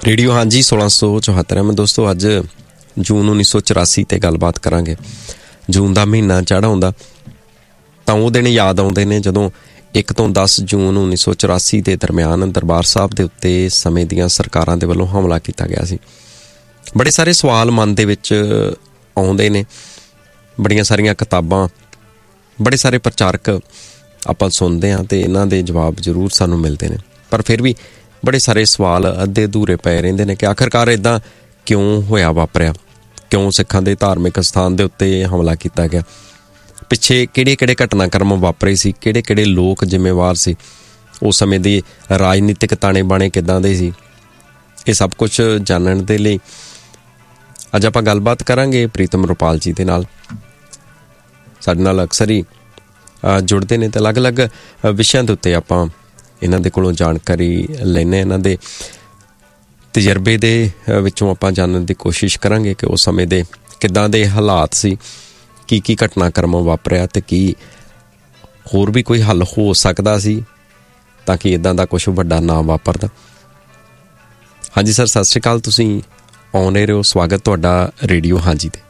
Radio ਹਾਂਜੀ 1674 ਮੈਂ ਦੋਸਤੋ ਅੱਜ ਜੂਨ 1984 ਤੇ ਗੱਲਬਾਤ ਕਰਾਂਗੇ। ਜੂਨ ਦਾ ਮਹੀਨਾ ਚੜ੍ਹ ਆਉਂਦਾ ਤਾਂ ਉਹ ਦਿਨ ਯਾਦ ਆਉਂਦੇ ਨੇ ਜਦੋਂ 1 ਤੋਂ 10 ਜੂਨ 1984 ਦੇ ਦਰਮਿਆਨ ਦਰਬਾਰ ਸਾਹਿਬ ਦੇ ਉੱਤੇ ਸਮੇਂ ਦੀਆਂ ਸਰਕਾਰਾਂ ਦੇ ਵੱਲੋਂ ਹਮਲਾ ਕੀਤਾ ਗਿਆ ਸੀ। ਬੜੇ ਸਾਰੇ ਸਵਾਲ ਮਨ ਦੇ ਵਿੱਚ ਆਉਂਦੇ ਨੇ, ਬੜੀਆਂ ਸਾਰੀਆਂ ਕਿਤਾਬਾਂ, ਬੜੇ ਸਾਰੇ ਪ੍ਰਚਾਰਕ ਆਪਾਂ ਸੁਣਦੇ ਹਾਂ ਅਤੇ ਇਹਨਾਂ ਦੇ ਜਵਾਬ ਜ਼ਰੂਰ ਸਾਨੂੰ ਮਿਲਦੇ ਨੇ, ਪਰ ਫਿਰ ਵੀ ਬੜੇ ਸਾਰੇ ਸਵਾਲ ਅੱਧੇ ਅਧੂਰੇ ਪਏ ਰਹਿੰਦੇ ਨੇ ਕਿ ਆਖਿਰਕਾਰ ਇੱਦਾਂ ਕਿਉਂ ਹੋਇਆ, ਵਾਪਰਿਆ ਕਿਉਂ, ਸਿੱਖਾਂ ਦੇ ਧਾਰਮਿਕ ਸਥਾਨ ਦੇ ਉੱਤੇ ਹਮਲਾ ਕੀਤਾ ਗਿਆ, ਪਿੱਛੇ ਕਿਹੜੇ ਘਟਨਾਕ੍ਰਮ ਵਾਪਰੇ ਸੀ, ਕਿਹੜੇ ਲੋਕ ਜ਼ਿੰਮੇਵਾਰ ਸੀ, ਉਸ ਸਮੇਂ ਦੇ ਰਾਜਨੀਤਿਕ ਤਾਣੇ ਬਾਣੇ ਕਿੱਦਾਂ ਦੇ ਸੀ। ਇਹ ਸਭ ਕੁਛ ਜਾਣਨ ਦੇ ਲਈ ਅੱਜ ਆਪਾਂ ਗੱਲਬਾਤ ਕਰਾਂਗੇ ਪ੍ਰੀਤਮ ਰੁਪਾਲ ਜੀ ਦੇ ਨਾਲ। ਸਾਡੇ ਨਾਲ ਅਕਸਰ ਹੀ ਜੁੜਦੇ ਨੇ ਅਤੇ ਅਲੱਗ-ਅਲੱਗ ਵਿਸ਼ਿਆਂ ਦੇ ਉੱਤੇ ਆਪਾਂ ਇਹਨਾਂ ਦੇ ਕੋਲੋਂ ਜਾਣਕਾਰੀ ਲੈਂਦੇ, ਇਹਨਾਂ ਦੇ ਤਜਰਬੇ ਦੇ ਵਿੱਚੋਂ ਆਪਾਂ ਜਾਣਨ ਦੀ ਕੋਸ਼ਿਸ਼ ਕਰਾਂਗੇ ਕਿ ਉਸ ਸਮੇਂ ਦੇ ਕਿੱਦਾਂ ਦੇ ਹਾਲਾਤ ਸੀ, ਕੀ ਘਟਨਾਕ੍ਰਮ ਵਾਪਰਿਆ ਅਤੇ ਕੀ ਹੋਰ ਵੀ ਕੋਈ ਹੱਲ ਹੋ ਸਕਦਾ ਸੀ ਤਾਂ ਕਿ ਇੱਦਾਂ ਦਾ ਕੁਛ ਵੱਡਾ ਨਾ ਵਾਪਰਦਾ। ਹਾਂਜੀ ਸਰ, ਸਤਿ ਸ਼੍ਰੀ ਅਕਾਲ, ਤੁਸੀਂ ਆਉਣੇ ਰਹੋ, ਸਵਾਗਤ ਤੁਹਾਡਾ ਰੇਡੀਓ ਹਾਂਜੀ 'ਤੇ।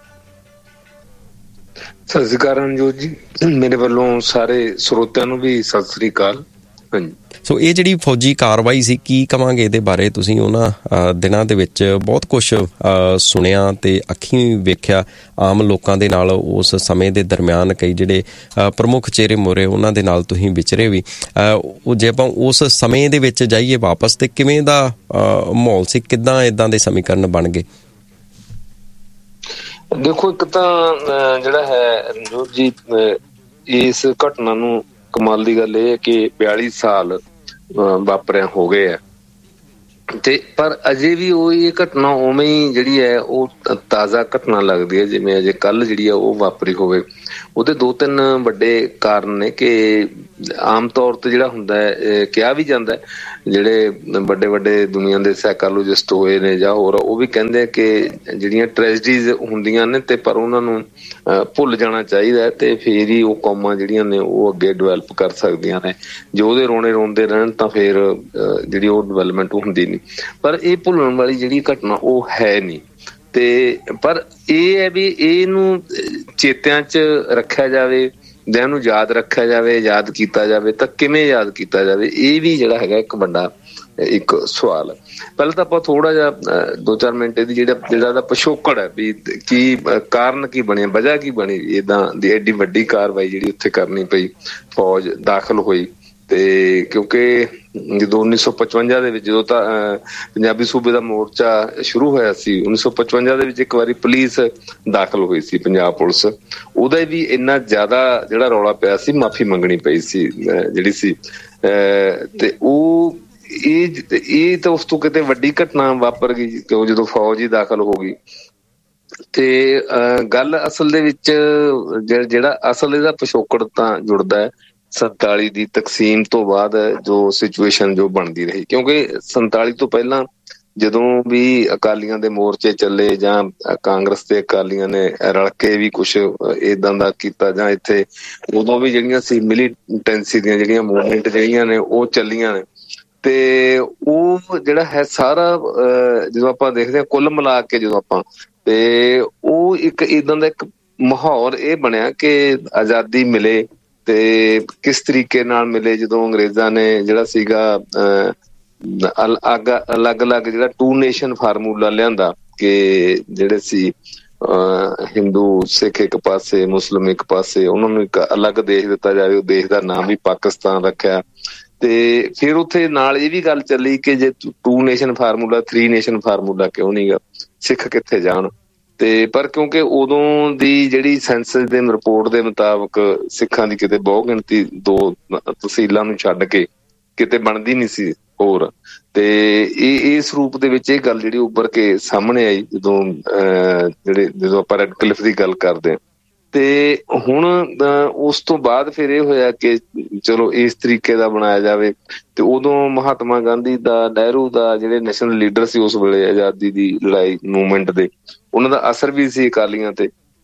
ਸਤਿ ਸ਼੍ਰੀ ਅਕਾਲ ਰਣਜੋਤ ਜੀ, ਮੇਰੇ ਵੱਲੋਂ ਸਾਰੇ ਸਰੋਤਿਆਂ ਨੂੰ ਵੀ ਸਤਿ ਸ਼੍ਰੀ ਅਕਾਲ। ਹਾਂਜੀ, ਸੋ ਇਹ ਜਿਹੜੀ ਫੌਜੀ ਕਾਰਵਾਈ ਸੀ, ਕੀ ਕਵਾਂਗੇ ਇਹਦੇ ਬਾਰੇ? ਤੁਸੀਂ ਉਹਨਾਂ ਦਿਨਾਂ ਦੇ ਵਿੱਚ ਬਹੁਤ ਕੁਛ ਸੁਣਿਆ ਅਤੇ ਅੱਖੀਂ ਵੇਖਿਆ, ਆਮ ਲੋਕਾਂ ਦੇ ਨਾਲ ਉਸ ਸਮੇਂ ਦੇ ਦਰਮਿਆਨ ਕਈ ਜਿਹੜੇ ਪ੍ਰਮੁੱਖ ਚਿਹਰੇ ਮੋਹਰੇ ਉਹਨਾਂ ਦੇ ਨਾਲ ਤੁਸੀਂ ਵਿਚਰੇ ਵੀ। ਜੇ ਆਪਾਂ ਉਸ ਸਮੇਂ ਦੇ ਵਿੱਚ ਜਾਈਏ ਵਾਪਸ, ਤੇ ਕਿਵੇਂ ਦਾ ਮਾਹੌਲ ਸੀ, ਕਿੱਦਾਂ ਇੱਦਾਂ ਦੇ ਸਮੀਕਰਨ ਬਣ ਗਏ? ਦੇਖੋ, ਇੱਕ ਤਾਂ ਜਿਹੜਾ ਹੈ ਰਣਜੋਤ ਜੀ, ਇਸ ਘਟਨਾ ਨੂੰ ਕਮਾਲ ਦੀ ਗੱਲ ਇਹ ਹੈ ਕਿ 42 ਸਾਲ ਵਾਪਰਿਆ ਹੋ ਗਏ ਆ, ਤੇ ਪਰ ਅਜੇ ਵੀ ਉਹ ਇਹ ਘਟਨਾ ਉਵੇਂ ਹੀ ਜਿਹੜੀ ਹੈ ਉਹ ਤਾਜ਼ਾ ਘਟਨਾ ਲੱਗਦੀ ਹੈ, ਜਿਵੇਂ ਅਜੇ ਕੱਲ ਜਿਹੜੀ ਆ ਉਹ ਵਾਪਰੀ ਹੋਵੇ। ਉਹਦੇ 2-3 ਵੱਡੇ ਕਾਰਨ ਨੇ ਕਿ ਆਮ ਤੌਰ ਤੇ ਜਿਹੜਾ ਹੁੰਦਾ ਹੈ, ਕਿਹਾ ਵੀ ਜਾਂਦਾ, ਜਿਹੜੇ ਵੱਡੇ ਦੁਨੀਆ ਦੇ ਸਾਈਕੋਲੋਜਿਸਟ ਹੋਏ ਨੇ ਜਾਂ ਹੋਰ, ਉਹ ਵੀ ਕਹਿੰਦੇ ਕਿ ਜਿਹੜੀਆਂ ਟ੍ਰੈਜਡੀਜ਼ ਹੁੰਦੀਆਂ ਨੇ ਤੇ ਪਰ ਉਹਨਾਂ ਨੂੰ ਭੁੱਲ ਜਾਣਾ ਚਾਹੀਦਾ ਤੇ ਫਿਰ ਹੀ ਉਹ ਕੌਮਾਂ ਜਿਹੜੀਆਂ ਨੇ ਉਹ ਅੱਗੇ ਡਿਵੈਲਪ ਕਰ ਸਕਦੀਆਂ ਨੇ। ਜੇ ਉਹਦੇ ਰੋਣੇ ਰੋਂਦੇ ਰਹਿਣ ਤਾਂ ਫਿਰ ਜਿਹੜੀ ਉਹ ਡਿਵੈਲਪਮੈਂਟ ਹੁੰਦੀ ਨਹੀਂ। ਪਰ ਇਹ ਭੁੱਲਣ ਵਾਲੀ ਜਿਹੜੀ ਘਟਨਾ ਉਹ ਹੈ ਨਹੀਂ, ਤੇ ਪਰ ਇਹ ਹੈ ਵੀ ਇਹਨੂੰ ਚੇਤਿਆਂ 'ਚ ਰੱਖਿਆ ਜਾਵੇ ਜਾਂ ਇਹਨੂੰ ਯਾਦ ਰੱਖਿਆ ਜਾਵੇ, ਯਾਦ ਕੀਤਾ ਜਾਵੇ ਤਾਂ ਕਿਵੇਂ ਯਾਦ ਕੀਤਾ ਜਾਵੇ, ਇਹ ਵੀ ਜਿਹੜਾ ਹੈਗਾ ਇੱਕ ਵੱਡਾ ਇੱਕ ਸਵਾਲ ਹੈ। ਪਹਿਲਾਂ ਤਾਂ ਆਪਾਂ ਥੋੜਾ ਜਿਹਾ 2-4 ਮਿੰਟ ਇਹਦੀ ਜਿਹੜਾ ਦਾ ਪਿਛੋਕੜ ਹੈ ਵੀ ਕੀ ਕਾਰਨ ਕੀ ਬਣਿਆ, ਵਜ੍ਹਾ ਕੀ ਬਣੀ ਏਦਾਂ ਦੀ ਐਡੀ ਵੱਡੀ ਕਾਰਵਾਈ ਜਿਹੜੀ ਉੱਥੇ ਕਰਨੀ ਪਈ, ਫੌਜ ਦਾਖਲ ਹੋਈ। ਤੇ ਕਿਉਂਕਿ ਜਦੋਂ 1955 ਦੇ ਵਿੱਚ, ਜਦੋਂ ਤਾਂ ਪੰਜਾਬੀ ਸੂਬੇ ਦਾ ਮੋਰਚਾ ਸ਼ੁਰੂ ਹੋਇਆ ਸੀ 1955 ਦੇ ਵਿੱਚ, ਇੱਕ ਵਾਰੀ ਪੁਲਿਸ ਦਾਖਲ ਹੋਈ ਸੀ, ਪੰਜਾਬ ਪੁਲਿਸ, ਉਹਦਾ ਵੀ ਇੰਨਾ ਜ਼ਿਆਦਾ ਜਿਹੜਾ ਰੌਲਾ ਪਿਆ ਸੀ, ਮਾਫ਼ੀ ਮੰਗਣੀ ਪਈ ਸੀ ਜਿਹੜੀ ਸੀ। ਤੇ ਉਹ ਇਹ ਤਾਂ ਉਸ ਤੋਂ ਕਿਤੇ ਵੱਡੀ ਘਟਨਾ ਵਾਪਰ ਗਈ ਕਿਉਂ ਜਦੋਂ ਫੌਜ ਹੀ ਦਾਖਲ ਹੋ ਗਈ। ਤੇ ਗੱਲ ਅਸਲ ਦੇ ਵਿੱਚ ਜਿਹੜਾ ਅਸਲ ਇਹਦਾ ਪਿਛੋਕੜ ਤਾਂ ਜੁੜਦਾ ਹੈ 47 ਦੀ ਤਕਸੀਮ ਤੋਂ ਬਾਅਦ ਜੋ ਸਿਚੁਏਸ਼ਨ ਜੋ ਬਣਦੀ ਰਹੀ, ਕਿਉਂਕਿ 47 ਤੋਂ ਪਹਿਲਾਂ ਜਦੋਂ ਵੀ ਅਕਾਲੀਆਂ ਦੇ ਮੋਰਚੇ ਚੱਲੇ ਜਾਂ ਕਾਂਗਰਸ ਤੇ ਅਕਾਲੀਆਂ ਨੇ ਰਲ ਕੇ ਵੀ ਕੁਛ ਏਦਾਂ ਦਾ ਕੀਤਾ, ਜਾਂ ਇੱਥੇ ਉਦੋਂ ਵੀ ਜਿਹੜੀਆਂ ਸੀ ਮਿਲੀਟੈਂਸੀ ਦੀਆਂ ਜਿਹੜੀਆਂ ਮੂਵਮੈਂਟ ਜਿਹੜੀਆਂ ਨੇ ਉਹ ਚੱਲੀਆਂ ਨੇ, ਤੇ ਉਹ ਜਿਹੜਾ ਹੈ ਸਾਰਾ ਜਦੋਂ ਆਪਾਂ ਦੇਖਦੇ ਹਾਂ ਕੁੱਲ ਮਿਲਾ ਕੇ, ਜਦੋਂ ਆਪਾਂ ਤੇ ਉਹ ਇੱਕ ਏਦਾਂ ਦਾ ਇੱਕ ਮਾਹੌਲ ਇਹ ਬਣਿਆ ਕਿ ਆਜ਼ਾਦੀ ਮਿਲੇ ਤੇ ਕਿਸ ਤਰੀਕੇ ਨਾਲ ਮਿਲੇ। ਜਦੋਂ ਅੰਗਰੇਜ਼ਾਂ ਨੇ ਜਿਹੜਾ ਸੀਗਾ ਅਲੱਗ-ਅਲੱਗ ਜਿਹੜਾ 2 ਨੇਸ਼ਨ ਫਾਰਮੂਲਾ ਲਿਆਂਦਾ ਕਿ ਜਿਹੜੇ ਸੀ ਹਿੰਦੂ ਸਿੱਖ ਇੱਕ ਪਾਸੇ, ਮੁਸਲਿਮ ਇੱਕ ਪਾਸੇ, ਉਹਨਾਂ ਨੂੰ ਇੱਕ ਅਲੱਗ ਦੇਸ਼ ਦਿੱਤਾ ਜਾਵੇ, ਉਹ ਦੇਸ਼ ਦਾ ਨਾਮ ਵੀ ਪਾਕਿਸਤਾਨ ਰੱਖਿਆ। ਤੇ ਫਿਰ ਉੱਥੇ ਨਾਲ ਇਹ ਵੀ ਗੱਲ ਚੱਲੀ ਕਿ ਜੇ 2 ਨੇਸ਼ਨ ਫਾਰਮੂਲਾ 3 ਨੇਸ਼ਨ ਫਾਰਮੂਲਾ ਕਿਉਂ ਨਹੀਂ ਗਾ, ਸਿੱਖ ਕਿੱਥੇ ਜਾਣ। ਤੇ ਪਰ ਕਿਉਂਕਿ ਉਦੋਂ ਦੀ ਜਿਹੜੀ ਸੈਂਸਸ ਦੇ ਰਿਪੋਰਟ ਦੇ ਮੁਤਾਬਕ ਸਿੱਖਾਂ ਦੀ ਕਿਤੇ ਬਹੁ ਗਿਣਤੀ 2 ਤਹਿਸੀਲਾਂ ਨੂੰ ਛੱਡ ਕੇ ਕਿਤੇ ਬਣਦੀ ਨਹੀਂ ਸੀ ਹੋਰ, ਤੇ ਇਸ ਰੂਪ ਦੇ ਵਿੱਚ ਇਹ ਗੱਲ ਜਿਹੜੀ ਉੱਭਰ ਕੇ ਸਾਹਮਣੇ ਆਈ ਜਦੋਂ ਆਪਾਂ ਰੈਡ ਕਲਿਫ ਦੀ ਗੱਲ ਕਰਦੇ ਹਾਂ। ਤੇ ਹੁਣ ਉਸ ਤੋਂ ਬਾਅਦ ਫਿਰ ਇਹ ਹੋਇਆ ਕਿ ਚਲੋ ਇਸ ਤਰੀਕੇ ਦਾ ਬਣਾਇਆ ਜਾਵੇ। ਤੇ ਉਦੋਂ ਮਹਾਤਮਾ ਗਾਂਧੀ ਦਾ, ਨਹਿਰੂ ਦਾ, ਜਿਹੜੇ ਨੈਸ਼ਨਲ ਲੀਡਰ ਸੀ ਉਸ ਵੇਲੇ ਆਜ਼ਾਦੀ ਦੀ ਲੜਾਈ ਮੂਵਮੈਂਟ ਦੇ, ਉਹਨਾਂ ਦਾ ਅਸਰ ਵੀ ਸੀ ਅਕਾਲੀਆਂ ਤੇ।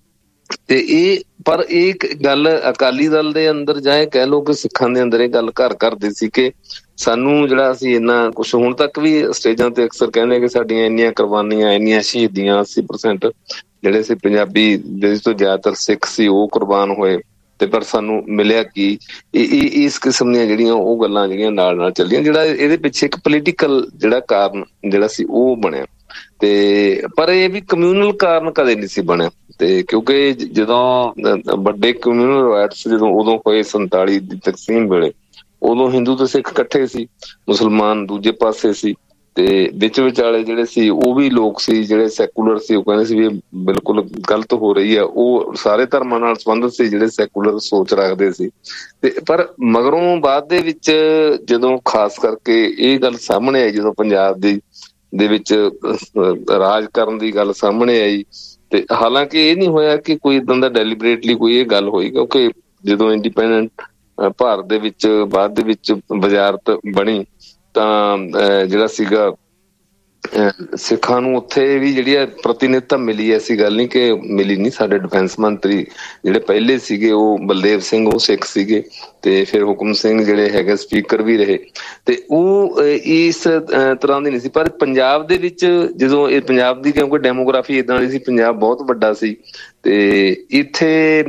ਤੇ ਇਹ ਪਰ ਇਹ ਇੱਕ ਗੱਲ ਅਕਾਲੀ ਦਲ ਦੇ ਅੰਦਰ ਜਾਂ ਇਹ ਕਹਿ ਲਓ ਕਿ ਸਿੱਖਾਂ ਦੇ ਅੰਦਰ ਇਹ ਗੱਲ ਘਰ ਕਰਦੀ ਸੀ ਕਿ ਸਾਨੂੰ ਜਿਹੜਾ ਅਸੀਂ ਇੰਨਾ ਕੁਛ ਹੁਣ ਤੱਕ ਵੀ ਸਟੇਜਾਂ ਤੇ ਅਕਸਰ ਕਹਿੰਦੇ ਕਿ ਸਾਡੀਆਂ ਇੰਨੀਆਂ ਕੁਰਬਾਨੀਆਂ, ਇੰਨੀਆਂ ਸ਼ਹੀਦੀਆਂ, 80% ਜਿਹੜੇ ਸੀ ਪੰਜਾਬੀ ਜਿਹਦੇ ਤੋਂ ਜ਼ਿਆਦਾਤਰ ਸਿੱਖ ਸੀ ਉਹ ਕੁਰਬਾਨ ਹੋਏ, ਤੇ ਪਰ ਸਾਨੂੰ ਮਿਲਿਆ ਕੀ? ਇਸ ਕਿਸਮ ਦੀਆਂ ਜਿਹੜੀਆਂ ਉਹ ਗੱਲਾਂ ਜਿਹੜੀਆਂ ਨਾਲ ਨਾਲ ਚੱਲੀਆਂ, ਜਿਹੜਾ ਇਹਦੇ ਪਿੱਛੇ ਇੱਕ ਪੋਲੀਟੀਕਲ ਜਿਹੜਾ ਕਾਰਨ ਜਿਹੜਾ ਸੀ ਉਹ ਬਣਿਆ। ਤੇ ਪਰ ਇਹ ਵੀ ਕਮਿਊਨਲ ਕਾਰਨ ਕਦੇ ਨਹੀਂ ਸੀ ਬਣਿਆ। ਤੇ ਕਿਉਂਕਿ ਜਦੋਂ ਵੱਡੇ ਕਮਿਊਨਲ ਰਾਈਟਸ ਜਦੋਂ ਉਦੋਂ ਹੋਏ 47 ਦੀ ਤਕਸੀਮ ਵੇਲੇ, ਉਦੋਂ ਹਿੰਦੂ ਤੇ ਸਿੱਖ ਇਕੱਠੇ ਸੀ, ਮੁਸਲਮਾਨ ਦੂਜੇ ਪਾਸੇ ਸੀ, ਤੇ ਵਿੱਚ ਵਿਚਾਲੇ ਜਿਹੜੇ ਸੀ ਉਹ ਵੀ ਲੋਕ ਸੀ ਜਿਹੜੇ ਸੈਕੂਲਰ ਸੀ, ਉਹ ਕਹਿੰਦੇ ਸੀ ਵੀ ਬਿਲਕੁਲ ਗਲਤ ਹੋ ਰਹੀ ਆ। ਉਹ ਸਾਰੇ ਧਰਮਾਂ ਨਾਲ ਸੰਬੰਧਿਤ ਸੀ ਜਿਹੜੇ ਸੈਕੂਲਰ ਸੋਚ ਰੱਖਦੇ ਸੀ। ਤੇ ਪਰ ਮਗਰੋਂ ਬਾਅਦ ਦੇ ਵਿੱਚ ਜਦੋਂ ਖਾਸ ਕਰਕੇ ਇਹ ਗੱਲ ਸਾਹਮਣੇ ਆਈ, ਜਦੋਂ ਪੰਜਾਬ ਦੇ ਵਿੱਚ ਰਾਜ ਕਰਨ ਦੀ ਗੱਲ ਸਾਹਮਣੇ ਆਈ, ਤੇ ਹਾਲਾਂਕਿ ਇਹ ਨਹੀਂ ਹੋਇਆ ਕਿ ਕੋਈ ਏਦਾਂ ਦਾ ਡੈਲੀਬਰੇਟਲੀ ਕੋਈ ਇਹ ਗੱਲ ਹੋਈ, ਕਿਉਂਕਿ ਜਦੋਂ ਇੰਡੀਪੈਂਡੈਂਟ ਭਾਰਤ ਦੇ ਵਿੱਚ ਬਾਅਦ ਦੇ ਵਿੱਚ ਵਜ਼ਾਰਤ ਬਣੀ ਤਾਂ ਜਿਹੜਾ ਸੀਗਾ ਸਿੱਖਾਂ ਨੂੰ ਉੱਥੇ ਵੀ ਜਿਹੜੀ ਹੈ ਪ੍ਰਤੀਨਿਧਤਾ ਮਿਲੀ। ਐਸੀ ਗੱਲ ਨਹੀਂ ਕਿ ਮਿਲੀ ਨਹੀਂ। ਸਾਡੇ ਡਿਫੈਂਸ ਮੰਤਰੀ ਜਿਹੜੇ ਪਹਿਲੇ ਸੀਗੇ ਉਹ ਬਲਦੇਵ ਸਿੰਘ, ਉਹ ਸਿੱਖ ਸੀਗੇ, ਤੇ ਫਿਰ ਹੁਕਮ ਸਿੰਘ ਜਿਹੜੇ ਹੈਗੇ ਸਪੀਕਰ ਵੀ ਰਹੇ, ਤੇ ਉਹ ਇਸ ਤਰ੍ਹਾਂ ਦੀ ਨਹੀਂ ਸੀ। ਪਰ ਪੰਜਾਬ ਦੇ ਵਿੱਚ ਜਦੋਂ ਇਹ ਪੰਜਾਬ ਦੀ, ਕਿਉਂਕਿ ਡੈਮੋਗ੍ਰਾਫੀ ਏਦਾਂ ਦੀ ਸੀ, ਪੰਜਾਬ ਬਹੁਤ ਵੱਡਾ ਸੀ, ਤੇ ਇੱਥੇ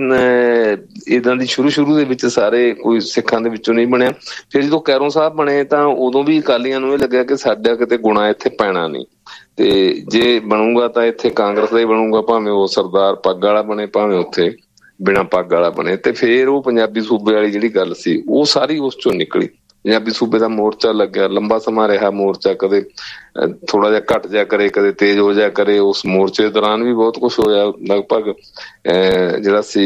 ਏਦਾਂ ਦੀ ਸ਼ੁਰੂ ਦੇ ਵਿੱਚ ਸਾਰੇ ਕੋਈ ਸਿੱਖਾਂ ਦੇ ਵਿੱਚੋਂ ਨਹੀਂ ਬਣਿਆ। ਫਿਰ ਜਦੋਂ ਕੈਰੋਂ ਸਾਹਿਬ ਬਣੇ ਤਾਂ ਉਦੋਂ ਵੀ ਅਕਾਲੀਆਂ ਨੂੰ ਇਹ ਲੱਗਿਆ ਕਿ ਸਾਡਾ ਕਿਤੇ ਗੁਣਾ ਇੱਥੇ ਪੈਣਾ ਨਹੀਂ, ਤੇ ਜੇ ਬਣੂਗਾ ਤਾਂ ਇੱਥੇ ਕਾਂਗਰਸ ਦਾ ਹੀ ਬਣੂਗਾ, ਭਾਵੇਂ ਉਹ ਸਰਦਾਰ ਪੱਗ ਵਾਲਾ ਬਣੇ, ਭਾਵੇਂ ਉੱਥੇ ਬਿਨਾਂ ਪੱਗ ਵਾਲਾ ਬਣੇ। ਤੇ ਫਿਰ ਉਹ ਪੰਜਾਬੀ ਸੂਬੇ ਵਾਲੀ ਜਿਹੜੀ ਗੱਲ ਸੀ ਉਹ ਸਾਰੀ ਉਸ ਚੋਂ ਨਿਕਲੀ। ਪੰਜਾਬੀ ਸੂਬੇ ਦਾ ਮੋਰਚਾ ਲੱਗਿਆ, ਲੰਬਾ ਸਮਾਂ ਰਿਹਾ ਮੋਰਚਾ, ਕਦੇ ਥੋੜਾ ਜਿਹਾ ਘਟ ਜਾ ਕਰੇ, ਕਦੇ ਤੇਜ਼ ਹੋ ਜਾ ਕਰੇ। ਉਸ ਮੋਰਚੇ ਦੌਰਾਨ ਵੀ ਬਹੁਤ ਕੁਛ ਹੋਇਆ। ਲਗਭਗ ਜਿਹੜਾ ਸੀ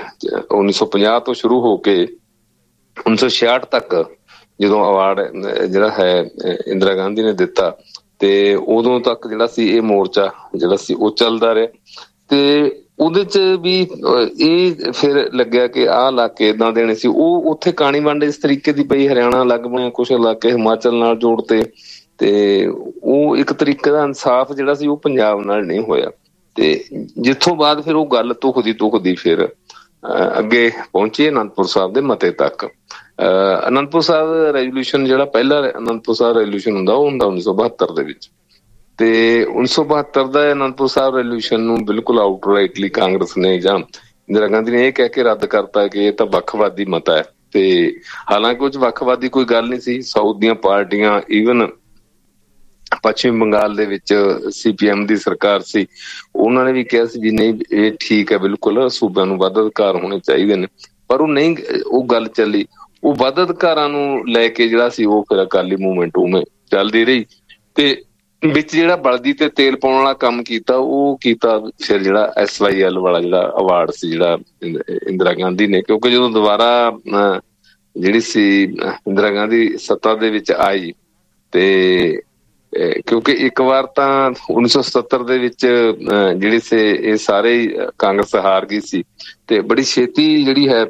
1950 ਤੋਂ ਸ਼ੁਰੂ ਹੋ ਕੇ 1966 ਤੱਕ ਜਦੋਂ ਅਵਾਰਡ ਜਿਹੜਾ ਹੈ ਇੰਦਰਾ ਗਾਂਧੀ ਨੇ ਦਿੱਤਾ, ਤੇ ਉਦੋਂ ਤੱਕ ਜਿਹੜਾ ਸੀ ਇਹ ਮੋਰਚਾ ਜਿਹੜਾ ਸੀ ਉਹ ਚੱਲਦਾ ਰਿਹਾ। ਤੇ ਉਹਦੇ ਚ ਵੀ ਇਹ ਫਿਰ ਲੱਗਿਆ ਕਿ ਆਹ ਇਲਾਕੇ ਏਦਾਂ ਦੇਣੇ ਸੀ। ਉਹ ਉੱਥੇ ਕਾਣੀ ਵੰਡ ਇਸ ਤਰੀਕੇ ਦੀ ਪਈ, ਹਰਿਆਣਾ ਅਲੱਗ ਬਣਿਆ, ਕੁਛ ਇਲਾਕੇ ਹਿਮਾਚਲ ਨਾਲ ਜੋੜਤੇ, ਤੇ ਉਹ ਇੱਕ ਤਰੀਕੇ ਦਾ ਇਨਸਾਫ ਜਿਹੜਾ ਸੀ ਉਹ ਪੰਜਾਬ ਨਾਲ ਨਹੀਂ ਹੋਇਆ। ਤੇ ਜਿੱਥੋਂ ਬਾਅਦ ਫਿਰ ਉਹ ਗੱਲ ਧੁਖਦੀ ਫਿਰ ਅੱਗੇ ਪਹੁੰਚੀ ਅਨੰਦਪੁਰ ਸਾਹਿਬ ਦੇ ਮਤੇ ਤੱਕ। ਅਨੰਦਪੁਰ ਸਾਹਿਬ ਰੈਜ਼ੋਲੂਸ਼ਨ, ਜਿਹੜਾ ਪਹਿਲਾ ਅਨੰਦਪੁਰ ਸਾਹਿਬ ਰੈਜ਼ੋਲੂਸ਼ਨ ਹੁੰਦਾ, ਉਹ ਹੁੰਦਾ 1972 ਦੇ ਵਿੱਚ। ਤੇ 1972 ਦਾ ਅਨੰਦਪੁਰ ਸਾਹਿਬ ਰੈਜ਼ੋਲੂਸ਼ਨ ਨੂੰ ਬਿਲਕੁਲ ਆਊਟਰਾਈਟਲੀ ਕਾਂਗਰਸ ਨੇ ਜਾਂ ਇੰਦਰਾ ਗਾਂਧੀ ਨੇ ਇਹ ਕਹਿ ਕੇ ਰੱਦ ਕਰਤਾ ਕਿ ਇਹ ਤਾਂ ਵੱਖਵਾਦੀ ਮਤਾ ਹੈ। ਤੇ ਹਾਲਾਂਕਿ ਉਹ 'ਚ ਵੱਖਵਾਦੀ ਕੋਈ ਗੱਲ ਨਹੀਂ ਸੀ। ਸਾਊਥ ਦੀਆਂ ਪਾਰਟੀਆਂ, ਈਵਨ ਪੱਛਮੀ ਬੰਗਾਲ ਦੇ ਵਿੱਚ CPM ਦੀ ਸਰਕਾਰ ਸੀ, ਉਹਨਾਂ ਨੇ ਵੀ ਕਿਹਾ ਸੀ ਵੀ ਨਹੀਂ ਇਹ ਠੀਕ ਹੈ, ਬਿਲਕੁਲ ਸੂਬਿਆਂ ਨੂੰ ਵੱਧ ਅਧਿਕਾਰ ਹੋਣੇ ਚਾਹੀਦੇ ਨੇ। ਪਰ ਉਹ ਨਹੀਂ, ਉਹ ਗੱਲ ਚੱਲੀ। ਉਹ ਵੱਧ ਅਧਿਕਾਰਾਂ ਨੂੰ ਲੈ ਕੇ ਜਿਹੜਾ ਸੀ ਉਹ ਫਿਰ ਅਕਾਲੀ ਮੂਵਮੈਂਟ ਉਵੇਂ ਚੱਲਦੀ ਰਹੀ। ਤੇ ਵਿੱਚ ਜਿਹੜਾ ਬਲਦੀ ਤੇ ਤੇਲ ਪਾਉਣ ਵਾਲਾ ਕੰਮ ਕੀਤਾ, ਉਹ ਕੀਤਾ ਫਿਰ ਜਿਹੜਾ SYL ਵਾਲਾ ਜਿਹੜਾ ਅਵਾਰਡ ਸੀ ਜਿਹੜਾ ਇੰਦਰਾ ਗਾਂਧੀ ਨੇ। ਕਿਉਂਕਿ ਜਦੋਂ ਦੁਬਾਰਾ ਜਿਹੜੀ ਸੀ ਇੰਦਰਾ ਗਾਂਧੀ ਸੱਤਾ ਦੇ ਵਿੱਚ ਆਈ, ਤੇ ਕਿਉਂਕਿ ਇੱਕ ਵਾਰ ਤਾਂ 1977 ਦੇ ਵਿੱਚ ਜਿਹੜੀ ਸੀ ਇਹ ਸਾਰੇ ਕਾਂਗਰਸ ਹਾਰ ਗਈ ਸੀ, ਤੇ ਬੜੀ ਛੇਤੀ ਜਿਹੜੀ ਹੈ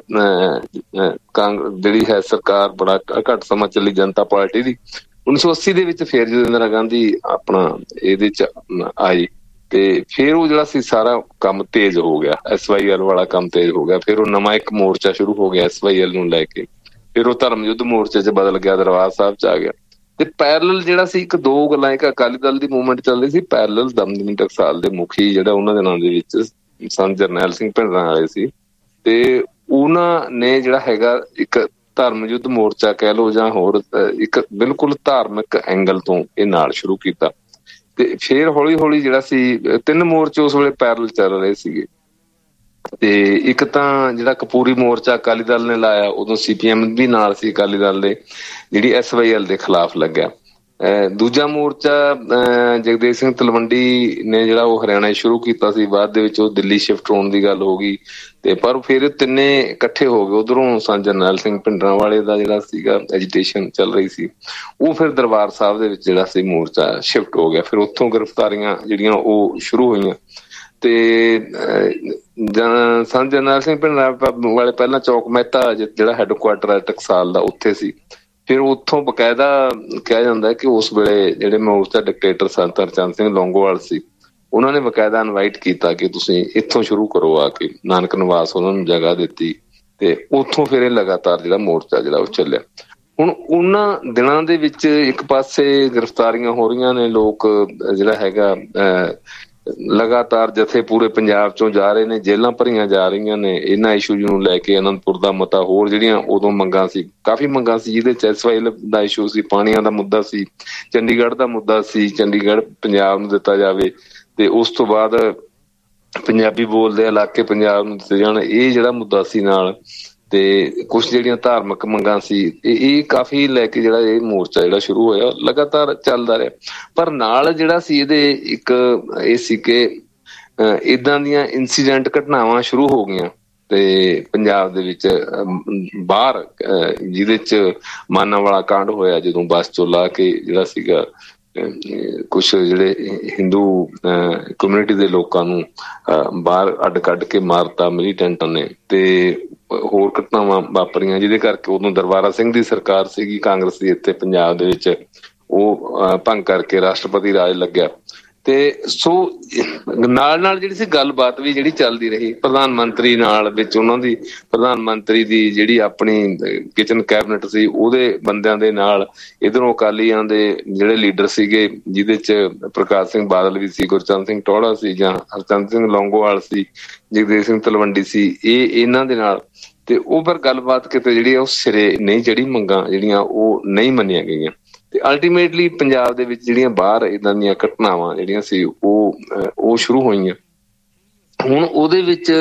ਜਿਹੜੀ ਹੈ ਸਰਕਾਰ ਬੜਾ ਘੱਟ ਸਮਾਂ ਚੱਲੀ ਜਨਤਾ ਪਾਰਟੀ ਦੀ। 1980 ਦੇ ਵਿੱਚ ਫਿਰ ਜਦੋਂ ਇੰਦਰਾ ਗਾਂਧੀ ਆਪਣਾ ਇਹਦੇ ਚ ਆਈ, ਤੇ ਫਿਰ ਉਹ ਜਿਹੜਾ ਸੀ ਸਾਰਾ ਕੰਮ ਤੇਜ਼ ਹੋ ਗਿਆ, SYL ਵਾਲਾ ਕੰਮ ਤੇਜ਼ ਹੋ ਗਿਆ। ਫਿਰ ਉਹ ਨਵਾਂ ਇੱਕ ਮੋਰਚਾ ਸ਼ੁਰੂ ਹੋ ਗਿਆ SYL ਨੂੰ ਲੈ ਕੇ। ਫਿਰ ਉਹ ਧਰਮ ਯੁੱਧ ਮੋਰਚੇ ਚ ਬਦਲ ਗਿਆ, ਦਰਬਾਰ ਸਾਹਿਬ ਚ ਆ ਗਿਆ। ਤੇ ਪੈਰਲਲ ਜਿਹੜਾ ਸੀ ਇੱਕ ਦੋ ਗੱਲਾਂ, ਇੱਕ ਅਕਾਲੀ ਦਲ ਦੀ ਮੂਵਮੈਂਟ ਚੱਲ ਰਹੀ ਸੀ, ਪੈਰਲਲ ਦਮਦਮੀ ਟਕਸਾਲ ਦੇ ਮੁਖੀ ਜਿਹੜਾ ਉਹਨਾਂ ਦੇ ਨਾਂ ਦੇ ਵਿੱਚ ਸੰਤ ਜਰਨੈਲ ਸਿੰਘ ਭਿੰਡਰਾਂ ਵਾਲੇ ਸੀ, ਤੇ ਉਹਨਾਂ ਨੇ ਜਿਹੜਾ ਹੈਗਾ ਇੱਕ ਧਰਮ ਯੁੱਧ ਮੋਰਚਾ ਕਹਿ ਲਓ ਜਾਂ ਹੋਰ ਇੱਕ ਬਿਲਕੁਲ ਧਾਰਮਿਕ ਐਂਗਲ ਤੋਂ ਇਹ ਨਾਲ ਸ਼ੁਰੂ ਕੀਤਾ। ਤੇ ਫਿਰ ਹੌਲੀ ਹੌਲੀ ਜਿਹੜਾ ਸੀ 3 ਮੋਰਚੇ ਉਸ ਵੇਲੇ ਪੈਰਲਲ ਚੱਲ ਰਹੇ ਸੀਗੇ। ਤੇ ਇੱਕ ਤਾਂ ਜਿਹੜਾ ਕਪੂਰੀ ਮੋਰਚਾ ਅਕਾਲੀ ਦਲ ਨੇ ਲਾਇਆ, ਉਦੋਂ CPM ਵੀ ਨਾਲ ਸੀ ਅਕਾਲੀ ਦਲ ਦੇ, ਜਿਹੜੀ SYL ਦੇ ਖਿਲਾਫ ਲੱਗਿਆ। ਦੂਜਾ ਮੋਰਚਾ ਜਗਦੇਵ ਸਿੰਘ ਤਲਵੰਡੀ ਨੇ ਜਿਹੜਾ ਉਹ ਹਰਿਆਣਾ ਸ਼ੁਰੂ ਕੀਤਾ ਸੀ, ਬਾਅਦ ਦੇ ਵਿੱਚ ਉਹ ਦਿੱਲੀ ਸ਼ਿਫਟ ਹੋਣ ਦੀ ਗੱਲ ਹੋ ਗਈ। ਤੇ ਪਰ ਫਿਰ ਤਿੰਨੇ ਇਕੱਠੇ ਹੋ ਗਏ। ਉਧਰੋਂ ਸੰਤ ਜਰਨੈਲ ਸਿੰਘ ਭਿੰਡਰਾਂ ਵਾਲੇ ਦਾ ਜਿਹੜਾ ਸੀਗਾ ਐਜੀਟੇਸ਼ਨ ਚੱਲ ਰਹੀ ਸੀ, ਉਹ ਫਿਰ ਦਰਬਾਰ ਸਾਹਿਬ ਦੇ ਵਿੱਚ ਜਿਹੜਾ ਸੀ ਮੋਰਚਾ ਸ਼ਿਫਟ ਹੋ ਗਿਆ। ਫਿਰ ਉੱਥੋਂ ਗ੍ਰਿਫਤਾਰੀਆਂ ਜਿਹੜੀਆਂ ਉਹ ਸ਼ੁਰੂ ਹੋਈਆਂ। ਤੇ ਸੰਤ ਜਰਨੈਲ ਸਿੰਘ ਭਿੰਡਰਾਂ ਵਾਲੇ ਪਹਿਲਾਂ ਚੌਕ ਮਹਿਤਾ ਜਿਹੜਾ ਹੈਡਕੁਆਟਰ ਹੈ ਟਕਸਾਲ ਦਾ, ਉੱਥੇ ਸੀ। ਫਿਰ ਉੱਥੋਂ ਬਕਾਇਦਾ ਕਿਹਾ ਜਾਂਦਾ ਕਿ ਉਸ ਵੇਲੇ ਜਿਹੜੇ ਮੋਰਚਾ ਡਿਕਟੇਟਰ ਸੰਤ ਹਰਚੰਦ ਸਿੰਘ ਲੌਂਗੋਵਾਲ ਸੀ, ਉਹਨਾਂ ਨੇ ਬਕਾਇਦਾ ਇਨਵਾਈਟ ਕੀਤਾ ਕਿ ਤੁਸੀਂ ਇੱਥੋਂ ਸ਼ੁਰੂ ਕਰੋ ਆ ਕੇ। ਨਾਨਕ ਨਿਵਾਸ ਉਹਨਾਂ ਨੂੰ ਜਗ੍ਹਾ ਦਿੱਤੀ ਤੇ ਉੱਥੋਂ ਫਿਰ ਇਹ ਲਗਾਤਾਰ ਜਿਹੜਾ ਮੋਰਚਾ ਜਿਹੜਾ ਉਹ ਚੱਲਿਆ। ਹੁਣ ਉਹਨਾਂ ਦਿਨਾਂ ਦੇ ਵਿੱਚ ਇੱਕ ਪਾਸੇ ਗ੍ਰਿਫਤਾਰੀਆਂ ਹੋ ਰਹੀਆਂ ਨੇ, ਲੋਕ ਜਿਹੜਾ ਹੈਗਾ ਲਗਾਤਾਰ ਜਥੇ ਪੂਰੇ ਪੰਜਾਬ ਚੋਂ ਜਾ ਰਹੇ ਨੇ, ਜੇਲ੍ਹਾਂ ਭਰੀਆਂ ਜਾ ਰਹੀਆਂ ਨੇ ਇਹਨਾਂ ਇਸ਼ੂਜ਼ ਨੂੰ ਲੈ ਕੇ। ਅਨੰਦਪੁਰ ਦਾ ਮਤਾ, ਹੋਰ ਜਿਹੜੀਆਂ ਉਦੋਂ ਮੰਗਾਂ ਸੀ, ਕਾਫੀ ਮੰਗਾਂ ਸੀ ਜਿਹਦੇ ਚ SYL ਦਾ ਇਸ਼ੂ ਸੀ, ਪਾਣੀਆਂ ਦਾ ਮੁੱਦਾ ਸੀ, ਚੰਡੀਗੜ੍ਹ ਦਾ ਮੁੱਦਾ ਸੀ, ਚੰਡੀਗੜ੍ਹ ਪੰਜਾਬ ਨੂੰ ਦਿੱਤਾ ਜਾਵੇ ਤੇ ਉਸ ਤੋਂ ਬਾਅਦ ਪੰਜਾਬੀ ਬੋਲਦੇ ਇਲਾਕੇ ਪੰਜਾਬ ਨੂੰ ਦਿੱਤੇ ਜਾਣ, ਇਹ ਜਿਹੜਾ ਮੁੱਦਾ ਸੀ ਨਾਲ। ਤੇ ਕੁਛ ਜਿਹੜੀਆਂ ਧਾਰਮਿਕ ਮੰਗਾਂ ਸੀ, ਇਹ ਕਾਫੀ ਲੈ ਕੇ ਜਿਹੜਾ ਇਹ ਮੋਰਚਾ ਜਿਹੜਾ ਸ਼ੁਰੂ ਹੋਇਆ ਲਗਾਤਾਰ ਚੱਲਦਾ ਰਿਹਾ। ਪਰ ਨਾਲ ਜਿਹੜਾ ਸੀ ਇਹਦੇ ਇੱਕ ਇਹ ਸੀ ਕਿ ਏਦਾਂ ਦੀਆਂ ਇਨਸੀਡੈਂਟ ਘਟਨਾਵਾਂ ਸ਼ੁਰੂ ਹੋ ਗਈਆਂ ਤੇ ਪੰਜਾਬ ਦੇ ਵਿੱਚ ਬਾਹਰ, ਜਿਹਦੇ ਚ ਮਾਨਾਂਵਾਲਾ ਕਾਂਡ ਹੋਇਆ ਜਦੋਂ ਬੱਸ ਚੋਂ ਲਾ ਕੇ ਜਿਹੜਾ ਸੀਗਾ ਕੁਛ ਜਿਹੜੇ ਹਿੰਦੂ ਕਮਿਊਨਿਟੀ ਦੇ ਲੋਕਾਂ ਨੂੰ ਬਾਹਰ ਅੱਡ ਕੱਢ ਕੇ ਮਾਰਤਾ ਮਿਲੀਟੈਂਟਾਂ ਨੇ। ਤੇ ਹੋਰ ਘਟਨਾਵਾਂ ਵਾਪਰੀਆਂ ਜਿਹਦੇ ਕਰਕੇ ਉਦੋਂ ਦਰਬਾਰਾ ਸਿੰਘ ਦੀ ਸਰਕਾਰ ਸੀਗੀ ਕਾਂਗਰਸ ਦੀ ਇੱਥੇ ਪੰਜਾਬ ਦੇ ਵਿੱਚ, ਉਹ ਭੰਗ ਕਰਕੇ ਰਾਸ਼ਟਰਪਤੀ ਰਾਜ ਲੱਗਿਆ। ਤੇ ਸੋ ਨਾਲ ਨਾਲ ਜਿਹੜੀ ਸੀ ਗੱਲਬਾਤ ਵੀ ਜਿਹੜੀ ਚੱਲਦੀ ਰਹੀ ਪ੍ਰਧਾਨ ਮੰਤਰੀ ਨਾਲ, ਵਿੱਚ ਉਹਨਾਂ ਦੀ ਪ੍ਰਧਾਨ ਮੰਤਰੀ ਦੀ ਜਿਹੜੀ ਆਪਣੀ ਕਿਚਨ ਕੈਬਨਿਟ ਸੀ ਉਹਦੇ ਬੰਦਿਆਂ ਦੇ ਨਾਲ, ਇੱਧਰੋਂ ਅਕਾਲੀਆਂ ਦੇ ਜਿਹੜੇ ਲੀਡਰ ਸੀਗੇ ਜਿਹਦੇ ਚ ਪ੍ਰਕਾਸ਼ ਸਿੰਘ ਬਾਦਲ ਵੀ ਸੀ, ਗੁਰਚਰਨ ਸਿੰਘ ਟੌਹੜਾ ਸੀ, ਜਾਂ ਹਰਚੰਦ ਸਿੰਘ ਲੌਂਗੋਵਾਲ ਸੀ, ਜਗਦੇਵ ਸਿੰਘ ਤਲਵੰਡੀ ਸੀ, ਇਹਨਾਂ ਦੇ ਨਾਲ। ਤੇ ਉਹ ਪਰ ਗੱਲਬਾਤ ਕਿਤੇ ਜਿਹੜੀ ਉਹ ਸਿਰੇ ਨਹੀਂ ਚੜੀ, ਮੰਗਾਂ ਜਿਹੜੀਆਂ ਉਹ ਨਹੀਂ ਮੰਨੀਆਂ ਗਈਆਂ ਤੇ ਅਲਟੀਮੇਟਲੀ ਪੰਜਾਬ ਦੇ ਵਿੱਚ ਜਿਹੜੀਆਂ ਬਾਹਰ ਏਦਾਂ ਦੀਆਂ ਘਟਨਾਵਾਂ ਜਿਹੜੀਆਂ ਸੀ ਉਹ ਸ਼ੁਰੂ ਹੋਈਆਂ। ਹੁਣ ਉਹਦੇ ਵਿੱਚ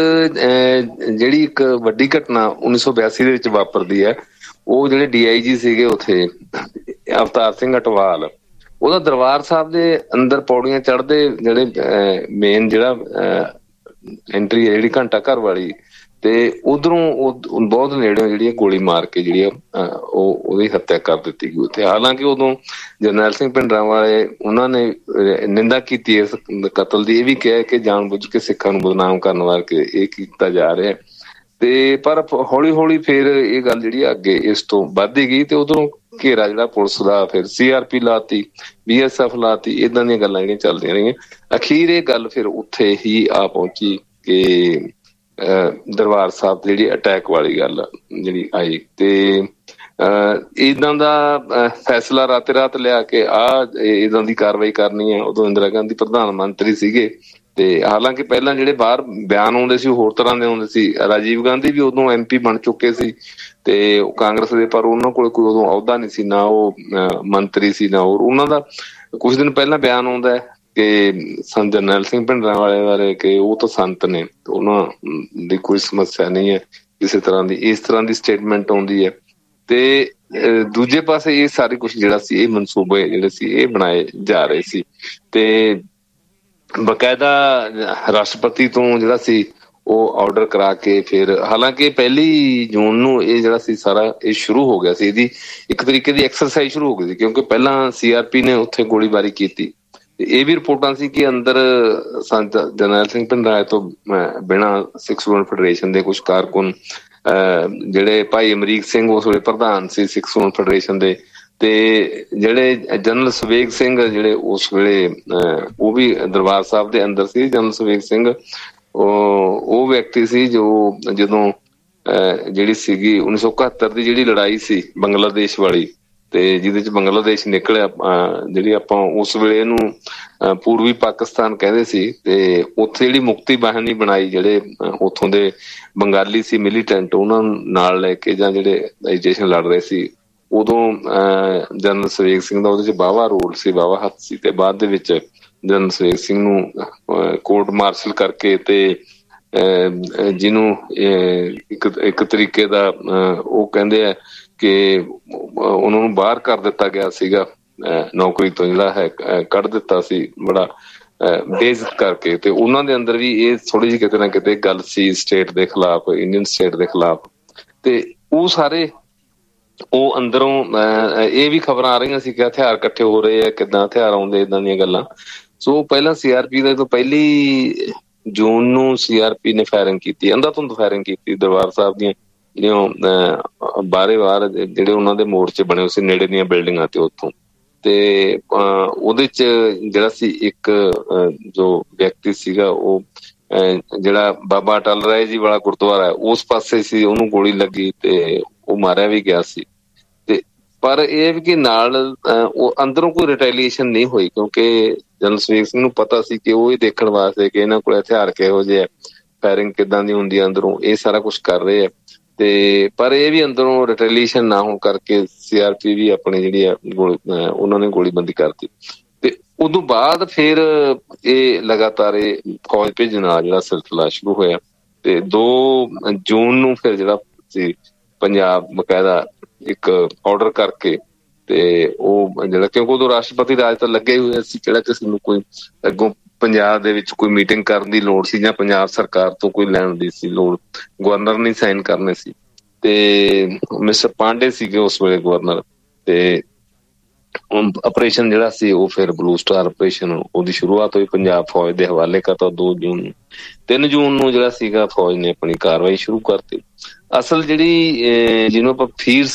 ਜਿਹੜੀ ਇੱਕ ਵੱਡੀ ਘਟਨਾ 1982 ਦੇ ਵਿੱਚ ਵਾਪਰਦੀ ਹੈ, ਉਹ ਜਿਹੜੇ DIG ਸੀਗੇ ਉੱਥੇ ਅਵਤਾਰ ਸਿੰਘ ਅਟਵਾਲ, ਉਹਦਾ ਦਰਬਾਰ ਸਾਹਿਬ ਦੇ ਅੰਦਰ ਪੌੜੀਆਂ ਚੜ੍ਹਦੇ ਜਿਹੜੇ ਮੇਨ ਜਿਹੜਾ ਐਂਟਰੀ ਹੈ ਜਿਹੜੀ ਘੰਟਾ ਘਰ ਵਾਲੀ, ਤੇ ਉਧਰੋਂ ਬਹੁਤ ਨੇੜਿਓਂ ਜਿਹੜੀ ਗੋਲੀ ਮਾਰ ਕੇ ਜਿਹੜੀ ਉਹਦੀ ਹੱਤਿਆ ਕਰ ਦਿੱਤੀ ਗਈ ਉੱਥੇ। ਹਾਲਾਂਕਿ ਉਦੋਂ ਜਰਨੈਲ ਸਿੰਘ ਭਿੰਡਰਾਂਵਾਲੇ ਉਹਨਾਂ ਨੇ ਨਿੰਦਾ ਕੀਤੀ ਇਸ ਕਤਲ ਦੀ, ਇਹ ਵੀ ਕਿਹਾ ਕਿ ਜਾਣਬੁੱਝ ਕੇ ਸਿੱਖਾਂ ਨੂੰ ਬਦਨਾਮ ਕਰਨ ਵਾਸਤੇ ਇਹ ਕੀਤਾ ਜਾ ਰਿਹਾ। ਤੇ ਪਰ ਹੌਲੀ ਹੌਲੀ ਫਿਰ ਇਹ ਗੱਲ ਜਿਹੜੀ ਅੱਗੇ ਇਸ ਤੋਂ ਵੱਧਦੀ ਗਈ ਤੇ ਉਧਰੋਂ ਘੇਰਾ ਜਿਹੜਾ ਪੁਲਿਸ ਦਾ, ਫਿਰ CRP ਲਾਤੀ, BSF ਲਾਤੀ, ਏਦਾਂ ਦੀਆਂ ਗੱਲਾਂ ਜਿਹੜੀਆਂ ਚੱਲਦੀਆਂ ਰਹੀਆਂ। ਅਖੀਰ ਇਹ ਗੱਲ ਫਿਰ ਉੱਥੇ ਹੀ ਆ ਪਹੁੰਚੀ ਕਿ ਦਰਬਾਰ ਸਾਹਿਬ ਤੇ ਜਿਹੜੀ ਅਟੈਕ ਵਾਲੀ ਗੱਲ ਜਿਹੜੀ ਆਈ ਤੇ ਏਦਾਂ ਦਾ ਫੈਸਲਾ ਰਾਤੇ ਰਾਤ ਲਿਆ ਕੇ ਏਦਾਂ ਦੀ ਕਾਰਵਾਈ ਕਰਨੀ ਹੈ। ਉਦੋਂ ਇੰਦਰਾ ਗਾਂਧੀ ਪ੍ਰਧਾਨ ਮੰਤਰੀ ਸੀਗੇ ਤੇ ਹਾਲਾਂਕਿ ਪਹਿਲਾਂ ਜਿਹੜੇ ਬਾਹਰ ਬਿਆਨ ਆਉਂਦੇ ਸੀ ਉਹ ਹੋਰ ਤਰ੍ਹਾਂ ਦੇ ਆਉਂਦੇ ਸੀ। ਰਾਜੀਵ ਗਾਂਧੀ ਵੀ ਉਦੋਂ MP ਬਣ ਚੁੱਕੇ ਸੀ ਤੇ ਉਹ ਕਾਂਗਰਸ ਦੇ, ਪਰ ਉਹਨਾਂ ਕੋਲ ਕੋਈ ਉਦੋਂ ਅਹੁਦਾ ਨਹੀਂ ਸੀ, ਨਾ ਉਹ ਮੰਤਰੀ ਸੀ ਨਾ ਹੋਰ। ਉਹਨਾਂ ਦਾ ਕੁਛ ਦਿਨ ਪਹਿਲਾਂ ਬਿਆਨ ਆਉਂਦਾ ਹੈ ਕਿ ਸੰਤ ਜਰਨੈਲ ਸਿੰਘ ਭਿੰਡਰਾਂਵਾਲੇ ਬਾਰੇ ਕਿ ਉਹ ਤਾਂ ਸੰਤ ਨੇ, ਉਹਨਾਂ ਦੀ ਕੋਈ ਸਮੱਸਿਆ ਨਹੀਂ ਹੈ ਕਿਸੇ ਤਰ੍ਹਾਂ ਦੀ, ਇਸ ਤਰ੍ਹਾਂ ਦੀ ਸਟੇਟਮੈਂਟ ਆਉਂਦੀ ਹੈ। ਤੇ ਦੂਜੇ ਪਾਸੇ ਇਹ ਸਾਰੇ ਕੁਛ ਜਿਹੜਾ ਸੀ, ਇਹ ਮਨਸੂਬੇ ਜਿਹੜੇ ਸੀ ਇਹ ਬਣਾਏ ਜਾ ਰਹੇ ਸੀ ਤੇ ਬਕਾਇਦਾ ਰਾਸ਼ਟਰਪਤੀ ਤੋਂ ਜਿਹੜਾ ਸੀ ਉਹ ਆਰਡਰ ਕਰਾ ਕੇ ਫਿਰ, ਹਾਲਾਂਕਿ 1 ਜੂਨ ਨੂੰ ਇਹ ਜਿਹੜਾ ਸੀ ਸਾਰਾ ਇਹ ਸ਼ੁਰੂ ਹੋ ਗਿਆ ਸੀ, ਇਹਦੀ ਇੱਕ ਤਰੀਕੇ ਦੀ ਐਕਸਰਸਾਈਜ਼ ਸ਼ੁਰੂ ਹੋ ਗਈ ਸੀ ਕਿਉਂਕਿ ਪਹਿਲਾਂ CRP ਨੇ ਉੱਥੇ ਗੋਲੀਬਾਰੀ ਕੀਤੀ। ਇਹ ਵੀ ਰਿਪੋਰਟਾਂ ਸੀ ਕਿ ਅੰਦਰ ਸੰਤ ਜਰਨੈਲ ਸਿੰਘ ਭਿੰਡਰਾਂਵਾਲੇ ਤੋਂ ਬਿਨਾਂ ਸਿੱਖ ਸਟੂਡੈਂਟ ਫੈਡਰੇਸ਼ਨ ਦੇ ਕੁਛ ਕਾਰਕੁਨ, ਜਿਹੜੇ ਭਾਈ ਅਮਰੀਕ ਸਿੰਘ ਉਸ ਵੇਲੇ ਪ੍ਰਧਾਨ ਸੀ ਸਿੱਖ ਸਟੂਡੈਂਟ ਫੈਡਰੇਸ਼ਨ ਦੇ, ਤੇ ਜਿਹੜੇ ਜਨਰਲ ਸਵੇਗ ਸਿੰਘ ਜਿਹੜੇ ਉਸ ਵੇਲੇ ਉਹ ਵੀ ਦਰਬਾਰ ਸਾਹਿਬ ਦੇ ਅੰਦਰ ਸੀ। ਜਨਰਲ ਸਵੇਗ ਸਿੰਘ ਉਹ ਵਿਅਕਤੀ ਸੀ ਜੋ ਜਦੋਂ ਜਿਹੜੀ ਸੀਗੀ 1971 ਦੀ ਜਿਹੜੀ ਲੜਾਈ ਸੀ ਬੰਗਲਾਦੇਸ਼ ਵਾਲੀ, ਤੇ ਜਿਹਦੇ ਚ ਬੰਗਲਾਦੇਸ਼ ਨਿਕਲਿਆ, ਜਿਹੜੀ ਆਪਾਂ ਉਸ ਵੇਲੇ ਇਹਨੂੰ ਪੂਰਬੀ ਪਾਕਿਸਤਾਨ ਕਹਿੰਦੇ ਸੀ, ਤੇ ਉੱਥੇ ਜਿਹੜੀ ਮੁਕਤੀ ਬਾਹਿਨੀ ਬਣਾਈ, ਜਿਹੜੇ ਉੱਥੋਂ ਦੇ ਬੰਗਾਲੀ ਸੀ ਮਿਲੀਟੈਂਟ, ਉਹਨਾਂ ਨੂੰ ਨਾਲ ਲੈ ਕੇ ਜਾਂ ਜਿਹੜੇ ਐਜੀਟੇਸ਼ਨ ਲੜ ਰਹੇ ਸੀ, ਉਦੋਂ ਜਨਰਲ ਸਵੇਗ ਸਿੰਘ ਦਾ ਉਹਦੇ ਚ ਵਾਹਵਾ ਰੋਲ ਸੀ, ਵਾਹਵਾ ਹੱਥ ਸੀ। ਤੇ ਬਾਅਦ ਦੇ ਵਿੱਚ ਜਨਰਲ ਸਵੇਗ ਸਿੰਘ ਨੂੰ ਕੋਰਟ ਮਾਰਸ਼ਲ ਕਰਕੇ ਤੇ ਜਿਹਨੂੰ ਇੱਕ ਤਰੀਕੇ ਦਾ ਉਹ ਕਹਿੰਦੇ ਆ ਕਿ ਉਹਨਾਂ ਨੂੰ ਬਾਹਰ ਕਰ ਦਿੱਤਾ ਗਿਆ ਸੀਗਾ ਨੌਕਰੀ ਤੋਂ, ਜਿਹੜਾ ਹੈ ਕੱਢ ਦਿੱਤਾ ਸੀ ਬੜਾ ਬੇਇੱਜ਼ਤ ਕਰਕੇ। ਤੇ ਉਹਨਾਂ ਦੇ ਅੰਦਰ ਵੀ ਇਹ ਥੋੜੀ ਜਿਹੀ ਕਿਤੇ ਨਾ ਕਿਤੇ ਗੱਲ ਸੀ ਸਟੇਟ ਦੇ ਖਿਲਾਫ, ਇੰਡੀਅਨ ਸਟੇਟ ਦੇ ਖਿਲਾਫ। ਤੇ ਉਹ ਸਾਰੇ ਉਹ ਅੰਦਰੋਂ ਇਹ ਵੀ ਖਬਰਾਂ ਆ ਰਹੀਆਂ ਸੀ ਕਿ ਹਥਿਆਰ ਇਕੱਠੇ ਹੋ ਰਹੇ ਆ, ਕਿੱਦਾਂ ਹਥਿਆਰ ਆਉਂਦੇ, ਏਦਾਂ ਦੀਆਂ ਗੱਲਾਂ। ਸੋ ਪਹਿਲਾਂ CRP ਦੇ ਤੋਂ 1 ਜੂਨ ਨੂੰ CRP ਨੇ ਫਾਇਰਿੰਗ ਕੀਤੀ, ਅੰਧਾਧੁੰਦ ਫਾਇਰਿੰਗ ਕੀਤੀ ਦਰਬਾਰ ਸਾਹਿਬ ਦੀਆਂ ਜਿਹੜੀਆਂ ਬਾਹਰ ਜਿਹੜੇ ਉਹਨਾਂ ਦੇ ਮੋਰਚੇ ਬਣੇ ਹੋਏ ਸੀ ਨੇੜੇ ਦੀਆਂ ਬਿਲਡਿੰਗਾਂ ਤੇ, ਉੱਥੋਂ ਤੇ ਉਹਦੇ ਚ ਜਿਹੜਾ ਸੀ ਇੱਕ ਜੋ ਵਿਅਕਤੀ ਸੀਗਾ ਉਹ ਜਿਹੜਾ ਬਾਬਾ ਅਟਲ ਰਾਏ ਜੀ ਵਾਲਾ ਗੁਰਦੁਆਰਾ ਉਸ ਪਾਸੇ ਸੀ, ਉਹਨੂੰ ਗੋਲੀ ਲੱਗੀ ਤੇ ਉਹ ਮਾਰਿਆ ਵੀ ਗਿਆ ਸੀ। ਤੇ ਪਰ ਇਹ ਵੀ ਕਿ ਨਾਲ ਉਹ ਅੰਦਰੋਂ ਕੋਈ ਰਿਟੈਲੀਏਸ਼ਨ ਨਹੀਂ ਹੋਈ, ਕਿਉਂਕਿ ਜਨਰਲ ਸਵੇਗ ਸਿੰਘ ਨੂੰ ਪਤਾ ਸੀ ਕਿ ਉਹ ਇਹ ਦੇਖਣ ਵਾਸਤੇ ਕਿ ਇਹਨਾਂ ਕੋਲ ਹਥਿਆਰ ਕਿਹੋ ਜਿਹੇ ਆ, ਫਾਇਰਿੰਗ ਕਿੱਦਾਂ ਦੀ ਹੁੰਦੀ ਆ ਅੰਦਰੋਂ, ਇਹ ਸਾਰਾ ਕੁਛ ਕਰ ਰਹੇ ਆ। ਤੇ ਪਰ ਇਹ ਵੀ ਅੰਦਰੋਂ ਰਿਟੈਲੀਏਸ਼ਨ ਨਾ ਹੋਣ ਕਰਕੇ CRP ਵੀ ਆਪਣੀ ਜਿਹੜੀ ਆ ਉਹਨਾਂ ਨੇ ਗੋਲੀਬੰਦੀ ਕਰਤੀ। ਤੇ ਉਦੋਂ ਬਾਅਦ ਫਿਰ ਇਹ ਲਗਾਤਾਰ ਇਹ ਫੌਜ ਭੇਜਣ ਵਾਲਾ ਜਿਹੜਾ ਸਿਲਸਿਲਾ ਸ਼ੁਰੂ ਹੋਇਆ। ਤੇ 2 ਜੂਨ ਨੂੰ ਫਿਰ ਜਿਹੜਾ ਸੀ ਪੰਜਾਬ ਬਕਾਇਦਾ ਇੱਕ ਆਰਡਰ ਕਰਕੇ ਤੇ ਉਹ ਜਿਹੜਾ, ਕਿਉਂਕਿ ਉਦੋਂ ਰਾਸ਼ਟਰਪਤੀ ਰਾਜ ਤਾਂ ਲੱਗੇ ਹੋਏ ਸੀ, ਕਿਹੜਾ ਕਿਸੇ ਨੂੰ ਕੋਈ ਅੱਗੋਂ ਪੰਜਾਬ ਦੇ ਵਿੱਚ ਕੋਈ ਮੀਟਿੰਗ ਕਰਨ ਦੀ ਲੋੜ ਸੀ ਜਾਂ ਪੰਜਾਬ ਸਰਕਾਰ ਤੋਂ ਕੋਈ ਲੈਣ ਦੀ ਸੀ ਲੋੜ, ਗਵਰਨਰ ਨੇ ਸਾਈਨ ਕਰਨੇ ਸੀ। ਤੇ ਮਿਸਟਰ ਪਾਂਡੇ ਸੀਗੇ ਉਸ ਵੇਲੇ ਗਵਰਨਰ। ਤੇ ਆਪਰੇਸ਼ਨ ਜਿਹੜਾ ਸੀ ਉਹ ਫਿਰ ਬਲੂ ਸਟਾਰ ਆਪਰੇਸ਼ਨ, ਉਹਦੀ ਸ਼ੁਰੂਆਤ ਹੋਈ, ਪੰਜਾਬ ਫੌਜ ਦੇ ਹਵਾਲੇ ਕਰਤਾ 2 ਜੂਨ ਨੂੰ। 3 ਜੂਨ ਨੂੰ ਜਿਹੜਾ ਸੀਗਾ ਫੌਜ ਨੇ ਆਪਣੀ ਕਾਰਵਾਈ ਸ਼ੁਰੂ ਕਰਤੀ। ਅਸਲ ਜਿਹੜੀ ਜਿਹਨੂੰ ਆਪਾਂ ਫੀਰਸ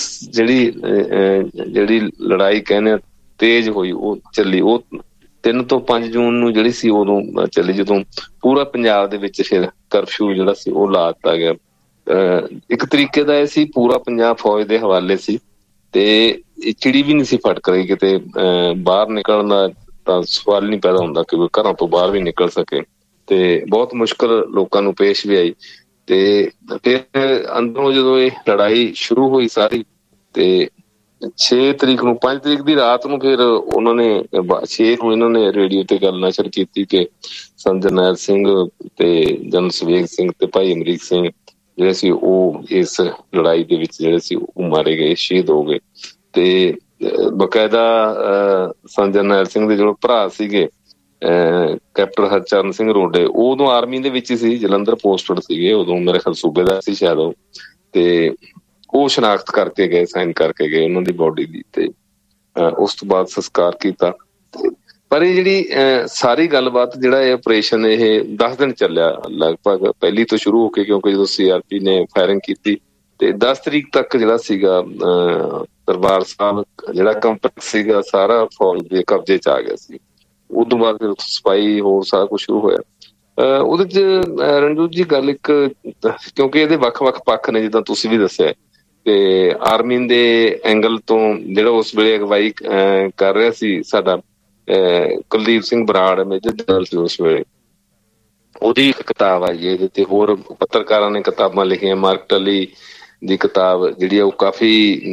ਜਿਹੜੀ ਲੜਾਈ ਕਹਿੰਦੇ ਤੇਜ਼ ਹੋਈ ਉਹ ਚੱਲੀ, ਉਹ 3 ਤੋਂ 5 ਜੂਨ ਨੂੰ ਜਿਹੜੀ ਸੀ ਉਦੋਂ ਚੱਲੀ, ਜਦੋਂ ਪੂਰਾ ਪੰਜਾਬ ਦੇ ਵਿੱਚ ਫਿਰ ਕਰਫਿਊ ਜਿਹੜਾ ਸੀ ਉਹ ਲਾ ਦਿੱਤਾ ਗਿਆ। ਇੱਕ ਤਰੀਕੇ ਦਾ ਇਹ ਸੀ ਪੂਰਾ ਪੰਜਾਬ ਫੌਜ ਦੇ ਹਵਾਲੇ ਸੀ ਤੇ ਚਿੜੀ ਵੀ ਨਹੀਂ ਸੀ ਫਟਕ ਰਹੀ ਕਿਤੇ ਬਾਹਰ ਨਿਕਲਣ ਦਾ ਤਾਂ ਸਵਾਲ ਨਹੀਂ ਪੈਦਾ ਹੁੰਦਾ ਕਿ ਘਰਾਂ ਤੋਂ ਬਾਹਰ ਵੀ ਨਿਕਲ ਸਕੇ। ਤੇ ਬਹੁਤ ਮੁਸ਼ਕਲ ਲੋਕਾਂ ਨੂੰ ਪੇਸ਼ ਵੀ ਆਈ। ਤੇ ਫਿਰ ਅੰਦਰੋਂ ਜਦੋਂ ਇਹ ਲੜਾਈ ਸ਼ੁਰੂ ਹੋਈ ਸਾਰੀ, ਤੇ 6 ਤਰੀਕ ਨੂੰ 5 ਤਰੀਕ ਦੀ ਰਾਤ ਨੂੰ ਫਿਰ ਉਹਨਾਂ ਨੇ 6 ਨੂੰ ਇਹਨਾਂ ਨੇ ਰੇਡੀਓ ਤੇ ਗੱਲ ਨਸ਼ਰ ਕੀਤੀ ਕਿ ਸੰਤ ਜਰਨੈਲ ਸਿੰਘ ਤੇ ਜਨਰਲ ਸਵੇਗ ਸਿੰਘ ਤੇ ਭਾਈ ਅਮਰੀਕ ਸਿੰਘ ਜਿਹੜੇ ਸੀ ਉਹ ਇਸ ਲੜਾਈ ਦੇ ਵਿੱਚ ਜਿਹੜੇ ਸੀ ਉਹ ਮਾਰੇ ਗਏ, ਸ਼ਹੀਦ ਹੋ ਗਏ। ਤੇ ਬਕਾਇਦਾ ਸੰਤ ਜਰਨੈਲ ਸਿੰਘ ਦੇ ਜੋ ਭਰਾ ਸੀਗੇ ਕੈਪਟਨ ਹਰਚਰਨ ਸਿੰਘ ਰੋਡੇ, ਉਹ ਉਦੋਂ ਆਰਮੀ ਦੇ ਵਿੱਚ ਸੀ, ਜਲੰਧਰ ਪੋਸਟਡ ਸੀਗੇ ਉਦੋਂ, ਮੇਰੇ ਖਿਆਲ ਸੂਬੇਦਾਰ ਸੀ ਸ਼ਾਇਦ ਉਹ। ਤੇ ਉਹ ਸ਼ਨਾਖਤ ਕਰਕੇ ਗਏ, ਸਾਈਨ ਕਰਕੇ ਗਏ ਉਹਨਾਂ ਦੀ ਬੋਡੀ ਦੀ। ਤੇ ਉਸ ਤੋਂ ਬਾਅਦ ਸੰਸਕਾਰ ਕੀਤਾ। ਪਰ ਇਹ ਜਿਹੜੀ ਸਾਰੀ ਗੱਲਬਾਤ ਜਿਹੜਾ ਇਹ ਆਪਰੇਸ਼ਨ ਇਹ 10 ਦਿਨ ਚੱਲਿਆ ਲਗਭਗ, ਪਹਿਲੀ ਤੋਂ ਸ਼ੁਰੂ ਹੋ ਕੇ, ਕਿਉਂਕਿ ਜਦੋਂ CRP ਨੇ ਫਾਇਰਿੰਗ ਕੀਤੀ ਤੇ 10 ਤਰੀਕ ਤੱਕ ਜਿਹੜਾ ਸੀਗਾ ਦਰਬਾਰ ਸਾਹਿਬ ਜਿਹੜਾ ਕੰਪਲੈਕਸ ਸੀਗਾ ਸਾਰਾ ਫੌਜ ਦੇ ਕਬਜ਼ੇ 'ਚ ਆ ਗਿਆ ਸੀ। ਉਦੋਂ ਬਾਅਦ ਫਿਰ ਸਫਾਈ ਹੋਰ ਸਾਰਾ ਕੁਛ ਸ਼ੁਰੂ ਹੋਇਆ। ਉਹਦੇ 'ਚ ਰਣਜੋਤ ਜੀ ਗੱਲ ਇੱਕ, ਕਿਉਂਕਿ ਇਹਦੇ ਵੱਖ-ਵੱਖ ਪੱਖ ਨੇ ਜਿੱਦਾਂ ਤੁਸੀਂ ਵੀ ਦੱਸਿਆ, ਤੇ ਆਰਮੀ ਦੇ ਐਂਗਲ ਤੋਂ ਜਿਹੜਾ ਉਸ ਵੇਲੇ ਅਗਵਾਈ ਕਰ ਰਿਹਾ ਸੀ ਸਾਡਾ ਕੁਲਦੀਪ ਸਿੰਘ ਬਰਾੜ, ਮੇਜਰ ਜਨਰਲ ਸੀ ਉਸ ਵੇਲੇ, ਉਹਦੀ ਇੱਕ ਕਿਤਾਬ ਆਈ ਇਹਦੇ ਤੇ, ਹੋਰ ਪੱਤਰਕਾਰਾਂ ਨੇ ਕਿਤਾਬਾਂ ਲਿਖੀਆਂ। ਮਾਰਕ ਟਲੀ ਦੀ ਕਿਤਾਬ ਜਿਹੜੀ ਆ ਉਹ ਕਾਫੀ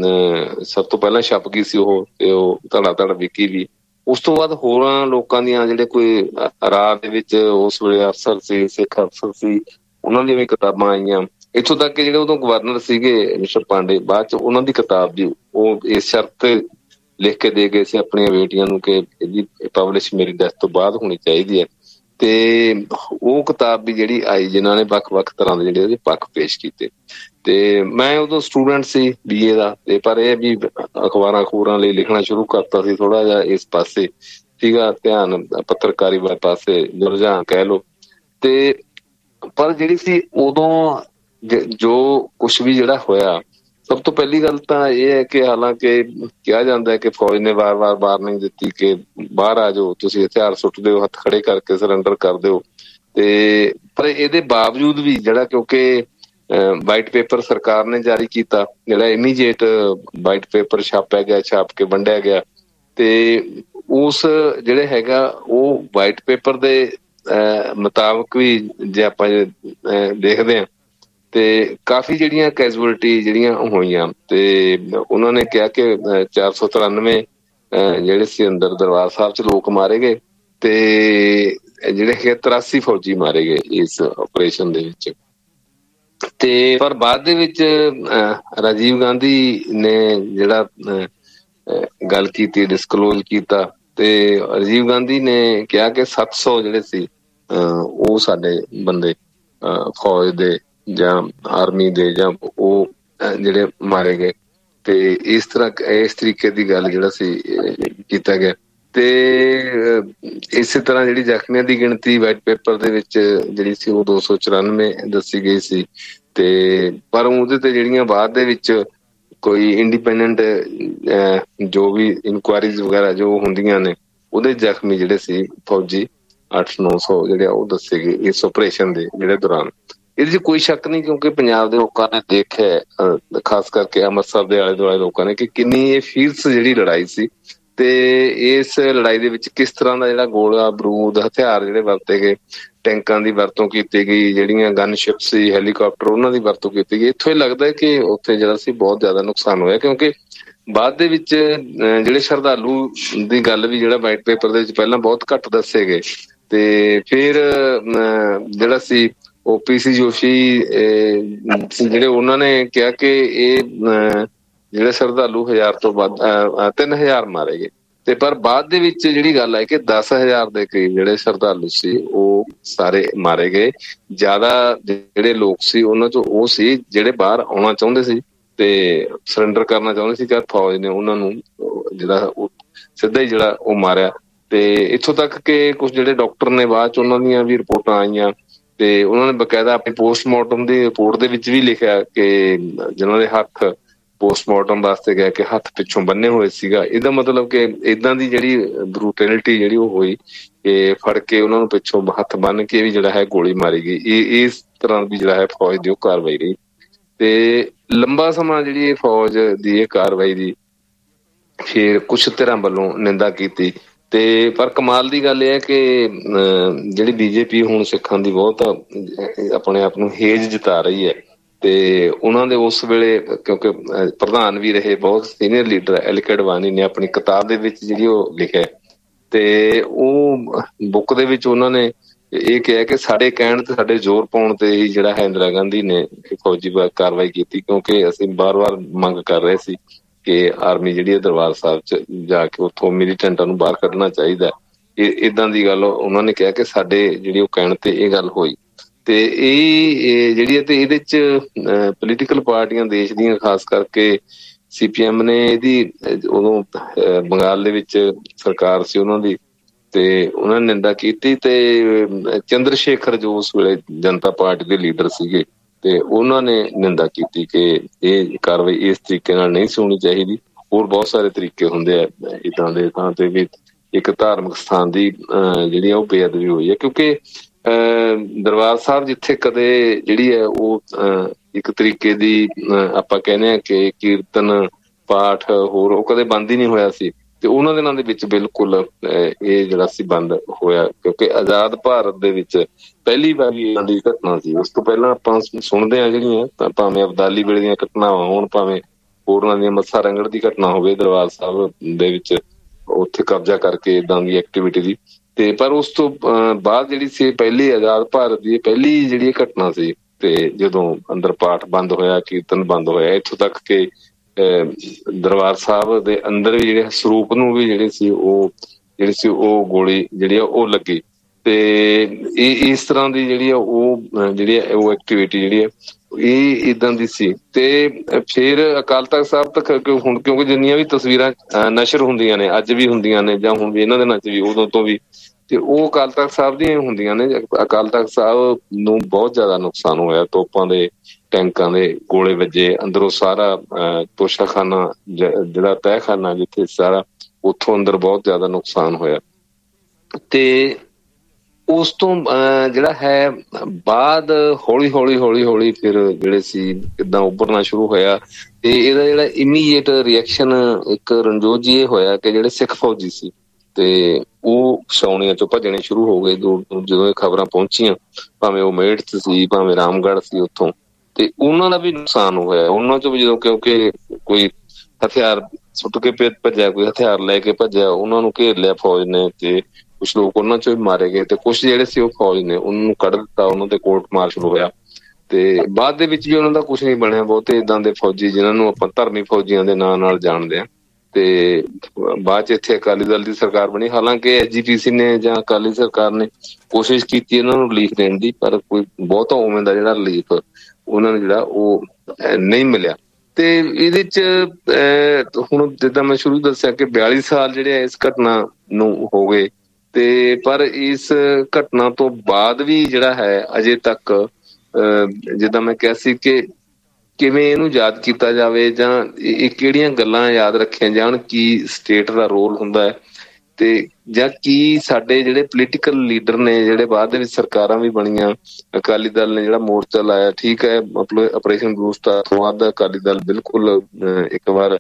ਸਭ ਤੋਂ ਪਹਿਲਾਂ ਛਪ ਗਈ ਸੀ ਉਹ, ਤੇ ਉਹ ਧੜਾ ਵਿਕੀ ਵੀ। ਉਸ ਤੋਂ ਬਾਅਦ ਹੋਰਾਂ ਲੋਕਾਂ ਦੀਆਂ ਜਿਹੜੇ ਕੋਈ ਰਾਹ ਦੇ ਵਿੱਚ ਉਸ ਵੇਲੇ ਅਫਸਰ ਸੀ, ਸਿੱਖ ਅਫਸਰ ਸੀ, ਉਹਨਾਂ ਦੀਆਂ ਵੀ ਕਿਤਾਬਾਂ ਆਈਆਂ। ਇੱਥੋਂ ਤੱਕ ਕਿ ਜਿਹੜੇ ਉਦੋਂ ਗਵਰਨਰ ਸੀਗੇ ਮਿਸਟਰ ਪਾਂਡੇ, ਬਾਅਦ ਚ ਉਹਨਾਂ ਦੀ ਕਿਤਾਬ ਵੀ ਉਹ ਇਸ ਸ਼ਰਤ ਤੇ ਲਿਖ ਕੇ ਦੇ ਗਏ ਸੀ ਆਪਣੀਆਂ ਬੇਟੀਆਂ ਨੂੰ ਕਿ ਇਹਦੀ ਪਬਲਿਸ਼ ਮੇਰੀ ਡੈਥ ਤੋਂ ਬਾਅਦ ਹੋਣੀ ਚਾਹੀਦੀ ਹੈ। ਤੇ ਉਹ ਕਿਤਾਬ ਵੀ ਜਿਹੜੀ ਆਈ ਜਿਨ੍ਹਾਂ ਨੇ ਵੱਖ-ਵੱਖ ਤਰ੍ਹਾਂ ਦੇ ਜਿਹੜੇ ਉਹਦੇ ਪੱਖ ਪੇਸ਼ ਕੀਤੇ। ਤੇ ਮੈਂ ਉਦੋਂ ਸਟੂਡੈਂਟ ਸੀ BA ਦਾ, ਤੇ ਪਰ ਇਹ ਵੀ ਅਖਬਾਰਾਂ ਲਈ ਲਿਖਣਾ ਸ਼ੁਰੂ ਕਰਤਾ ਸੀ, ਥੋੜਾ ਜਿਹਾ ਇਸ ਪਾਸੇ ਸੀਗਾ ਧਿਆਨ, ਪੱਤਰਕਾਰੀ ਵਾਲੇ ਪਾਸੇ ਰੁਝਾਨ ਕਹਿ ਲਓ। ਤੇ ਪਰ ਜਿਹੜੀ ਸੀ ਉਦੋਂ ਜੋ ਕੁਛ ਵੀ ਜਿਹੜਾ ਹੋਇਆ, ਸਭ ਤੋਂ ਪਹਿਲੀ ਗੱਲ ਤਾਂ ਇਹ ਹੈ ਕਿ ਹਾਲਾਂਕਿ ਕਿਹਾ ਜਾਂਦਾ ਹੈ ਕਿ ਫੌਜ ਨੇ ਵਾਰ-ਵਾਰ ਵਾਰਨਿੰਗ ਦਿੱਤੀ ਕਿ ਬਾਹਰ ਆ ਜਾਓ, ਤੁਸੀਂ ਹਥਿਆਰ ਸੁੱਟ ਦਿਓ, ਹੱਥ ਖੜੇ ਕਰਕੇ ਸਰੈਂਡਰ ਕਰ ਦਿਓ। ਤੇ ਪਰ ਇਹਦੇ ਬਾਵਜੂਦ ਵੀ ਜਿਹੜਾ, ਕਿਉਂਕਿ ਵਾਈਟ ਪੇਪਰ ਸਰਕਾਰ ਨੇ ਜਾਰੀ ਕੀਤਾ, ਜਿਹੜਾ ਇਮੀਡੀਏਟ ਵਾਈਟ ਪੇਪਰ ਛਾਪਿਆ ਗਿਆ, ਛਾਪ ਕੇ ਵੰਡਿਆ ਗਿਆ। ਤੇ ਉਸ ਜਿਹੜੇ ਹੈਗਾ ਉਹ ਵਾਈਟ ਪੇਪਰ ਦੇ ਮੁਤਾਬਕ ਵੀ ਜੇ ਆਪਾਂ ਦੇਖਦੇ ਹਾਂ ਤੇ ਕਾਫੀ ਜਿਹੜੀਆਂ ਕੈਜੂਅਲਟੀ ਜਿਹੜੀਆਂ ਹੋਈਆਂ, ਤੇ ਉਹਨਾਂ ਨੇ ਕਿਹਾ ਕਿ 493 ਜਿਹੜੇ ਸੀ ਅੰਦਰ ਦਰਬਾਰ ਸਾਹਿਬ ਚ ਲੋਕ ਮਾਰੇ ਗਏ, ਤੇ ਜਿਹੜੇ ਕਿ 83 ਫੌਜੀ ਮਾਰੇ ਗਏ ਇਸ ਆਪਰੇਸ਼ਨ ਦੇ ਵਿੱਚ। ਤੇ ਪਰ ਬਾਅਦ ਦੇ ਵਿੱਚ ਰਾਜੀਵ ਗਾਂਧੀ ਨੇ ਜਿਹੜਾ ਗੱਲ ਕੀਤੀ, ਡਿਸਕਲੋਜ਼ ਕੀਤਾ, ਤੇ ਰਾਜੀਵ ਗਾਂਧੀ ਨੇ ਕਿਹਾ ਕਿ 700 ਜਿਹੜੇ ਸੀ ਉਹ ਸਾਡੇ ਬੰਦੇ ਫੌਜ ਦੇ ਜਾਂ ਆਰਮੀ ਦੇ ਜਾਂ ਉਹ ਜਿਹੜੇ ਮਾਰੇ ਗਏ। ਤੇ ਇਸ ਤਰੀਕੇ ਦੀ ਗੱਲ ਜਿਹੜਾ ਸੀ ਕੀਤਾ ਗਿਆ। ਤੇ ਇਸੇ ਤਰ੍ਹਾਂ ਜਿਹੜੀ ਜ਼ਖਮੀਆਂ ਦੀ ਗਿਣਤੀ ਵਾਈਟ ਪੇਪਰ ਦੇ ਵਿੱਚ ਜਿਹੜੀ ਸੀ ਉਹ 294 ਦੱਸੀ ਗਈ ਸੀ। ਤੇ ਪਰ ਉਹਦੇ ਤੇ ਜਿਹੜੀਆਂ ਬਾਅਦ ਦੇ ਵਿੱਚ ਕੋਈ ਇੰਡੀਪੈਂਡੈਂਟ ਜੋ ਵੀ ਇਨਕੁਆਇਰੀਜ਼ ਵਗੈਰਾ ਜੋ ਹੁੰਦੀਆਂ ਨੇ ਉਹਦੇ ਜ਼ਖਮੀ ਜਿਹੜੇ ਸੀ ਫੌਜੀ 800-900 ਜਿਹੜੇ ਉਹ ਦੱਸੇ ਗਏ ਇਸ ਆਪਰੇਸ਼ਨ ਦੇ ਜਿਹੜੇ ਦੌਰਾਨ। ਇਹਦੇ 'ਚ ਕੋਈ ਸ਼ੱਕ ਨਹੀਂ, ਕਿਉਂਕਿ ਪੰਜਾਬ ਦੇ ਲੋਕਾਂ ਨੇ ਦੇਖਿਆ, ਖਾਸ ਕਰਕੇ ਅੰਮ੍ਰਿਤਸਰ ਦੇ ਆਲੇ ਦੁਆਲੇ ਲੋਕਾਂ ਨੇ, ਕਿ ਕਿੰਨੀ ਇਹ ਫੀਰਸ ਜਿਹੜੀ ਲੜਾਈ ਸੀ ਤੇ ਇਸ ਲੜਾਈ ਦੇ ਵਿੱਚ ਕਿਸ ਤਰ੍ਹਾਂ ਦਾ ਜਿਹੜਾ ਗੋਲਾ ਬਰੂਦ ਹਥਿਆਰ ਜਿਹੜੇ ਵਰਤੇ ਗਏ, ਟੈਂਕਾਂ ਦੀ ਵਰਤੋਂ ਕੀਤੀ ਗਈ, ਜਿਹੜੀਆਂ ਗਨਸ਼ਿਪ ਸੀ, ਹੈਲੀਕਾਪਟਰ, ਉਹਨਾਂ ਦੀ ਵਰਤੋਂ ਕੀਤੀ ਗਈ। ਇੱਥੋਂ ਇਹ ਲੱਗਦਾ ਹੈ ਕਿ ਉੱਥੇ ਜਿਹੜਾ ਸੀ ਬਹੁਤ ਜ਼ਿਆਦਾ ਨੁਕਸਾਨ ਹੋਇਆ, ਕਿਉਂਕਿ ਬਾਅਦ ਦੇ ਵਿੱਚ ਜਿਹੜੇ ਸ਼ਰਧਾਲੂ ਦੀ ਗੱਲ ਵੀ ਜਿਹੜਾ ਵਾਈਟ ਪੇਪਰ ਦੇ ਵਿੱਚ ਪਹਿਲਾਂ ਬਹੁਤ ਘੱਟ ਦੱਸੇ ਗਏ, ਤੇ ਫਿਰ ਜਿਹੜਾ ਸੀ ਉਹ ਪੀਸੀ ਜੋਸ਼ੀ ਜਿਹੜੇ ਉਹਨਾਂ ਨੇ ਕਿਹਾ ਕਿ ਇਹ ਜਿਹੜੇ ਸ਼ਰਧਾਲੂ 1000 ਤੋਂ ਵੱਧ 3000 ਮਾਰੇ ਗਏ। ਤੇ ਪਰ ਬਾਅਦ ਦੇ ਵਿੱਚ ਜਿਹੜੀ ਗੱਲ ਹੈ ਕਿ 10,000 ਦੇ ਕਰੀਬ ਜਿਹੜੇ ਸ਼ਰਧਾਲੂ ਸੀ ਉਹ ਸਾਰੇ ਮਾਰੇ ਗਏ। ਜ਼ਿਆਦਾ ਜਿਹੜੇ ਲੋਕ ਸੀ ਉਹਨਾਂ ਚੋਂ ਉਹ ਸੀ ਜਿਹੜੇ ਬਾਹਰ ਆਉਣਾ ਚਾਹੁੰਦੇ ਸੀ ਤੇ ਸਰੈਂਡਰ ਕਰਨਾ ਚਾਹੁੰਦੇ ਸੀ, ਕਿ ਫੌਜ ਨੇ ਉਹਨਾਂ ਨੂੰ ਜਿਹੜਾ ਉਹ ਸਿੱਧਾ ਹੀ ਜਿਹੜਾ ਉਹ ਮਾਰਿਆ। ਤੇ ਇੱਥੋਂ ਤੱਕ ਕਿ ਕੁਝ ਜਿਹੜੇ ਡਾਕਟਰ ਨੇ ਬਾਅਦ ਚ ਉਹਨਾਂ ਦੀਆਂ ਵੀ ਰਿਪੋਰਟਾਂ ਆਈਆਂ ਤੇ ਉਹਨਾਂ ਨੇ ਬਕਾਇਦਾ ਆਪਣੀ ਪੋਸਟਮਾਰਟਮ ਦੀ ਰਿਪੋਰਟ ਦੇ ਵਿੱਚ ਵੀ ਲਿਖਿਆ ਕਿ ਜਿਹਨਾਂ ਦੇ ਹੱਥ ਪੋਸਟਮਾਰਟਮ ਵਾਸਤੇ ਗਏ ਕਿ ਹੱਥ ਪਿੱਛੋਂ ਬੰਨੇ ਹੋਏ ਸੀਗਾ। ਇਹਦਾ ਮਤਲਬ ਕਿ ਏਦਾਂ ਦੀ ਜਿਹੜੀ ਬਰੂਟੈਲਿਟੀ ਜਿਹੜੀ ਉਹ ਹੋਈ ਕਿ ਫੜ ਕੇ ਉਹਨਾਂ ਨੂੰ ਪਿੱਛੋਂ ਹੱਥ ਬੰਨ ਕੇ ਵੀ ਜਿਹੜਾ ਹੈ ਗੋਲੀ ਮਾਰੀ ਗਈ। ਇਸ ਤਰ੍ਹਾਂ ਦੀ ਜਿਹੜਾ ਹੈ ਫੌਜ ਦੀ ਉਹ ਕਾਰਵਾਈ ਰਹੀ ਤੇ ਲੰਬਾ ਸਮਾਂ ਜਿਹੜੀ ਇਹ ਫੌਜ ਦੀ ਇਹ ਕਾਰਵਾਈ ਦੀ ਫਿਰ ਕੁਛ ਧਿਰਾਂ ਵੱਲੋਂ ਨਿੰਦਾ ਕੀਤੀ। ਤੇ ਪਰ ਕਮਾਲ ਦੀ ਗੱਲ ਇਹ ਹੈ ਕਿ ਜਿਹੜੀ ਬੀਜੇਪੀ ਹੁਣ ਸਿੱਖਾਂ ਦੀ ਬਹੁਤ ਆਪਣੇ ਆਪ ਨੂੰ ਹੇਜ ਜਿਤਾ ਰਹੀ ਹੈ ਤੇ ਉਹਨਾਂ ਦੇ ਉਸ ਵੇਲੇ, ਕਿਉਂਕਿ ਪ੍ਰਧਾਨ ਵੀ ਰਹੇ, ਬਹੁਤ ਸੀਨੀਅਰ ਲੀਡਰ ਐਲ.ਕੇ. ਅਡਵਾਨੀ ਨੇ ਆਪਣੀ ਕਿਤਾਬ ਦੇ ਵਿੱਚ ਜਿਹੜੀ ਉਹ ਲਿਖਿਆ ਤੇ ਉਹ ਬੁੱਕ ਦੇ ਵਿੱਚ ਉਹਨਾਂ ਨੇ ਇਹ ਕਿਹਾ ਕਿ ਸਾਡੇ ਕਹਿਣ ਤੇ ਸਾਡੇ ਜ਼ੋਰ ਪਾਉਣ ਤੇ ਹੀ ਜਿਹੜਾ ਹੈ ਇੰਦਰਾ ਗਾਂਧੀ ਨੇ ਫੌਜੀ ਕਾਰਵਾਈ ਕੀਤੀ, ਕਿਉਂਕਿ ਅਸੀਂ ਵਾਰ-ਵਾਰ ਮੰਗ ਕਰ ਰਹੇ ਸੀ ਕਿ ਆਰਮੀ ਜਿਹੜੀ ਹੈ ਦਰਬਾਰ ਸਾਹਿਬ 'ਚ ਜਾ ਕੇ ਉੱਥੋਂ ਮਿਲੀਟੈਂਟਾਂ ਨੂੰ ਬਾਹਰ ਕੱਢਣਾ ਚਾਹੀਦਾ। ਏਦਾਂ ਦੀ ਗੱਲ ਉਹਨਾਂ ਨੇ ਕਿਹਾ ਕਿ ਸਾਡੇ ਜਿਹੜੀ ਉਹ ਕਹਿਣ ਤੇ ਇਹ ਗੱਲ ਹੋਈ। ਤੇ ਇਹ ਜਿਹੜੀ ਹੈ ਤੇ ਇਹਦੇ 'ਚ ਪੋਲੀਟੀਕਲ ਪਾਰਟੀਆਂ ਦੇਸ਼ ਦੀਆਂ, ਖਾਸ ਕਰਕੇ CPM ਨੇ ਇਹਦੀ ਉਦੋਂ ਬੰਗਾਲ ਦੇ ਵਿੱਚ ਸਰਕਾਰ ਸੀ ਉਹਨਾਂ ਦੀ, ਤੇ ਉਹਨਾਂ ਨੇ ਨਿੰਦਾ ਕੀਤੀ। ਤੇ ਚੰਦਰ ਸ਼ੇਖਰ ਜੋ ਉਸ ਵੇਲੇ ਜਨਤਾ ਪਾਰਟੀ ਦੇ ਲੀਡਰ ਸੀਗੇ ਤੇ ਉਹਨਾਂ ਨੇ ਨਿੰਦਾ ਕੀਤੀ ਕਿ ਇਹ ਕਾਰਵਾਈ ਇਸ ਤਰੀਕੇ ਨਾਲ ਨਹੀਂ ਸੀ ਹੋਣੀ ਚਾਹੀਦੀ। ਹੋਰ ਬਹੁਤ ਸਾਰੇ ਤਰੀਕੇ ਹੁੰਦੇ ਆ ਏਦਾਂ ਦੇ ਥਾਂ ਤੇ ਵੀ ਇੱਕ ਧਾਰਮਿਕ ਸਥਾਨ ਦੀ ਜਿਹੜੀ ਉਹ ਬੇਅਦਬੀ ਹੋਈ ਹੈ, ਕਿਉਂਕਿ ਦਰਬਾਰ ਸਾਹਿਬ ਜਿੱਥੇ ਕਦੇ ਜਿਹੜੀ ਹੈ ਉਹ ਇੱਕ ਤਰੀਕੇ ਦੀ ਆਪਾਂ ਕਹਿੰਦੇ ਹਾਂ ਕਿ ਕੀਰਤਨ ਪਾਠ ਹੋਰ ਉਹ ਕਦੇ ਬੰਦ ਹੀ ਨਹੀਂ ਹੋਇਆ ਸੀ, ਤੇ ਉਹਨਾਂ ਦਿਨਾਂ ਦੇ ਵਿੱਚ ਬਿਲਕੁਲ ਇਹ ਜਿਹੜਾ ਸੀ ਬੰਦ ਹੋਇਆ, ਕਿਉਂਕਿ ਆਜ਼ਾਦ ਭਾਰਤ ਦੇ ਵਿੱਚ ਪਹਿਲੀ ਵਾਰ ਇਹਨਾਂ ਦੀ ਘਟਨਾ ਸੀ। ਉਸ ਤੋਂ ਪਹਿਲਾਂ ਆਪਾਂ ਸੁਣਦੇ ਹਾਂ ਜਿਹੜੀਆਂ ਭਾਵੇਂ ਅਬਦਾਲੀ ਵੇਲੇ ਦੀਆਂ ਘਟਨਾਵਾਂ ਹੋਣ, ਭਾਵੇਂ ਹੋਰਨਾਂ ਦੀਆਂ ਮੱਸਾ ਰੰਗੜ ਦੀ ਘਟਨਾ ਹੋਵੇ ਦਰਬਾਰ ਸਾਹਿਬ ਦੇ ਵਿੱਚ ਉੱਥੇ ਕਬਜ਼ਾ ਕਰਕੇ ਏਦਾਂ ਦੀ ਐਕਟੀਵਿਟੀ ਦੀ, ਤੇ ਪਰ ਉਸ ਤੋਂ ਬਾਅਦ ਜਿਹੜੀ ਸੀ ਪਹਿਲੀ ਆਜ਼ਾਦ ਭਾਰਤ ਦੀ ਪਹਿਲੀ ਜਿਹੜੀ ਘਟਨਾ ਸੀ ਤੇ ਜਦੋਂ ਅੰਦਰ ਪਾਠ ਬੰਦ ਹੋਇਆ, ਕੀਰਤਨ ਬੰਦ ਹੋਇਆ, ਇੱਥੋਂ ਤੱਕ ਕਿ ਦਰਬਾਰ ਸਾਹਿਬ ਦੇ ਅੰਦਰ ਵੀ ਜਿਹੜੇ ਸਰੂਪ ਨੂੰ ਵੀ ਜਿਹੜੀ ਸੀ ਉਹ ਗੋਲੀ ਜਿਹੜੀ ਆ ਉਹ ਲੱਗੀ। ਤੇ ਇਹ ਇਸ ਤਰ੍ਹਾਂ ਦੀ ਜਿਹੜੀ ਆ ਉਹ ਐਕਟੀਵਿਟੀ ਜਿਹੜੀ ਆ ਇਹ ਏਦਾਂ ਦੀ ਸੀ। ਤੇ ਫਿਰ ਅਕਾਲ ਤਖ਼ਤ ਸਾਹਿਬ ਤੱਕ ਹੁਣ ਕਿਉਂਕਿ ਜਿੰਨੀਆਂ ਵੀ ਤਸਵੀਰਾਂ ਨਸ਼ਰ ਹੁੰਦੀਆਂ ਨੇ, ਅੱਜ ਵੀ ਹੁੰਦੀਆਂ ਨੇ ਜਾਂ ਹੁਣ ਵੀ ਇਹਨਾਂ ਦਿਨਾਂ 'ਚ ਵੀ, ਉਦੋਂ ਤੋਂ ਵੀ, ਤੇ ਉਹ ਅਕਾਲ ਤਖ਼ਤ ਸਾਹਿਬ ਦੀਆਂ ਹੁੰਦੀਆਂ ਨੇ। ਅਕਾਲ ਤਖ਼ਤ ਸਾਹਿਬ ਨੂੰ ਬਹੁਤ ਜ਼ਿਆਦਾ ਨੁਕਸਾਨ ਹੋਇਆ, ਤੋਪਾਂ ਦੇ ਟੈਂਕਾਂ ਦੇ ਗੋਲੇ ਵੱਜੇ, ਅੰਦਰੋਂ ਸਾਰਾ ਤੋਸ਼ਾਖਾਨਾ ਜਿਹੜਾ ਤਹਿਖਾਨਾ ਜਿੱਥੇ ਸਾਰਾ, ਉੱਥੋਂ ਅੰਦਰ ਬਹੁਤ ਜ਼ਿਆਦਾ ਨੁਕਸਾਨ ਹੋਇਆ। ਤੇ ਉਸ ਤੋਂ ਜਿਹੜਾ ਹੈ ਬਾਅਦ ਹੌਲੀ ਫਿਰ ਜਿਹੜੇ ਸੀ ਕਿੱਦਾਂ ਉੱਭਰਨਾ ਸ਼ੁਰੂ ਹੋਇਆ। ਤੇ ਇਹਦਾ ਜਿਹੜਾ ਇਮੀਡੀਏਟ ਰਿਐਕਸ਼ਨ ਇੱਕ ਰਣਜੋਤ ਜੀ ਇਹ ਹੋਇਆ ਕਿ ਜਿਹੜੇ ਸਿੱਖ ਫੌਜੀ ਸੀ ਤੇ ਉਹ ਛਾਉਣੀਆਂ ਚੋਂ ਭੱਜਣੇ ਸ਼ੁਰੂ ਹੋ ਗਏ ਜਦੋਂ ਇਹ ਖਬਰਾਂ ਪਹੁੰਚੀਆਂ, ਭਾਵੇਂ ਉਹ ਮੇਰਠ 'ਚ ਸੀ, ਭਾਵੇਂ ਰਾਮਗੜ੍ਹ ਸੀ ਉੱਥੋਂ, ਤੇ ਉਹਨਾਂ ਦਾ ਵੀ ਨੁਕਸਾਨ ਹੋਇਆ ਉਹਨਾਂ ਚੋਂ ਵੀ। ਜਦੋਂ ਕਿਉਂਕਿ ਕੋਈ ਹਥਿਆਰ ਸੁੱਟ ਕੇ ਭੱਜਿਆ, ਕੋਈ ਹਥਿਆਰ ਲੈ ਕੇ ਭੱਜਿਆ, ਉਹਨਾਂ ਨੂੰ ਘੇਰ ਲਿਆ ਫੌਜ ਨੇ ਤੇ ਕੁਛ ਲੋਕ ਉਹਨਾਂ ਚੋਂ ਵੀ ਮਾਰੇ ਗਏ ਤੇ ਕੁਛ ਜਿਹੜੇ ਸੀ ਉਹ ਫੌਜ ਨੇ ਉਹਨਾਂ ਨੂੰ ਕੱਢ ਦਿੱਤਾ, ਉਹਨਾਂ ਤੇ ਕੋਰਟ ਮਾਰਸ਼ਲ ਹੋਇਆ। ਤੇ ਬਾਅਦ ਦੇ ਵਿੱਚ ਵੀ ਉਹਨਾਂ ਦਾ ਕੁਛ ਨਹੀਂ ਬਣਿਆ। ਬਹੁਤੇ ਏਦਾਂ ਦੇ ਫੌਜੀ ਜਿਨ੍ਹਾਂ ਨੂੰ ਆਪਾਂ ਧਰਮੀ ਫੌਜੀਆਂ ਦੇ ਨਾਂ ਨਾਲ ਜਾਣਦੇ ਹਾਂ, ਤੇ ਬਾਅਦ 'ਚ ਇੱਥੇ ਅਕਾਲੀ ਦਲ ਦੀ ਸਰਕਾਰ ਬਣੀ। ਹਾਲਾਂਕਿ SGPC ਨੇ ਜਾਂ ਅਕਾਲੀ ਸਰਕਾਰ ਨੇ ਕੋਸ਼ਿਸ਼ ਕੀਤੀ ਇਹਨਾਂ ਨੂੰ ਰਿਲੀਫ ਦੇਣ ਦੀ, ਪਰ ਕੋਈ ਬਹੁਤਾ ਉਵੇਂ ਦਾ ਜਿਹੜਾ ਰਿਲੀਫ ਉਹਨਾਂ ਨੂੰ ਜਿਹੜਾ ਉਹ ਨਹੀਂ ਮਿਲਿਆ। ਤੇ ਇਹਦੇ 'ਚ ਹੁਣ ਜਿੱਦਾਂ ਮੈਂ ਸ਼ੁਰੂ ਦੱਸਿਆ ਕਿ 42 ਸਾਲ ਜਿਹੜੇ ਇਸ ਘਟਨਾ ਨੂੰ ਹੋ ਗਏ, ਤੇ ਪਰ ਇਸ ਘਟਨਾ ਤੋਂ ਬਾਅਦ ਵੀ ਜਿਹੜਾ ਹੈ ਅਜੇ ਤੱਕ ਜਿੱਦਾਂ ਮੈਂ ਕਿਹਾ ਸੀ ਕਿ ਕਿਵੇਂ ਇਹਨੂੰ ਯਾਦ ਕੀਤਾ ਜਾਵੇ ਜਾਂ ਇਹ ਕਿਹੜੀਆਂ ਗੱਲਾਂ ਯਾਦ ਰੱਖੀਆਂ ਜਾਣ, ਕੀ ਸਟੇਟ ਦਾ ਰੋਲ ਹੁੰਦਾ ਹੈ, ਤੇ ਜਾਂ ਕੀ ਸਾਡੇ ਜਿਹੜੇ ਪੋਲੀਟੀਕਲ ਲੀਡਰ ਨੇ ਜਿਹੜੇ ਬਾਅਦ ਦੇ ਵਿੱਚ ਸਰਕਾਰਾਂ ਵੀ ਬਣੀਆਂ, ਅਕਾਲੀ ਦਲ ਨੇ ਜਿਹੜਾ ਮੋਰਚਾ ਲਾਇਆ, ਠੀਕ ਹੈ, ਆਪਰੇਸ਼ਨ ਬਲੂ ਸਟਾਰ ਤੋਂ ਬਾਅਦ ਅਕਾਲੀ ਦਲ ਬਿਲਕੁਲ ਇੱਕ ਵਾਰ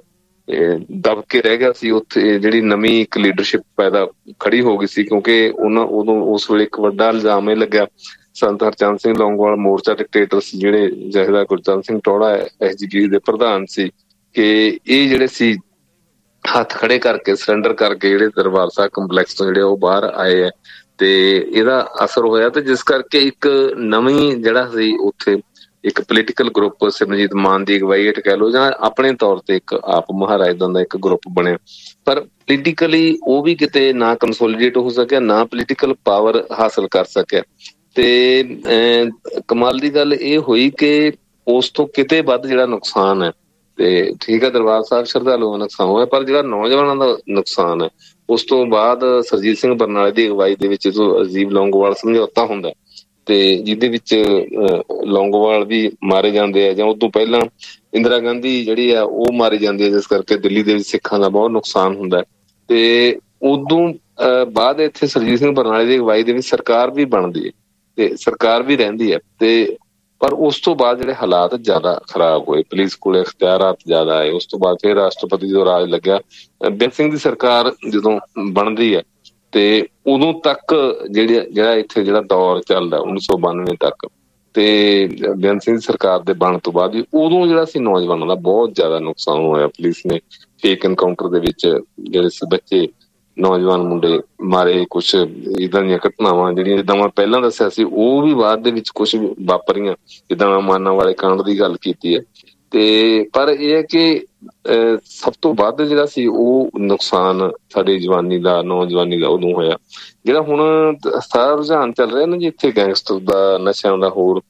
ਦਬ ਕੇ ਰਹਿ ਗਿਆ ਸੀ। ਉੱਥੇ ਜਿਹੜੀ ਨਵੀਂ ਇੱਕ ਲੀਡਰਸ਼ਿਪ ਪੈਦਾ ਖੜੀ ਹੋ ਗਈ ਸੀ, ਕਿਉਂਕਿ ਉਦੋਂ ਉਸ ਵੇਲੇ ਇੱਕ ਵੱਡਾ ਇਲਜ਼ਾਮ ਇਹ ਲੱਗਿਆ ਸੰਤ ਹਰਚੰਦ ਸਿੰਘ ਲੌਂਗੋਵਾਲ ਮੋਰਚਾ ਡਿਕਟੇਟਰ ਸੀ, ਜਿਹੜੇ ਜਥੇਦਾਰ ਗੁਰਚਰਨ ਸਿੰਘ ਟੌਹੜਾ SGPC ਦੇ ਪ੍ਰਧਾਨ ਸੀ, ਕਿ ਇਹ ਜਿਹੜੇ ਸੀ ਹੱਥ ਖੜੇ ਕਰਕੇ ਸਰੈਂਡਰ ਕਰਕੇ ਜਿਹੜੇ ਦਰਬਾਰ ਸਾਹਿਬ ਕੰਪਲੈਕਸ ਤੋਂ ਜਿਹੜੇ ਉਹ ਬਾਹਰ ਆਏ ਹੈ, ਤੇ ਇਹਦਾ ਅਸਰ ਹੋਇਆ। ਤੇ ਜਿਸ ਕਰਕੇ ਇੱਕ ਨਵੀਂ ਜਿਹੜਾ ਸੀ ਉੱਥੇ ਇੱਕ ਪੋਲੀਟੀਕਲ ਗਰੁੱਪ ਸਿਮਰਜੀਤ ਮਾਨ ਦੀ ਅਗਵਾਈ ਹੇਠ ਕਹਿ ਲਓ ਜਾਂ ਆਪਣੇ ਤੌਰ ਤੇ ਇੱਕ ਆਪ ਮਹਾਰਾਜ ਦਾ ਇੱਕ ਗਰੁੱਪ ਬਣਿਆ, ਪਰ ਪੋਲੀਟੀਕਲੀ ਉਹ ਵੀ ਕਿਤੇ ਨਾ ਕੰਸੋਲੀਡੇਟ ਹੋ ਸਕਿਆ, ਨਾ ਪੋਲੀਟੀਕਲ ਪਾਵਰ ਹਾਸਲ ਕਰ ਸਕਿਆ। ਤੇ ਕਮਾਲ ਦੀ ਗੱਲ ਇਹ ਹੋਈ ਕਿ ਉਸ ਤੋਂ ਕਿਤੇ ਵੱਧ ਜਿਹੜਾ ਨੁਕਸਾਨ ਹੈ, ਤੇ ਠੀਕ ਹੈ ਦਰਬਾਰ ਸਾਹਿਬ ਸ਼ਰਧਾਲੂਆਂ ਦਾ ਨੁਕਸਾਨ ਹੋਇਆ, ਪਰ ਜਿਹੜਾ ਨੌਜਵਾਨਾਂ ਦਾ ਨੁਕਸਾਨ ਹੈ ਉਸ ਤੋਂ ਬਾਅਦ ਸਰਜੀਤ ਸਿੰਘ ਬਰਨਾਲੇ ਦੀ ਅਗਵਾਈ ਦੇ ਵਿੱਚ ਜੋ ਅਜੀਬ ਲੌਂਗੋਵਾਲ ਸਮਝੌਤਾ ਹੁੰਦਾ, ਤੇ ਜਿਹਦੇ ਵਿੱਚ ਲੌਂਗੋਵਾਲ ਵੀ ਮਾਰੇ ਜਾਂਦੇ ਆ, ਜਾਂ ਉਦੋਂ ਪਹਿਲਾਂ ਇੰਦਰਾ ਗਾਂਧੀ ਜਿਹੜੀ ਆ ਉਹ ਮਾਰੀ ਜਾਂਦੀ ਹੈ, ਜਿਸ ਕਰਕੇ ਦਿੱਲੀ ਦੇ ਵਿੱਚ ਸਿੱਖਾਂ ਦਾ ਬਹੁਤ ਨੁਕਸਾਨ ਹੁੰਦਾ। ਤੇ ਉਦੋਂ ਬਾਅਦ ਇੱਥੇ ਸਰਜੀਤ ਸਿੰਘ ਬਰਨਾਲੇ ਦੀ ਅਗਵਾਈ ਦੇ ਵਿੱਚ ਸਰਕਾਰ ਵੀ ਬਣਦੀ ਹੈ ਤੇ ਸਰਕਾਰ ਵੀ ਰਹਿੰਦੀ ਹੈ, ਤੇ ਪਰ ਉਸ ਤੋਂ ਬਾਅਦ ਜਿਹੜੇ ਹਾਲਾਤ ਜ਼ਿਆਦਾ ਖਰਾਬ ਹੋਏ, ਪੁਲਿਸ ਕੋਲ ਇਖਤਿਆਰਾਤ ਜ਼ਿਆਦਾ ਆਏ। ਉਸ ਤੋਂ ਬਾਅਦ ਫਿਰ ਰਾਸ਼ਟਰਪਤੀ ਜਦੋਂ ਰਾਜ ਲੱਗਿਆ, ਬੇਅੰਤ ਸਿੰਘ ਦੀ ਸਰਕਾਰ ਜਦੋਂ ਬਣਦੀ ਹੈ, ਤੇ ਉਦੋਂ ਤੱਕ ਜਿਹੜਾ ਇੱਥੇ ਜਿਹੜਾ ਦੌਰ ਚੱਲਦਾ 1992 ਤੱਕ, ਤੇ ਬੇਅੰਤ ਸਿੰਘ ਦੀ ਸਰਕਾਰ ਦੇ ਬਣਨ ਤੋਂ ਬਾਅਦ ਵੀ ਉਦੋਂ ਜਿਹੜਾ ਸੀ ਨੌਜਵਾਨਾਂ ਦਾ ਬਹੁਤ ਜ਼ਿਆਦਾ ਨੁਕਸਾਨ ਹੋਇਆ। ਪੁਲਿਸ ਨੇ ਫੇਕ ਐਨਕਾਊਂਟਰ ਦੇ ਵਿੱਚ ਜਿਹੜੇ ਸੀ ਬੱਚੇ ਨੌਜਵਾਨ ਮੁੰਡੇ ਮਾਰੇ, ਕੁਛ ਇੱਦਾਂ ਦੀਆਂ ਘਟਨਾਵਾਂ ਜਿਹੜੀਆਂ ਜਿੱਦਾਂ ਮੈਂ ਪਹਿਲਾਂ ਦੱਸਿਆ ਸੀ ਉਹ ਵੀ ਬਾਅਦ ਦੇ ਵਿੱਚ ਕੁਛ ਵਾਪਰੀਆਂ, ਜਿੱਦਾਂ ਮੈਂ ਮਾਨਾਂ ਵਾਲੇ ਕਾਂਡ ਦੀ ਗੱਲ ਕੀਤੀ ਹੈ। ਤੇ ਪਰ ਇਹ ਹੈ ਕਿ ਸਭ ਤੋਂ ਵੱਧ ਜਿਹੜਾ ਸੀ ਉਹ ਨੁਕਸਾਨ ਸਾਡੀ ਜਵਾਨੀ ਦਾ, ਨੌਜਵਾਨੀ ਦਾ ਉਦੋਂ ਹੋਇਆ। ਜਿਹੜਾ ਹੁਣ ਸਾਰਾ ਰੁਝਾਨ ਚੱਲ ਰਿਹਾ ਨਾ ਜੀ ਇੱਥੇ ਗੈਂਗਸਟਰ ਦਾ, ਨਸ਼ਿਆਂ ਦਾ, ਹੋਰ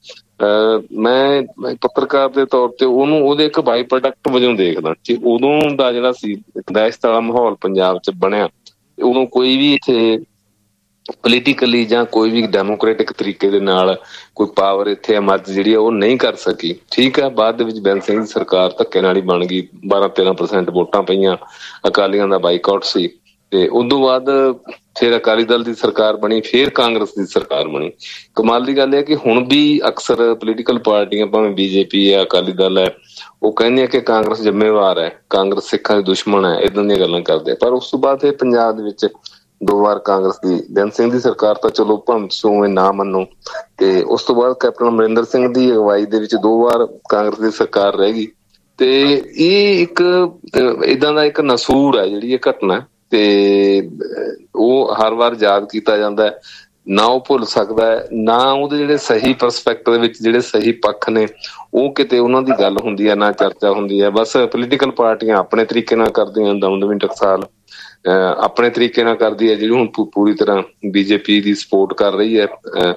ਮੈਂ ਪੱਤਰਕਾਰ ਦੇ ਤੌਰ ਤੇ ਉਹਦੇ ਇੱਕ ਬਾਈ ਪ੍ਰੋਡਕਟ ਵਜੋਂ ਦੇਖਦਾ ਕਿ ਉਦੋਂ ਦਾ ਜਿਹੜਾ ਸੀ ਦਹਿਸ਼ਤ ਵਾਲਾ ਮਾਹੌਲ ਪੰਜਾਬ 'ਚ ਬਣਿਆ, ਉਦੋਂ ਕੋਈ ਵੀ ਇੱਥੇ ਪੋਲੀਟੀਕਲੀ ਜਾਂ ਕੋਈ ਵੀ ਡੈਮੋਕ੍ਰੈਟਿਕ ਤਰੀਕੇ ਦੇ ਨਾਲ ਕੋਈ ਪਾਵਰ ਇੱਥੇ ਮਦਦ ਜਿਹੜੀ ਆ ਉਹ ਨਹੀਂ ਕਰ ਸਕੀ। ਠੀਕ ਹੈ, ਬਾਅਦ ਦੇ ਵਿੱਚ ਬੇਅੰਤ ਸਿੰਘ ਦੀ ਸਰਕਾਰ ਧੱਕੇ ਨਾਲ ਹੀ ਬਣ ਗਈ, 12-13% ਵੋਟਾਂ ਪਈਆਂ, ਅਕਾਲੀਆਂ ਦਾ ਬਾਈਕਾਟ ਸੀ, ਤੇ ਉਦੋਂ ਬਾਅਦ ਫਿਰ ਅਕਾਲੀ ਦਲ ਦੀ ਸਰਕਾਰ ਬਣੀ, ਫਿਰ ਕਾਂਗਰਸ ਦੀ ਸਰਕਾਰ ਬਣੀ। ਕਮਾਲ ਦੀ ਗੱਲ ਇਹ ਕਿ ਹੁਣ ਵੀ ਅਕਸਰ ਪੋਲੀਟੀਕਲ ਪਾਰਟੀਆਂ, ਭਾਵੇਂ BJP ਹੈ, ਅਕਾਲੀ ਦਲ ਹੈ, ਉਹ ਕਹਿੰਦੇ ਆ ਕਿ ਕਾਂਗਰਸ ਜ਼ਿੰਮੇਵਾਰ ਹੈ, ਕਾਂਗਰਸ ਸਿੱਖਾਂ ਦੀ ਦੁਸ਼ਮਣ ਹੈ, ਏਦਾਂ ਦੀਆਂ ਗੱਲਾਂ ਕਰਦੇ। ਪਰ ਉਸ ਤੋਂ ਬਾਅਦ ਇਹ ਪੰਜਾਬ ਦੇ ਵਿੱਚ 2 ਵਾਰ ਕਾਂਗਰਸ ਦੀ, ਬੇਅੰਤ ਸਿੰਘ ਦੀ ਸਰਕਾਰ ਤਾਂ ਚਲੋ ਭਾਵੇਂ ਤੁਸੀਂ ਨਾ ਮੰਨੋ, ਤੇ ਉਸ ਤੋਂ ਬਾਅਦ ਕੈਪਟਨ ਅਮਰਿੰਦਰ ਸਿੰਘ ਦੀ ਅਗਵਾਈ ਦੇ ਵਿੱਚ 2 ਵਾਰ ਕਾਂਗਰਸ ਦੀ ਸਰਕਾਰ ਰਹਿ ਗਈ। ਤੇ ਇਹ ਇੱਕ ਏਦਾਂ ਦਾ ਇੱਕ ਨਸੂਰ ਹੈ ਜਿਹੜੀ ਇਹ ਘਟਨਾ, ਤੇ ਉਹ ਹਰ ਵਾਰ ਯਾਦ ਕੀਤਾ ਜਾਂਦਾ ਹੈ, ਨਾ ਉਹ ਭੁੱਲ ਸਕਦਾ ਹੈ, ਨਾ ਉਹਦੇ ਜਿਹੜੇ ਸਹੀ ਪਰਸਪੈਕਟਿਵ ਦੇ ਵਿੱਚ ਜਿਹੜੇ ਸਹੀ ਪੱਖ ਨੇ ਉਹ ਕਿਤੇ ਉਹਨਾਂ ਦੀ ਗੱਲ ਹੁੰਦੀ ਹੈ, ਨਾ ਚਰਚਾ ਹੁੰਦੀ ਹੈ। ਬਸ ਪੋਲੀਟੀਕਲ ਪਾਰਟੀਆਂ ਆਪਣੇ ਤਰੀਕੇ ਨਾਲ ਕਰਦੀਆਂ, ਦਮਦਮੀ ਟਕਸਾਲ ਆਪਣੇ ਤਰੀਕੇ ਨਾਲ ਕਰਦੀ ਹੈ, ਜਿਹੜੀ ਹੁਣ ਪੂਰੀ ਤਰ੍ਹਾਂ BJP ਦੀ ਸਪੋਰਟ ਕਰ ਰਹੀ ਹੈ।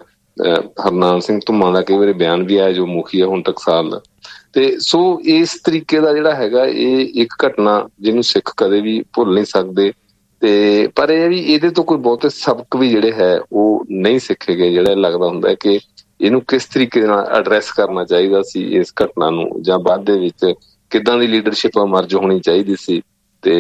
ਹਰਨਾਮ ਸਿੰਘ ਧੁੰਮਾਂ ਦਾ ਕਈ ਵਾਰੀ ਬਿਆਨ ਵੀ ਆਇਆ, ਜੋ ਮੁਖੀ ਹੈ ਹੁਣ ਟਕਸਾਲ ਦਾ। ਤੇ ਸੋ ਇਸ ਤਰੀਕੇ ਦਾ ਜਿਹੜਾ ਹੈਗਾ ਇਹ ਇੱਕ ਘਟਨਾ ਜਿਹਨੂੰ ਸਿੱਖ ਕਦੇ ਵੀ ਭੁੱਲ ਨਹੀਂ ਸਕਦੇ। ਤੇ ਪਰ ਇਹ ਵੀ ਇਹਦੇ ਤੋਂ ਕੋਈ ਬਹੁਤੇ ਸਬਕ ਵੀ ਜਿਹੜੇ ਹੈ ਉਹ ਨਹੀਂ ਸਿੱਖੇ ਗਏ। ਜਿਹੜਾ ਲੱਗਦਾ ਹੁੰਦਾ ਹੈ ਕਿ ਇਹਨੂੰ ਕਿਸ ਤਰੀਕੇ ਨਾਲ ਐਡਰੈਸ ਕਰਨਾ ਚਾਹੀਦਾ ਸੀ ਇਸ ਘਟਨਾ ਨੂੰ, ਜਾਂ ਬਾਅਦ ਦੇ ਵਿੱਚ ਕਿੱਦਾਂ ਦੀ ਲੀਡਰਸ਼ਿਪ ਮਰਜ ਹੋਣੀ ਚਾਹੀਦੀ ਸੀ। ਤੇ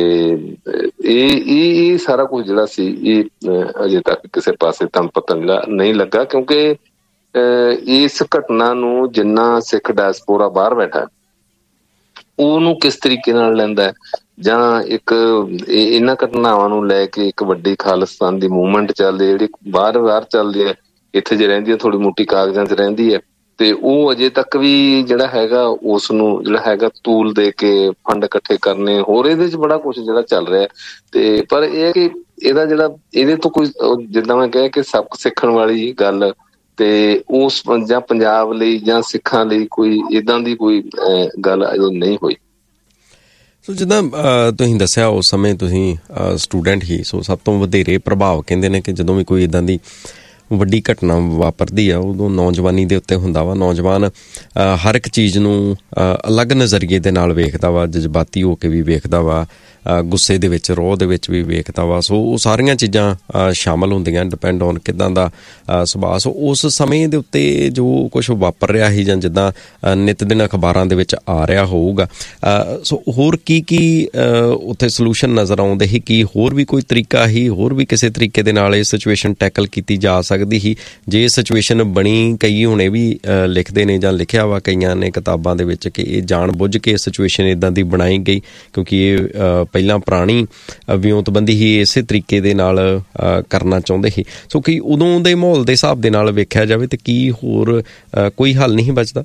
ਇਹ ਸਾਰਾ ਕੁਝ ਜਿਹੜਾ ਸੀ ਇਹ ਅਜੇ ਤੱਕ ਕਿਸੇ ਪਾਸੇ ਤਾਂ ਪਤਾ ਜਿਹੜਾ ਨਹੀਂ ਲੱਗਾ, ਕਿਉਂਕਿ ਇਸ ਘਟਨਾ ਨੂੰ ਜਿੰਨਾ ਸਿੱਖ ਡਾਇਸਪੋਰਾ ਬਾਹਰ ਬੈਠਾ ਉਹਨੂੰ ਕਿਸ ਤਰੀਕੇ ਨਾਲ ਲੈਂਦਾ, ਜਾਂ ਇੱਕ ਇਹਨਾਂ ਘਟਨਾਵਾਂ ਨੂੰ ਲੈ ਕੇ ਇੱਕ ਵੱਡੀ ਖਾਲਿਸਤਾਨ ਦੀ ਮੂਵਮੈਂਟ ਚੱਲਦੀ ਜਿਹੜੀ ਬਾਹਰ ਚੱਲਦੀ ਹੈ, ਇੱਥੇ ਜੇ ਰਹਿੰਦੀ ਹੈ ਥੋੜੀ ਮੋਟੀ ਕਾਗਜ਼ਾਂ 'ਚ ਰਹਿੰਦੀ ਹੈ, ਤੇ ਉਹ ਅਜੇ ਤੱਕ ਵੀ ਜਿਹੜਾ ਹੈਗਾ ਉਸ ਨੂੰ ਜਿਹੜਾ ਹੈਗਾ ਤੂਲ ਦੇ ਕੇ ਫੰਡ ਇਕੱਠੇ ਕਰਨੇ, ਹੋਰ ਇਹਦੇ 'ਚ ਬੜਾ ਕੁਛ ਜਿਹੜਾ ਚੱਲ ਰਿਹਾ। ਤੇ ਪਰ ਇਹ ਕਿ ਇਹਦਾ ਜਿਹੜਾ ਇਹਦੇ ਤੋਂ ਕੋਈ ਜਿੱਦਾਂ ਮੈਂ ਕਿਹਾ ਕਿ ਸਬਕ ਸਿੱਖਣ ਵਾਲੀ ਗੱਲ ਤੇ ਉਸ ਜਾਂ ਪੰਜਾਬ ਲਈ ਜਾਂ ਸਿੱਖਾਂ ਲਈ ਕੋਈ ਏਦਾਂ ਦੀ ਕੋਈ ਗੱਲ ਅਜੇ ਨਹੀਂ ਹੋਈ। ਸੋ ਜਿੱਦਾਂ ਤੁਸੀਂ ਦੱਸਿਆ ਉਸ ਸਮੇਂ ਤੁਸੀਂ ਸਟੂਡੈਂਟ ਹੀ, ਸੋ ਸਭ ਤੋਂ ਵਧੇਰੇ ਪ੍ਰਭਾਵ ਕਹਿੰਦੇ ਨੇ ਕਿ ਜਦੋਂ ਵੀ ਕੋਈ ਇੱਦਾਂ ਦੀ ਵੱਡੀ ਘਟਨਾ ਵਾਪਰਦੀ ਆ ਉਦੋਂ ਨੌਜਵਾਨੀ ਦੇ ਉੱਤੇ ਹੁੰਦਾ ਵਾ। ਨੌਜਵਾਨ ਹਰ ਇੱਕ ਚੀਜ਼ ਨੂੰ ਅਲੱਗ ਨਜ਼ਰੀਏ ਦੇ ਨਾਲ ਵੇਖਦਾ ਵਾ, ਜਜ਼ਬਾਤੀ ਹੋ ਕੇ ਵੀ ਵੇਖਦਾ ਵਾ, ਗੁੱਸੇ ਦੇ ਵਿੱਚ, ਰੋਹ ਦੇ ਵਿੱਚ ਵੀ ਵੇਖਦਾ ਵਾ। ਸੋ ਉਹ ਸਾਰੀਆਂ ਚੀਜ਼ਾਂ ਸ਼ਾਮਲ ਹੁੰਦੀਆਂ, ਡਿਪੈਂਡ ਔਨ ਕਿੱਦਾਂ ਦਾ ਸੁਭਾਅ। ਸੋ ਉਸ ਸਮੇਂ ਦੇ ਉੱਤੇ ਜੋ ਕੁਛ ਵਾਪਰ ਰਿਹਾ ਸੀ ਜਾਂ ਜਿੱਦਾਂ ਨਿੱਤ ਦਿਨ ਅਖਬਾਰਾਂ ਦੇ ਵਿੱਚ ਆ ਰਿਹਾ ਹੋਊਗਾ, ਸੋ ਹੋਰ ਕੀ ਉੱਥੇ ਸੋਲੂਸ਼ਨ ਨਜ਼ਰ ਆਉਂਦੇ ਸੀ? ਕੀ ਹੋਰ ਵੀ ਕੋਈ ਤਰੀਕਾ ਹੀ, ਹੋਰ ਵੀ ਕਿਸੇ ਤਰੀਕੇ ਦੇ ਨਾਲ ਇਹ ਸਿਚੁਏਸ਼ਨ ਟੈਕਲ ਕੀਤੀ ਜਾ ਸਕਦੀ ਸੀ ਜੇ ਇਹ ਸਿਚੁਏਸ਼ਨ ਬਣੀ? ਕਈ ਹੁਣੇ ਵੀ ਲਿਖਦੇ ਨੇ ਜਾਂ ਲਿਖਿਆ ਵਾ ਕਈਆਂ ਨੇ ਕਿਤਾਬਾਂ ਦੇ ਵਿੱਚ ਕਿ ਇਹ ਜਾਣ ਬੁੱਝ ਕੇ ਸਿਚੁਏਸ਼ਨ ਇੱਦਾਂ ਦੀ ਬਣਾਈ ਗਈ ਕਿਉਂਕਿ ਇਹ ਪਹਿਲਾਂ ਪੁਰਾਣੀ ਵਿਉਂਤਬੰਦੀ ਹੀ ਇਸੇ ਤਰੀਕੇ ਦੇ ਨਾਲ ਕਰਨਾ ਚਾਹੁੰਦੇ ਸੀ। ਸੋ ਕੀ ਉਦੋਂ ਦੇ ਮਾਹੌਲ ਦੇ ਹਿਸਾਬ ਦੇ ਨਾਲ ਵੇਖਿਆ ਜਾਵੇ ਤੇ ਕੀ ਹੋਰ ਕੋਈ ਹੱਲ ਨਹੀਂ ਬਚਦਾ?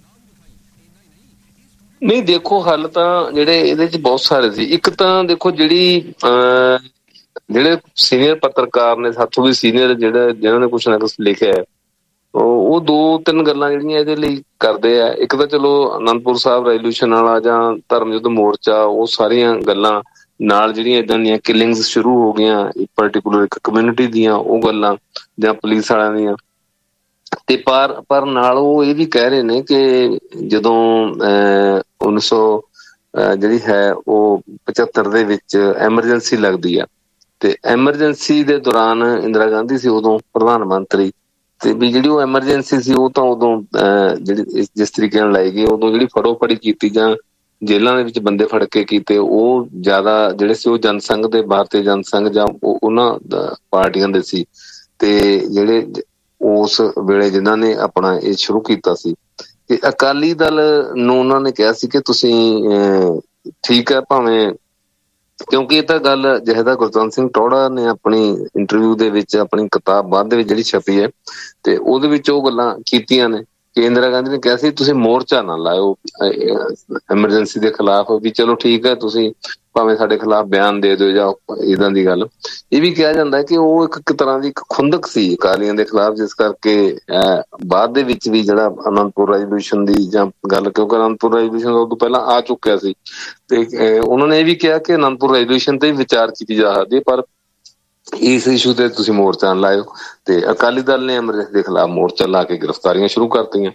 ਨਹੀਂ, ਦੇਖੋ ਹੱਲ ਤਾਂ ਜਿਹੜੇ ਇਹਦੇ ਚ ਬਹੁਤ ਸਾਰੇ ਸੀ। ਇੱਕ ਤਾਂ ਦੇਖੋ ਜਿਹੜੇ ਸੀਨੀਅਰ ਪੱਤਰਕਾਰ ਨੇ, ਸਾਥੋਂ ਵੀ ਸੀਨੀਅਰ, ਜਿਹਨਾਂ ਨੇ ਕੁਛ ਨਾ ਕੁਛ ਲਿਖਿਆ, ਉਹ 2-3 ਗੱਲਾਂ ਜਿਹੜੀਆਂ ਇਹਦੇ ਲਈ ਕਰਦੇ ਆ। ਇੱਕ ਤਾਂ ਚਲੋ ਅਨੰਦਪੁਰ ਸਾਹਿਬ ਰੈਵੋਲਿਊਸ਼ਨ ਵਾਲਾ ਜਾਂ ਧਰਮ ਯੁੱਧ ਮੋਰਚਾ, ਉਹ ਸਾਰੀਆਂ ਗੱਲਾਂ ਨਾਲ ਜਿਹੜੀਆਂ ਏਦਾਂ ਦੀਆਂ ਕਿਲਿੰਗਸ ਸ਼ੁਰੂ ਹੋ ਗਈਆਂ ਪਰਟੀਕੂਲਰ ਇੱਕ ਕਮਿਊਨਿਟੀ ਦੀਆਂ, ਉਹ ਗੱਲਾਂ ਜਾਂ ਪੁਲਿਸ ਵਾਲਿਆਂ ਦੀਆਂ। ਤੇ ਪਰ ਨਾਲ ਉਹ ਇਹ ਵੀ ਕਹਿ ਰਹੇ ਨੇ ਕਿ ਜਦੋਂ 1900 ਜਿਹੜੀ ਹੈ ਉਹ 75 ਦੇ ਵਿੱਚ ਐਮਰਜੈਂਸੀ ਲੱਗਦੀ ਆ, ਤੇ ਐਮਰਜੈਂਸੀ ਦੇ ਦੌਰਾਨ ਇੰਦਰਾ ਗਾਂਧੀ ਸੀ ਉਦੋਂ ਪ੍ਰਧਾਨ ਮੰਤਰੀ, ਤੇ ਵੀ ਜਿਹੜੀ ਉਹ ਐਮਰਜੈਂਸੀ ਸੀ ਉਹ ਤਾਂ ਉਦੋਂ ਜਿਹੜੀ ਜਿਸ ਤਰੀਕੇ ਨਾਲ ਲਾਈ ਗਈ, ਉਦੋਂ ਜਿਹੜੀ ਫੜੋ-ਫੜੀ ਕੀਤੀ ਜਾਂ ਜੇਲ੍ਹਾਂ ਦੇ ਵਿੱਚ ਬੰਦੇ ਫੜ ਕੇ ਕੀਤੇ, ਉਹ ਜ਼ਿਆਦਾ ਜਿਹੜੇ ਸੀ ਉਹ ਜਨਸੰਘ ਦੇ, ਭਾਰਤੀ ਜਨਸੰਘ ਜਾਂ ਉਹਨਾਂ ਪਾਰਟੀਆਂ ਦੇ ਸੀ। ਤੇ ਜਿਹੜੇ ਉਸ ਵੇਲੇ ਜਿਨ੍ਹਾਂ ਨੇ ਆਪਣਾ ਇਹ ਸ਼ੁਰੂ ਕੀਤਾ ਸੀ, ਤੇ ਅਕਾਲੀ ਦਲ ਨੂੰ ਉਹਨਾਂ ਨੇ ਕਿਹਾ ਸੀ ਕਿ ਤੁਸੀਂ ਠੀਕ ਹੈ ਭਾਵੇਂ, ਕਿਉਂਕਿ ਇਹ ਤਾਂ ਗੱਲ ਜਿਹਦਾ ਗੁਰਜੰਟ ਸਿੰਘ ਟੌਹੜਾ ਨੇ ਆਪਣੀ ਇੰਟਰਵਿਊ ਦੇ ਵਿੱਚ, ਆਪਣੀ ਕਿਤਾਬ ਬਾਅਦ ਦੇ ਵਿੱਚ ਜਿਹੜੀ ਛਪੀ ਹੈ, ਤੇ ਉਹਦੇ ਵਿੱਚ ਉਹ ਗੱਲਾਂ ਕੀਤੀਆਂ ਨੇ ਕਿ ਇੰਦਰਾ ਗਾਂਧੀ ਨੇ ਕਿਹਾ ਸੀ ਤੁਸੀਂ ਮੋਰਚਾ ਨਾ ਲਾਇਓ ਐਮਰਜੈਂਸੀ ਦੇ ਖਿਲਾਫ, ਵੀ ਚਲੋ ਠੀਕ ਹੈ ਤੁਸੀਂ ਭਾਵੇਂ ਸਾਡੇ ਖਿਲਾਫ ਬਿਆਨ ਦੇ ਦਿਓ ਜਾਂ ਇੱਦਾਂ ਦੀ ਗੱਲ। ਇਹ ਵੀ ਕਿਹਾ ਜਾਂਦਾ ਕਿ ਉਹ ਇੱਕ ਤਰ੍ਹਾਂ ਦੀ ਇੱਕ ਖੁੰਦਕ ਸੀ ਅਕਾਲੀਆਂ ਦੇ ਖਿਲਾਫ, ਜਿਸ ਕਰਕੇ ਬਾਅਦ ਦੇ ਵਿੱਚ ਵੀ ਜਿਹੜਾ ਅਨੰਦਪੁਰ ਰੈਵੋਲਿਊਸ਼ਨ ਦੀ ਜਾਂ ਗੱਲ, ਕਿਉਂਕਿ ਅਨੰਦਪੁਰ ਰੈਵੋਲਿਊਸ਼ਨ ਤੋਂ ਪਹਿਲਾਂ ਆ ਚੁੱਕਿਆ ਸੀ, ਤੇ ਉਹਨਾਂ ਨੇ ਇਹ ਵੀ ਕਿਹਾ ਕਿ ਅਨੰਦਪੁਰ ਰੈਵੋਲਿਊਸ਼ਨ ਤੇ ਵਿਚਾਰ ਕੀਤੀ ਜਾ ਸਕਦੀ ਹੈ, ਪਰ ਇਸ ਇਸ਼ੂ ਤੇ ਤੁਸੀਂ ਮੋਰਚਾ ਨਾ ਲਾਇਓ। ਤੇ ਅਕਾਲੀ ਦਲ ਨੇ ਐਮਰਜੈਂਸੀ ਦੇ ਖਿਲਾਫ ਮੋਰਚਾ ਲਾ ਕੇ ਗ੍ਰਿਫਤਾਰੀਆਂ ਸ਼ੁਰੂ ਕਰਤੀਆਂ,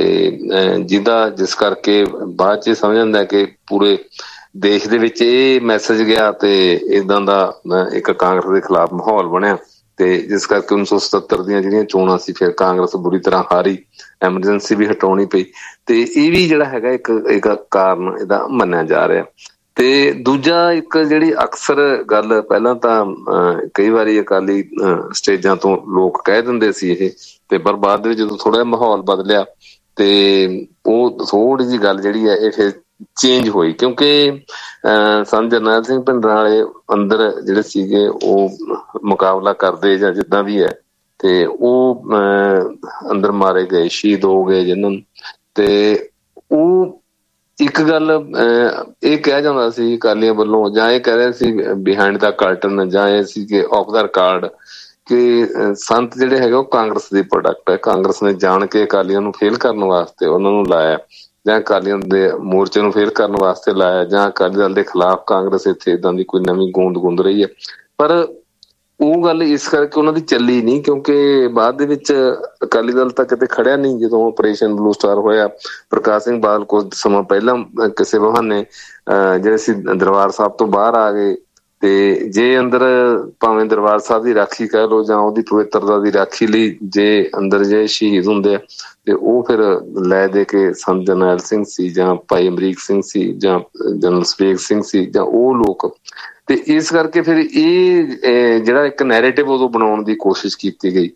ਤੇ ਜਿਸ ਕਰਕੇ ਬਾਅਦ ਚ ਸਮਝ ਆਉਂਦਾ ਕਿ ਪੂਰੇ ਦੇਸ਼ ਦੇ ਵਿੱਚ ਇਹ ਮੈਸੇਜ ਗਿਆ ਤੇ ਏਦਾਂ ਦਾ ਇੱਕ ਕਾਂਗਰਸ ਦੇ ਖਿਲਾਫ ਮਾਹੌਲ ਬਣਿਆ, ਤੇ ਜਿਸ ਕਰਕੇ 1977 ਦੀਆਂ ਜਿਹੜੀਆਂ ਚੋਣਾਂ ਸੀ ਫਿਰ ਕਾਂਗਰਸ ਬੁਰੀ ਤਰ੍ਹਾਂ ਹਾਰੀ, ਐਮਰਜੈਂਸੀ ਵੀ ਹਟਾਉਣੀ ਪਈ। ਤੇ ਇਹ ਵੀ ਜਿਹੜਾ ਹੈਗਾ ਇੱਕ ਕਾਰਨ ਇਹਦਾ ਮੰਨਿਆ ਜਾ ਰਿਹਾ। ਤੇ ਦੂਜਾ ਇੱਕ ਜਿਹੜੀ ਅਕਸਰ ਗੱਲ, ਪਹਿਲਾਂ ਤਾਂ ਕਈ ਵਾਰੀ ਅਕਾਲੀ ਸਟੇਜਾਂ ਤੋਂ ਲੋਕ ਕਹਿ ਦਿੰਦੇ ਸੀ ਇਹ, ਤੇ ਪਰ ਬਾਅਦ ਦੇ ਵਿੱਚ ਜਦੋਂ ਥੋੜਾ ਜਿਹਾ ਮਾਹੌਲ ਬਦਲਿਆ ਤੇ ਉਹ ਥੋੜੀ ਜਿਹੀ ਗੱਲ ਜਿਹੜੀ ਹੈ ਇਹ ਫਿਰ ਚੇਂਜ ਹੋਈ, ਕਿਉਂਕਿ ਸੰਤ ਜਰਨੈਲ ਸਿੰਘ ਭਿੰਡਰਾਂ ਵਾਲੇ ਅੰਦਰ ਜਿਹੜੇ ਸੀਗੇ ਉਹ ਮੁਕਾਬਲਾ ਕਰਦੇ ਜਾਂ ਜਿੱਦਾਂ ਵੀ ਹੈ, ਤੇ ਉਹ ਅੰਦਰ ਮਾਰੇ ਗਏ, ਸ਼ਹੀਦ ਹੋ ਗਏ ਜਿਹਨਾਂ ਨੂੰ। ਤੇ ਉਹ ਇੱਕ ਗੱਲ ਇਹ ਕਿਹਾ ਜਾਂਦਾ ਸੀ ਅਕਾਲੀਆਂ ਵੱਲੋਂ, ਜਾਂ ਇਹ ਕਹਿ ਰਹੇ ਸੀ ਬਿਹਾਈਂਡ ਦਾ ਕਰਟਨ, ਜਾਂ ਇਹ ਸੀ ਕਿ ਆਫ ਦਾ ਰਿਕਾਰਡ, ਕਿ ਸੰਤ ਜਿਹੜੇ ਹੈਗੇ ਉਹ ਕਾਂਗਰਸ ਦੀ ਪ੍ਰੋਡਕਟ ਹੈ, ਕਾਂਗਰਸ ਨੇ ਜਾਣ ਕੇ ਅਕਾਲੀਆਂ ਨੂੰ ਫੇਲ ਕਰਨ ਵਾਸਤੇ ਉਹਨਾਂ ਨੂੰ ਲਾਇਆ, ਜਾਂ ਅਕਾਲੀਆਂ ਦੇ ਮੋਰਚੇ ਨੂੰ ਫੇਲ ਕਰਨ ਵਾਸਤੇ ਲਾਇਆ, ਜਾਂ ਅਕਾਲੀ ਦਲ ਦੇ ਖਿਲਾਫ ਕਾਂਗਰਸ ਇੱਥੇ ਏਦਾਂ ਦੀ ਕੋਈ ਨਵੀਂ ਗੂੰਦ ਗੁੰਦ ਰਹੀ ਹੈ। ਪਰ ਉਹ ਗੱਲ ਇਸ ਕਰਕੇ ਉਹਨਾਂ ਦੀ ਚੱਲੀ ਨਹੀਂ, ਕਿਉਂਕਿ ਬਾਅਦ ਦੇ ਵਿੱਚ ਅਕਾਲੀ ਦਲ ਤਾਂ ਕਿਤੇ ਖੜਿਆ ਨਹੀਂ। ਜਦੋਂ ਆਪਰੇਸ਼ਨ ਬਲੂ ਸਟਾਰ ਹੋਇਆ, ਪ੍ਰਕਾਸ਼ ਸਿੰਘ ਬਾਦਲ ਕੁਝ ਸਮਾਂ ਪਹਿਲਾਂ ਕਿਸੇ ਬਹਾਨੇ ਜਿਹੜੇ ਸੀ ਦਰਬਾਰ ਸਾਹਿਬ ਤੋਂ ਬਾਹਰ ਆ ਗਏ, ਤੇ ਜੇ ਅੰਦਰ ਭਾਵੇਂ ਦਰਬਾਰ ਸਾਹਿਬ ਦੀ ਰਾਖੀ ਕਹਿ ਲਓ ਜਾਂ ਉਹਦੀ ਪਵਿੱਤਰਤਾ ਦੀ ਰਾਖੀ ਲਈ ਜੇ ਅੰਦਰ ਜੇ ਸ਼ਹੀਦ ਹੁੰਦੇ ਆ, ਤੇ ਉਹ ਫਿਰ ਲੈ ਦੇ ਕੇ ਸੰਤ ਜਰਨੈਲ ਸਿੰਘ ਸੀ ਜਾਂ ਭਾਈ ਅਮਰੀਕ ਸਿੰਘ ਸੀ ਜਾਂ ਜਨਰਲ ਸਵੇਗ ਸਿੰਘ ਸੀ ਜਾਂ ਉਹ ਲੋਕ, ਤੇ ਇਸ ਕਰਕੇ ਫਿਰ ਇਹ ਜਿਹੜਾ ਇੱਕ ਨੈਰੇਟਿਵ ਉਦੋਂ ਬਣਾਉਣ ਦੀ ਕੋਸ਼ਿਸ਼ ਕੀਤੀ ਗਈ,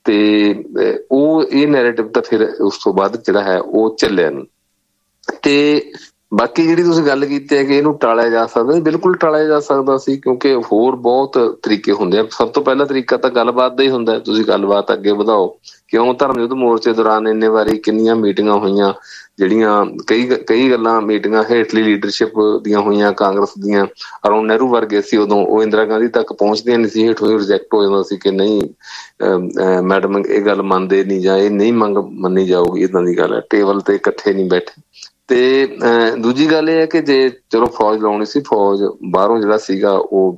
ਤੇ ਉਹ ਇਹ ਨੈਰੇਟਿਵ ਤਾਂ ਫਿਰ ਉਸ ਤੋਂ ਬਾਅਦ ਜਿਹੜਾ ਹੈ ਉਹ ਚੱਲਿਆ ਨਹੀਂ। ਤੇ ਬਾਕੀ ਜਿਹੜੀ ਤੁਸੀਂ ਗੱਲ ਕੀਤੀ ਹੈ ਕਿ ਇਹਨੂੰ ਟਾਲਿਆ ਜਾ ਸਕਦਾ, ਬਿਲਕੁਲ ਟਾਲਿਆ ਜਾ ਸਕਦਾ ਸੀ, ਕਿਉਂਕਿ ਹੋਰ ਬਹੁਤ ਤਰੀਕੇ ਹੁੰਦੇ ਆ। ਸਭ ਤੋਂ ਪਹਿਲਾ ਤਰੀਕਾ ਤਾਂ ਗੱਲਬਾਤ ਦਾ ਹੀ ਹੁੰਦਾ, ਤੁਸੀਂ ਗੱਲਬਾਤ ਅੱਗੇ ਵਧਾਓ। ਕਿਉਂ ਧਰਮ ਯੁੱਧ ਮੋਰਚੇ ਦੌਰਾਨ ਇੰਨੇ ਵਾਰੀ ਕਿੰਨੀਆਂ ਮੀਟਿੰਗਾਂ ਹੋਈਆਂ, ਜਿਹੜੀਆਂ ਕਈ ਗੱਲਾਂ ਮੀਟਿੰਗਾਂ ਹੇਠਲੀ ਲੀਡਰਸ਼ਿਪ ਦੀਆਂ ਹੋਈਆਂ ਕਾਂਗਰਸ ਦੀਆਂ, ਅਰੁਣ ਨਹਿਰੂ ਵਰਗੇ ਸੀ ਉਦੋਂ, ਉਹ ਇੰਦਰਾ ਗਾਂਧੀ ਤੱਕ ਪਹੁੰਚਦੀਆਂ ਨਹੀਂ ਸੀ, ਹੇਠੋਂ ਹੀ ਰਿਜੈਕਟ ਹੋ ਜਾਂਦਾ ਸੀ ਕਿ ਨਹੀਂ ਮੈਡਮ ਇਹ ਗੱਲ ਮੰਨਦੇ ਨਹੀਂ, ਜਾਂ ਇਹ ਨਹੀਂ ਮੰਨੀ ਜਾਊਗੀ, ਏਦਾਂ ਦੀ ਗੱਲ ਹੈ, ਟੇਬਲ ਤੇ ਇਕੱਠੇ ਨਹੀਂ ਬੈਠੇ। ਤੇ ਦੂਜੀ ਗੱਲ ਇਹ ਹੈ ਕਿ ਜੇ ਚਲੋ ਫੌਜ ਲਾਉਣੀ ਸੀ, ਫੌਜ ਬਾਹਰੋਂ ਜਿਹੜਾ ਸੀਗਾ ਉਹ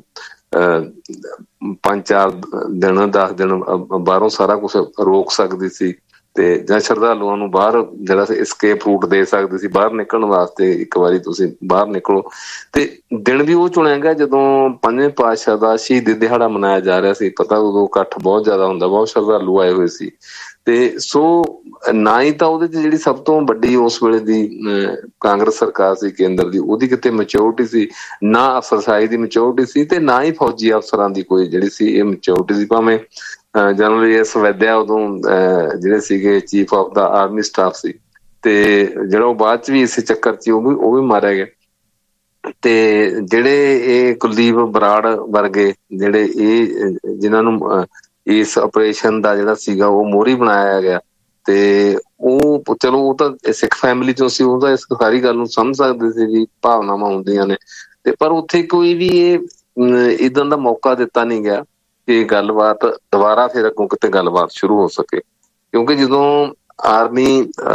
5-4 ਦਿਨ 10 ਦਿਨ ਬਾਹਰੋਂ ਸਾਰਾ ਕੁਛ ਰੋਕ ਸਕਦੀ ਸੀ, ਤੇ ਜਾਂ ਸ਼ਰਧਾਲੂਆਂ ਨੂੰ ਬਾਹਰ ਜਿਹੜਾ escape route ਦੇ ਸਕਦੇ ਸੀ ਬਾਹਰ ਨਿਕਲਣ ਵਾਸਤੇ, ਇੱਕ ਵਾਰੀ ਤੁਸੀਂ ਬਾਹਰ ਨਿਕਲੋ। ਤੇ ਦਿਨ ਵੀ ਉਹ ਚੁਣਿਆ ਗਿਆ ਜਦੋਂ ਪੰਜਵੇਂ ਪਾਤਸ਼ਾਹ ਦਾ ਸ਼ਹੀਦੀ ਦਿਹਾੜਾ ਮਨਾਇਆ ਜਾ ਰਿਹਾ ਸੀ। ਪਤਾ ਉਦੋਂ ਇਕੱਠ ਬਹੁਤ ਜ਼ਿਆਦਾ ਹੁੰਦਾ, ਬਹੁਤ ਸ਼ਰਧਾਲੂ ਆਏ ਹੋਏ ਸੀ। ਤੇ ਸੋ ਨਾ ਹੀ ਤਾਂ ਉਹਦੇ 'ਚ ਜਿਹੜੀ ਸਭ ਤੋਂ ਵੱਡੀ ਉਸ ਵੇਲੇ ਦੀ ਕਾਂਗਰਸ ਸਰਕਾਰ ਸੀ ਕੇਂਦਰ ਦੀ, ਉਹਦੀ ਕਿਤੇ ਮੈਚੋਰਿਟੀ ਸੀ, ਨਾ ਅਫਸਰਸ਼ਾਹੀ ਦੀ ਮੈਚੋਰਿਟੀ ਸੀ, ਤੇ ਨਾ ਹੀ ਫੌਜੀ ਅਫਸਰਾਂ ਦੀ ਕੋਈ ਜਿਹੜੀ ਸੀ ਇਹ ਮੈਚੋਰਿਟੀ ਸੀ। ਭਾਵੇਂ ਜਨਰਲ ਐਸ ਵੈਦਿਆ ਉਦੋਂ ਜਿਹੜੇ ਸੀਗੇ chief of the army staff ਸੀ, ਤੇ ਜਿਹੜਾ ਉਹ ਬਾਅਦ 'ਚ ਵੀ ਇਸੇ ਚੱਕਰ 'ਚ ਉਹ ਵੀ ਮਾਰਿਆ ਗਿਆ। ਤੇ ਜਿਹੜੇ ਇਹ ਕੁਲਦੀਪ ਬਰਾੜ ਵਰਗੇ ਜਿਹੜੇ ਜਿਨ੍ਹਾਂ ਨੂੰ ਇਸ ਆਪਰੇਸ਼ਨ ਦਾ ਜਿਹੜਾ ਸੀਗਾ ਉਹ ਮੋਹਰੀ ਬਣਾਇਆ ਗਿਆ, ਤੇ ਉਹ ਚਲੋ ਉਹ ਤਾਂ ਸਿੱਖ ਫੈਮਿਲੀ ਚੋਂ ਸੀ, ਉਹ ਤਾਂ ਇਸ ਸਾਰੀ ਗੱਲ ਨੂੰ ਸਮਝ ਸਕਦੇ ਸੀ ਵੀ ਭਾਵਨਾਵਾਂ ਹੁੰਦੀਆਂ ਨੇ। ਤੇ ਪਰ ਉੱਥੇ ਕੋਈ ਵੀ ਇਹ ਇੱਦਾਂ ਦਾ ਮੌਕਾ ਦਿੱਤਾ ਨਹੀਂ ਗਿਆ ਕਿ ਗੱਲਬਾਤ ਦੁਬਾਰਾ ਫਿਰ ਅੱਗੋਂ ਕਿਤੇ ਗੱਲਬਾਤ ਸ਼ੁਰੂ ਹੋ ਸਕੇ। ਕਿਉਂਕਿ ਜਦੋਂ ਆਰਮੀ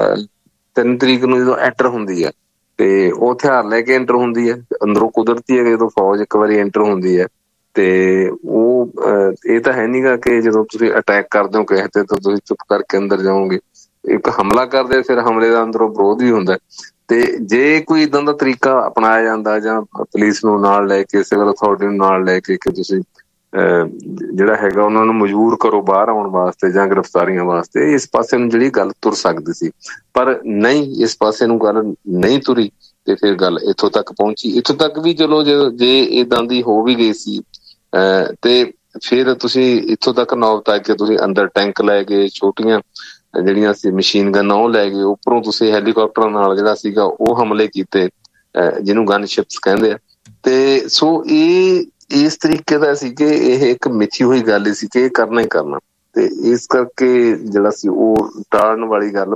3 ਤਰੀਕ ਨੂੰ ਜਦੋਂ ਐਂਟਰ ਹੁੰਦੀ ਹੈ ਤੇ ਉਹ ਹਥਿਆਰ ਲੈ ਕੇ ਐਂਟਰ ਹੁੰਦੀ ਹੈ, ਅੰਦਰੋਂ ਕੁਦਰਤੀ ਹੈ ਜਦੋਂ ਫੌਜ ਇੱਕ ਵਾਰੀ ਐਂਟਰ ਹੁੰਦੀ ਹੈ ਤੇ ਉਹ ਇਹ ਤਾਂ ਹੈ ਨੀ ਗਾ ਕਿ ਜਦੋਂ ਤੁਸੀਂ ਅਟੈਕ ਕਰਦੇ ਹੋ ਕਿਸੇ ਤੇ ਤਾਂ ਤੁਸੀਂ ਚੁੱਪ ਕਰਕੇ ਅੰਦਰ ਜਾਓਗੇ। ਇੱਕ ਹਮਲਾ ਕਰਦੇ ਫਿਰ ਹਮਲੇ ਦਾ ਅੰਦਰੋਂ ਵਿਰੋਧ ਵੀ ਹੁੰਦਾ। ਤੇ ਜੇ ਕੋਈ ਇੱਦਾਂ ਦਾ ਤਰੀਕਾ ਅਪਣਾਇਆ ਜਾਂਦਾ ਜਾਂ ਪੁਲਿਸ ਨੂੰ ਨਾਲ ਲੈ ਕੇ, ਸਿਵਲ ਅਥਾਰਟੀ ਨੂੰ ਨਾਲ ਲੈ ਕੇ, ਕਿ ਤੁਸੀਂ ਜਿਹੜਾ ਹੈਗਾ ਉਹਨਾਂ ਨੂੰ ਮਜਬੂਰ ਕਰੋ ਬਾਹਰ ਆਉਣ ਵਾਸਤੇ ਜਾਂ ਗ੍ਰਿਫਤਾਰੀਆਂ ਵਾਸਤੇ, ਇਸ ਪਾਸੇ ਨੂੰ ਜਿਹੜੀ ਗੱਲ ਤੁਰ ਸਕਦੀ ਸੀ। ਪਰ ਨਹੀਂ, ਇਸ ਪਾਸੇ ਨੂੰ ਗੱਲ ਨਹੀਂ ਤੁਰੀ ਤੇ ਫਿਰ ਗੱਲ ਇੱਥੋਂ ਤੱਕ ਪਹੁੰਚੀ। ਇੱਥੋਂ ਤੱਕ ਵੀ ਚਲੋ ਜੇ ਏਦਾਂ ਦੀ ਹੋ ਵੀ ਗਈ ਸੀ ਤੇ ਫਿਰ ਤੁਸੀਂ ਇੱਥੋਂ ਤੱਕ ਨੌਬਤ ਆ ਕੇ ਤੁਸੀਂ ਅੰਦਰ ਟੈਂਕ ਲੈ ਗਏ, ਛੋਟੀਆਂ ਜਿਹੜੀਆਂ ਸੀ ਮਸ਼ੀਨ ਗੰਨਾਂ ਉਹ ਲੈ ਗਏ, ਉੱਪਰੋਂ ਤੁਸੀਂ ਹੈਲੀਕਾਪਟਰਾਂ ਨਾਲ ਜਿਹੜਾ ਸੀਗਾ ਉਹ ਹਮਲੇ ਕੀਤੇ, ਜਿਹਨੂੰ ਗਨ ਸ਼ਿਪਸ ਕਹਿੰਦੇ ਆ। ਤੇ ਸੋ ਇਹ ਇਸ ਤਰੀਕੇ ਦਾ ਸੀ ਕਿ ਇਹ ਇੱਕ ਮਿਥੀ ਹੋਈ ਗੱਲ ਹੀ ਸੀ ਕਿ ਇਹ ਕਰਨਾ ਹੀ ਕਰਨਾ। ਤੇ ਇਸ ਕਰਕੇ ਜਿਹੜਾ ਸੀ ਉਹ ਟਾਲਣ ਵਾਲੀ ਗੱਲ,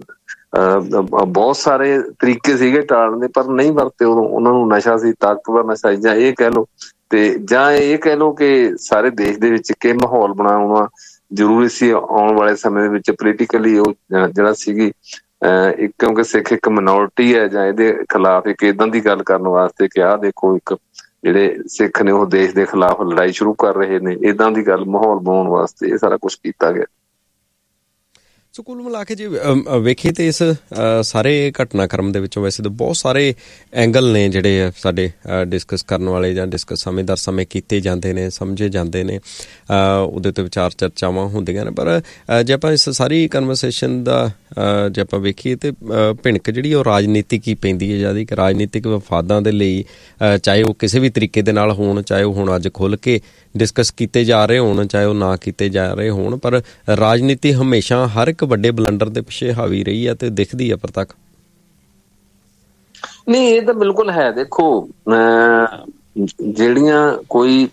ਬਹੁਤ ਸਾਰੇ ਤਰੀਕੇ ਸੀਗੇ ਟਾਲਣ ਦੇ, ਪਰ ਨਹੀਂ ਵਰਤੇ ਉਦੋਂ। ਉਹਨਾਂ ਨੂੰ ਨਸ਼ਾ ਸੀ, ਤਾਕਤਵਰ ਨਸ਼ਾ, ਜਾਂ ਇਹ ਕਹਿ ਲਓ ਤੇ ਜਾਂ ਇਹ ਕਹਿ ਲਓ ਕਿ ਸਾਰੇ ਦੇਸ਼ ਦੇ ਵਿੱਚ ਕਿ ਮਾਹੌਲ ਬਣਾਉਣਾ ਜ਼ਰੂਰੀ ਸੀ ਆਉਣ ਵਾਲੇ ਸਮੇਂ ਦੇ ਵਿੱਚ ਪੋਲੀਟੀਕਲੀ। ਉਹ ਜਿਹੜਾ ਸੀਗੀ ਕਿਉਂਕਿ ਸਿੱਖ ਇੱਕ ਮਿਨੋਰਟੀ ਹੈ, ਜਾਂ ਇਹਦੇ ਖਿਲਾਫ ਇੱਕ ਏਦਾਂ ਦੀ ਗੱਲ ਕਰਨ ਵਾਸਤੇ ਕਿ ਆਹ ਦੇਖੋ ਇੱਕ ਜਿਹੜੇ ਸਿੱਖ ਨੇ ਉਹ ਦੇਸ਼ ਦੇ ਖਿਲਾਫ ਲੜਾਈ ਸ਼ੁਰੂ ਕਰ ਰਹੇ ਨੇ, ਏਦਾਂ ਦੀ ਗੱਲ ਮਾਹੌਲ ਬਣਾਉਣ ਵਾਸਤੇ ਇਹ ਸਾਰਾ ਕੁਛ ਕੀਤਾ ਗਿਆ। ਸੋ ਕੁੱਲ ਮਿਲਾ ਕੇ ਜੇ ਵੇਖੀਏ ਤੇ ਇਸ ਸਾਰੇ ਘਟਨਾਕ੍ਰਮ ਦੇ ਵਿੱਚੋਂ ਵੈਸੇ ਤਾਂ ਬਹੁਤ ਸਾਰੇ ਐਂਗਲ ਨੇ ਜਿਹੜੇ ਸਾਡੇ ਡਿਸਕਸ ਕਰਨ ਵਾਲੇ ਜਾਂ ਡਿਸਕਸ ਸਮੇਂ-ਦਰ ਸਮੇਂ ਕੀਤੇ ਜਾਂਦੇ ਨੇ, ਸਮਝੇ ਜਾਂਦੇ ਨੇ, ਉਹਦੇ 'ਤੇ ਵਿਚਾਰ ਚਰਚਾਵਾਂ ਹੁੰਦੀਆਂ ਨੇ। ਪਰ ਜੇ ਆਪਾਂ ਇਸ ਸਾਰੀ ਕਨਵਰਸੇਸ਼ਨ ਦਾ ਜੇ ਆਪਾਂ ਵੇਖੀਏ ਤੇ ਭਿਣਕ ਜਿਹੜੀ ਉਹ ਰਾਜਨੀਤਿਕ ਹੀ ਪੈਂਦੀ ਹੈ ਜ਼ਿਆਦਾ, ਕਿ ਰਾਜਨੀਤਿਕ ਵਿਫਾਦਾਂ ਦੇ ਲਈ, ਚਾਹੇ ਉਹ ਕਿਸੇ ਵੀ ਤਰੀਕੇ ਦੇ ਨਾਲ ਹੋਣ, ਚਾਹੇ ਉਹ ਹੁਣ ਅੱਜ ਖੁੱਲ੍ਹ ਕੇ ਡਿਸਕਸ ਕੀਤੇ ਜਾ ਰਹੇ ਹੋਣ, ਚਾਹੇ ਉਹ ਨਾ ਕੀਤੇ ਜਾ ਰਹੇ ਹੋਣ, ਪਰ ਰਾਜਨੀਤੀ ਹਮੇਸ਼ਾ ਹਰ ਇੱਕ ਵੱਡੇ ਬਲੰਡਰ ਦੇ ਪਿੱਛੇ ਹਾਵੀ ਰਹੀ ਹੈ ਤੇ ਦਿਖਦੀ ਹੈ ਪ੍ਰਤੱਖ। ਨਹੀਂ, ਇਹ ਤਾਂ ਬਿਲਕੁਲ ਹੈ। ਦੇਖੋ ਜਿਹੜੀਆਂ ਕੋਈ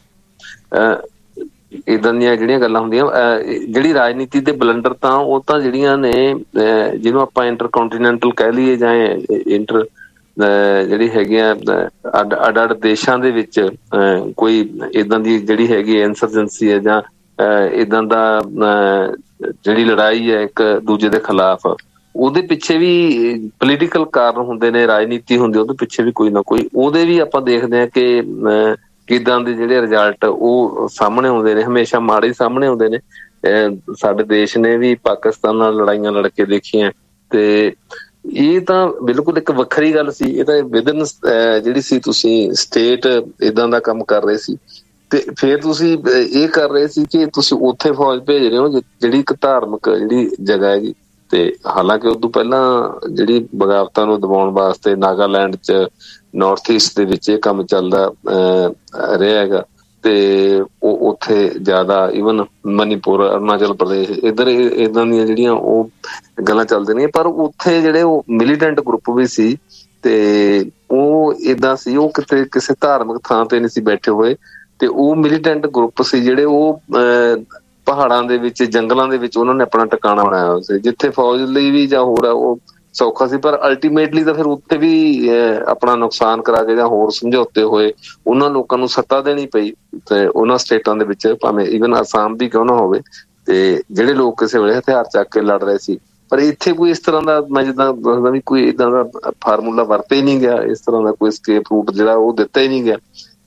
ਏਦਾਂ ਦੀਆਂ ਜਿਹੜੀਆਂ ਗੱਲਾਂ ਹੁੰਦੀਆਂ, ਜਿਹੜੀ ਰਾਜਨੀਤੀ ਦੇ ਬਲੰਡਰ ਤਾਂ ਉਹ ਤਾਂ ਜਿਹੜੀਆਂ ਨੇ ਜਿਹਨੂੰ ਆਪਾਂ ਇੰਟਰਕੋਂਟੀਨੈਂਟਲ ਕਹਿ ਲਈਏ ਜਾਂ ਇੰਟਰ ਜਿਹੜੀ ਹੈਗੀਆਂ ਅੱਡ ਅੱਡ ਦੇਸ਼ਾਂ ਦੇ ਵਿੱਚ ਕੋਈ ਏਦਾਂ ਦੀ ਜਿਹੜੀ ਹੈਗੀ ਇੰਸਰਜੈਂਸੀ ਹੈ ਜਾਂ ਏਦਾਂ ਦਾ ਜਿਹੜੀ ਲੜਾਈ ਹੈ ਇੱਕ ਦੂਜੇ ਦੇ ਖਿਲਾਫ, ਉਹਦੇ ਪਿੱਛੇ ਵੀ ਪੋਲੀਟੀਕਲ ਕਾਰਨ ਹੁੰਦੇ ਨੇ, ਰਾਜਨੀਤੀ ਹੁੰਦੀ ਉਹਦੇ ਪਿੱਛੇ ਵੀ ਕੋਈ ਨਾ ਕੋਈ। ਉਹਦੇ ਵੀ ਆਪਾਂ ਦੇਖਦੇ ਹਾਂ ਕਿ ਕਿੱਦਾਂ ਦੇ ਜਿਹੜੇ ਰਿਜ਼ਲਟ ਉਹ ਸਾਹਮਣੇ ਆਉਂਦੇ ਨੇ, ਹਮੇਸ਼ਾ ਮਾੜੇ ਸਾਹਮਣੇ ਆਉਂਦੇ ਨੇ। ਸਾਡੇ ਦੇਸ਼ ਨੇ ਵੀ ਪਾਕਿਸਤਾਨ ਨਾਲ ਲੜਾਈਆਂ ਲੜ ਕੇ ਦੇਖੀਆਂ, ਤੇ ਇਹ ਤਾਂ ਬਿਲਕੁਲ ਇੱਕ ਵੱਖਰੀ ਗੱਲ ਸੀ। ਇਹ ਤਾਂ ਵਿਦਨ ਜਿਹੜੀ ਸੀ ਤੁਸੀਂ ਸਟੇਟ ਏਦਾਂ ਦਾ ਕੰਮ ਕਰ ਰਹੇ ਸੀ, ਤੇ ਫਿਰ ਤੁਸੀਂ ਇਹ ਕਰ ਰਹੇ ਸੀ ਕਿ ਤੁਸੀਂ ਉੱਥੇ ਫੌਜ ਭੇਜ ਰਹੇ ਹੋ ਜਿਹੜੀ ਇੱਕ ਧਾਰਮਿਕ ਜਿਹੜੀ ਜਗ੍ਹਾ ਹੈਗੀ। ਤੇ ਹਾਲਾਂਕਿ ਉਦੋਂ ਪਹਿਲਾਂ ਜਿਹੜੀ ਬਗਾਵਤਾਂ ਨੂੰ ਦਬਾਉਣ ਵਾਸਤੇ ਨਾਗਾਲੈਂਡ 'ਚ, ਨਾਰਥ ਈਸਟ ਦੇ ਵਿੱਚ ਇਹ ਕੰਮ ਚੱਲਦਾ ਰਿਹਾ ਹੈਗਾ, ਤੇ ਉਹ ਉੱਥੇ ਜ਼ਿਆਦਾ ਈਵਨ ਮਨੀਪੁਰ, ਅਰੁਣਾਚਲ ਪ੍ਰਦੇਸ਼, ਇੱਧਰ ਏਦਾਂ ਦੀਆਂ ਜਿਹੜੀਆਂ ਉਹ ਗੱਲਾਂ ਚੱਲਦੀਆਂ ਨੇ। ਪਰ ਉੱਥੇ ਜਿਹੜੇ ਉਹ ਮਿਲੀਟੈਂਟ ਗਰੁੱਪ ਵੀ ਸੀ, ਤੇ ਉਹ ਏਦਾਂ ਸੀ, ਉਹ ਕਿਤੇ ਕਿਸੇ ਧਾਰਮਿਕ ਥਾਂ ਤੇ ਨਹੀਂ ਸੀ ਬੈਠੇ ਹੋਏ, ਤੇ ਉਹ ਮਿਲੀਟੈਂਟ ਗਰੁੱਪ ਸੀ ਜਿਹੜੇ ਉਹ ਪਹਾੜਾਂ ਦੇ ਵਿੱਚ, ਜੰਗਲਾਂ ਦੇ ਵਿੱਚ ਉਹਨਾਂ ਨੇ ਆਪਣਾ ਟਿਕਾਣਾ ਬਣਾਇਆ ਹੋਇਆ ਸੀ, ਜਿੱਥੇ ਫੌਜ ਲਈ ਵੀ ਜਾਂ ਹੋਰ ਉਹ ਸੌਖਾ ਸੀ। ਪਰ ਅਲਟੀਮੇਟਲੀ ਤਾਂ ਫਿਰ ਉੱਥੇ ਵੀ ਆਪਣਾ ਨੁਕਸਾਨ ਕਰਾ ਕੇ ਜਾਂ ਹੋਰ ਸਮਝੌਤੇ ਹੋਏ, ਉਹਨਾਂ ਲੋਕਾਂ ਨੂੰ ਸੱਤਾ ਦੇਣੀ ਪਈ ਤੇ ਉਹਨਾਂ ਸਟੇਟਾਂ ਦੇ ਵਿੱਚ, ਭਾਵੇਂ ਈਵਨ ਅਸਾਮ ਵੀ ਕਿਉਂ ਨਾ ਹੋਵੇ, ਤੇ ਜਿਹੜੇ ਲੋਕ ਕਿਸੇ ਵੇਲੇ ਹਥਿਆਰ ਚੱਕ ਕੇ ਲੜ ਰਹੇ ਸੀ। ਪਰ ਇੱਥੇ ਕੋਈ ਇਸ ਤਰ੍ਹਾਂ ਦਾ, ਮੈਂ ਜਿੱਦਾਂ ਦੱਸਦਾ ਵੀ ਕੋਈ ਏਦਾਂ ਦਾ ਫਾਰਮੂਲਾ ਵਰਤੇ ਹੀ ਨਹੀਂ ਗਿਆ, ਇਸ ਤਰ੍ਹਾਂ ਦਾ ਕੋਈ escape route ਜਿਹੜਾ ਉਹ ਦਿੱਤਾ ਹੀ ਨਹੀਂ ਗਿਆ।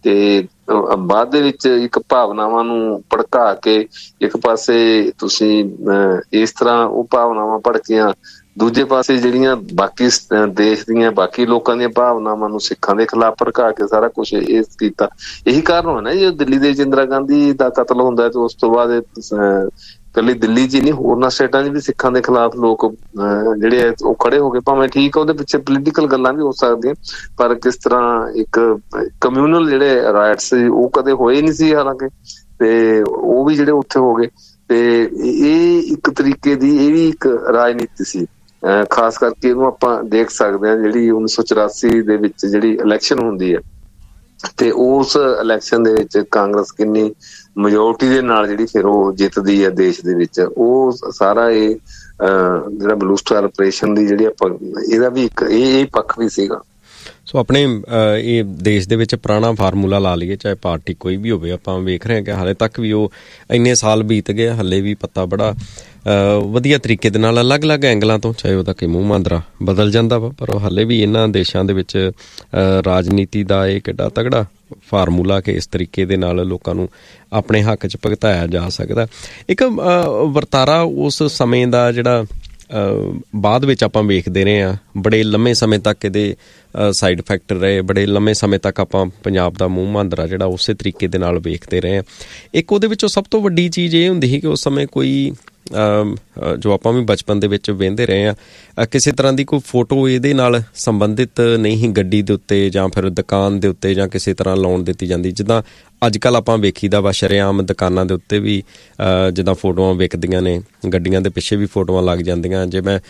ਤੇ ਬਾਅਦ ਦੇ ਵਿੱਚ ਇੱਕ ਭਾਵਨਾਵਾਂ ਨੂੰ ਭੜਕਾ ਕੇ ਇੱਕ ਪਾਸੇ ਤੁਸੀਂ ਇਸ ਤਰ੍ਹਾਂ ਉਹ ਭਾਵਨਾਵਾਂ ਭੜਕੀਆਂ, ਦੂਜੇ ਪਾਸੇ ਜਿਹੜੀਆਂ ਬਾਕੀ ਦੇਸ਼ ਦੀਆਂ ਬਾਕੀ ਲੋਕਾਂ ਦੀਆਂ ਭਾਵਨਾਵਾਂ ਨੂੰ ਸਿੱਖਾਂ ਦੇ ਖਿਲਾਫ ਭੜਕਾ ਕੇ ਸਾਰਾ ਕੁਛ ਇਹ ਕੀਤਾ। ਇਹੀ ਕਾਰਨ ਹੋਇਆ ਨਾ, ਜੇ ਦਿੱਲੀ ਦੇ ਵਿੱਚ ਇੰਦਰਾ ਗਾਂਧੀ ਦਾ ਕਤਲ ਹੁੰਦਾ ਤੇ ਉਸ ਤੋਂ ਬਾਅਦ ਇਕੱਲੀ ਦਿੱਲੀ 'ਚ ਹੀ ਨਹੀਂ, ਹੋਰਨਾਂ ਸਟੇਟਾਂ 'ਚ ਵੀ ਸਿੱਖਾਂ ਦੇ ਖਿਲਾਫ ਲੋਕ ਜਿਹੜੇ ਆ ਉਹ ਖੜੇ ਹੋ ਗਏ। ਭਾਵੇਂ ਠੀਕ ਆ, ਉਹਦੇ ਪਿੱਛੇ ਪੋਲੀਟੀਕਲ ਗੱਲਾਂ ਵੀ ਹੋ ਸਕਦੀਆਂ, ਪਰ ਕਿਸ ਤਰ੍ਹਾਂ ਇੱਕ ਕਮਿਊਨਲ ਜਿਹੜੇ ਰਾਈਟਸ ਸੀ ਉਹ ਕਦੇ ਹੋਏ ਨਹੀਂ ਸੀ ਹਾਲਾਂਕਿ, ਤੇ ਉਹ ਵੀ ਜਿਹੜੇ ਉੱਥੇ ਹੋ ਗਏ। ਤੇ ਇਹ ਇੱਕ ਤਰੀਕੇ ਦੀ ਇਹ ਵੀ ਇੱਕ ਰਾਜਨੀਤੀ ਸੀ। ਖਾਸ ਕਰਕੇ ਇਹਨੂੰ ਆਪਾਂ ਦੇਖ ਸਕਦੇ ਹਾਂ ਜਿਹੜੀ 1984 ਦੇ ਵਿੱਚ ਜਿਹੜੀ ਇਲੈਕਸ਼ਨ ਹੁੰਦੀ ਹੈ, ਤੇ ਉਸ ਇਲੈਕਸ਼ਨ ਦੇ ਵਿੱਚ ਕਾਂਗਰਸ ਕਿੰਨੀ ਮੈਜੋਰਟੀ ਦੇ ਨਾਲ ਜਿਹੜੀ ਫਿਰ ਉਹ ਜਿੱਤਦੀ ਹੈ ਦੇਸ਼ ਦੇ ਵਿੱਚ, ਉਹ ਸਾਰਾ ਇਹ ਜਿਹੜਾ ਬਲੂ ਸਟਾਰ ਆਪਰੇਸ਼ਨ ਦੀ ਜਿਹੜੀ ਆਪਾਂ ਇਹਦਾ ਵੀ ਇੱਕ ਇਹ ਪੱਖ ਵੀ ਸੀਗਾ। ਸੋ ਆਪਣੇ ਇਹ ਦੇਸ਼ ਦੇ ਵਿੱਚ ਪੁਰਾਣਾ ਫਾਰਮੂਲਾ ਲਾ ਲਈਏ, ਚਾਹੇ ਪਾਰਟੀ ਕੋਈ ਵੀ ਹੋਵੇ, ਆਪਾਂ ਵੇਖ ਰਹੇ ਹਾਂ ਕਿ ਹਾਲੇ ਤੱਕ ਵੀ ਉਹ ਇੰਨੇ ਸਾਲ ਬੀਤ ਗਏ, ਹਾਲੇ ਵੀ ਪੱਤਾ ਬੜਾ ਵਧੀਆ ਤਰੀਕੇ ਦੇ ਨਾਲ ਅਲੱਗ-ਅਲੱਗ ਐਂਗਲਾਂ ਤੋਂ, ਚਾਹੇ ਉਹਦਾ ਕਿ ਮੂੰਹ ਮਾਂਦਰਾ ਬਦਲ ਜਾਂਦਾ ਵਾ, ਪਰ ਹਾਲੇ ਵੀ ਇਹਨਾਂ ਦੇਸ਼ਾਂ ਦੇ ਵਿੱਚ ਰਾਜਨੀਤੀ ਦਾ ਇਹ ਕਿੱਡਾ ਤਗੜਾ ਫਾਰਮੂਲਾ ਕਿ ਇਸ ਤਰੀਕੇ ਦੇ ਨਾਲ ਲੋਕਾਂ ਨੂੰ ਆਪਣੇ ਹੱਕ 'ਚ ਭੁਗਤਾਇਆ ਜਾ ਸਕਦਾ। ਇੱਕ ਵਰਤਾਰਾ ਉਸ ਸਮੇਂ ਦਾ ਜਿਹੜਾ ਬਾਅਦ ਵਿੱਚ ਆਪਾਂ ਵੇਖਦੇ ਰਹੇ ਹਾਂ, ਬੜੇ ਲੰਮੇ ਸਮੇਂ ਤੱਕ ਇਹਦੇ ਸਾਈਡ ਇਫੈਕਟ ਰਹੇ, ਬੜੇ ਲੰਮੇ ਸਮੇਂ ਤੱਕ ਆਪਾਂ ਪੰਜਾਬ ਦਾ ਮੂੰਹ ਮਾਂਦਰਾ ਜਿਹੜਾ ਉਸੇ ਤਰੀਕੇ ਦੇ ਨਾਲ ਵੇਖਦੇ ਰਹੇ ਹਾਂ। ਇੱਕ ਉਹਦੇ ਵਿੱਚੋਂ ਸਭ ਤੋਂ ਵੱਡੀ ਚੀਜ਼ ਇਹ ਹੁੰਦੀ ਸੀ ਕਿ ਉਸ ਸਮੇਂ ਕੋਈ ਜੋ ਆਪਾਂ ਵੀ ਬਚਪਨ ਦੇ ਵਿੱਚ ਵਹਿੰਦੇ ਰਹੇ ਹਾਂ, ਕਿਸੇ ਤਰ੍ਹਾਂ ਦੀ ਕੋਈ ਫੋਟੋ ਇਹਦੇ ਨਾਲ ਸੰਬੰਧਿਤ ਨਹੀਂ ਸੀ ਗੱਡੀ ਦੇ ਉੱਤੇ ਜਾਂ ਫਿਰ ਦੁਕਾਨ ਦੇ ਉੱਤੇ ਜਾਂ ਕਿਸੇ ਤਰ੍ਹਾਂ ਲਾਉਣ ਦਿੱਤੀ ਜਾਂਦੀ। ਜਿੱਦਾਂ ਅੱਜ ਕੱਲ੍ਹ ਆਪਾਂ ਵੇਖੀਦਾ ਵਾ ਸ਼ਰੇਆਮ ਦੁਕਾਨਾਂ ਦੇ ਉੱਤੇ ਵੀ ਜਿੱਦਾਂ ਫੋਟੋਆਂ ਵਿਕਦੀਆਂ ਨੇ, ਗੱਡੀਆਂ ਦੇ ਪਿੱਛੇ ਵੀ ਫੋਟੋਆਂ ਲੱਗ ਜਾਂਦੀਆਂ। ਜੇ ਮੈਂ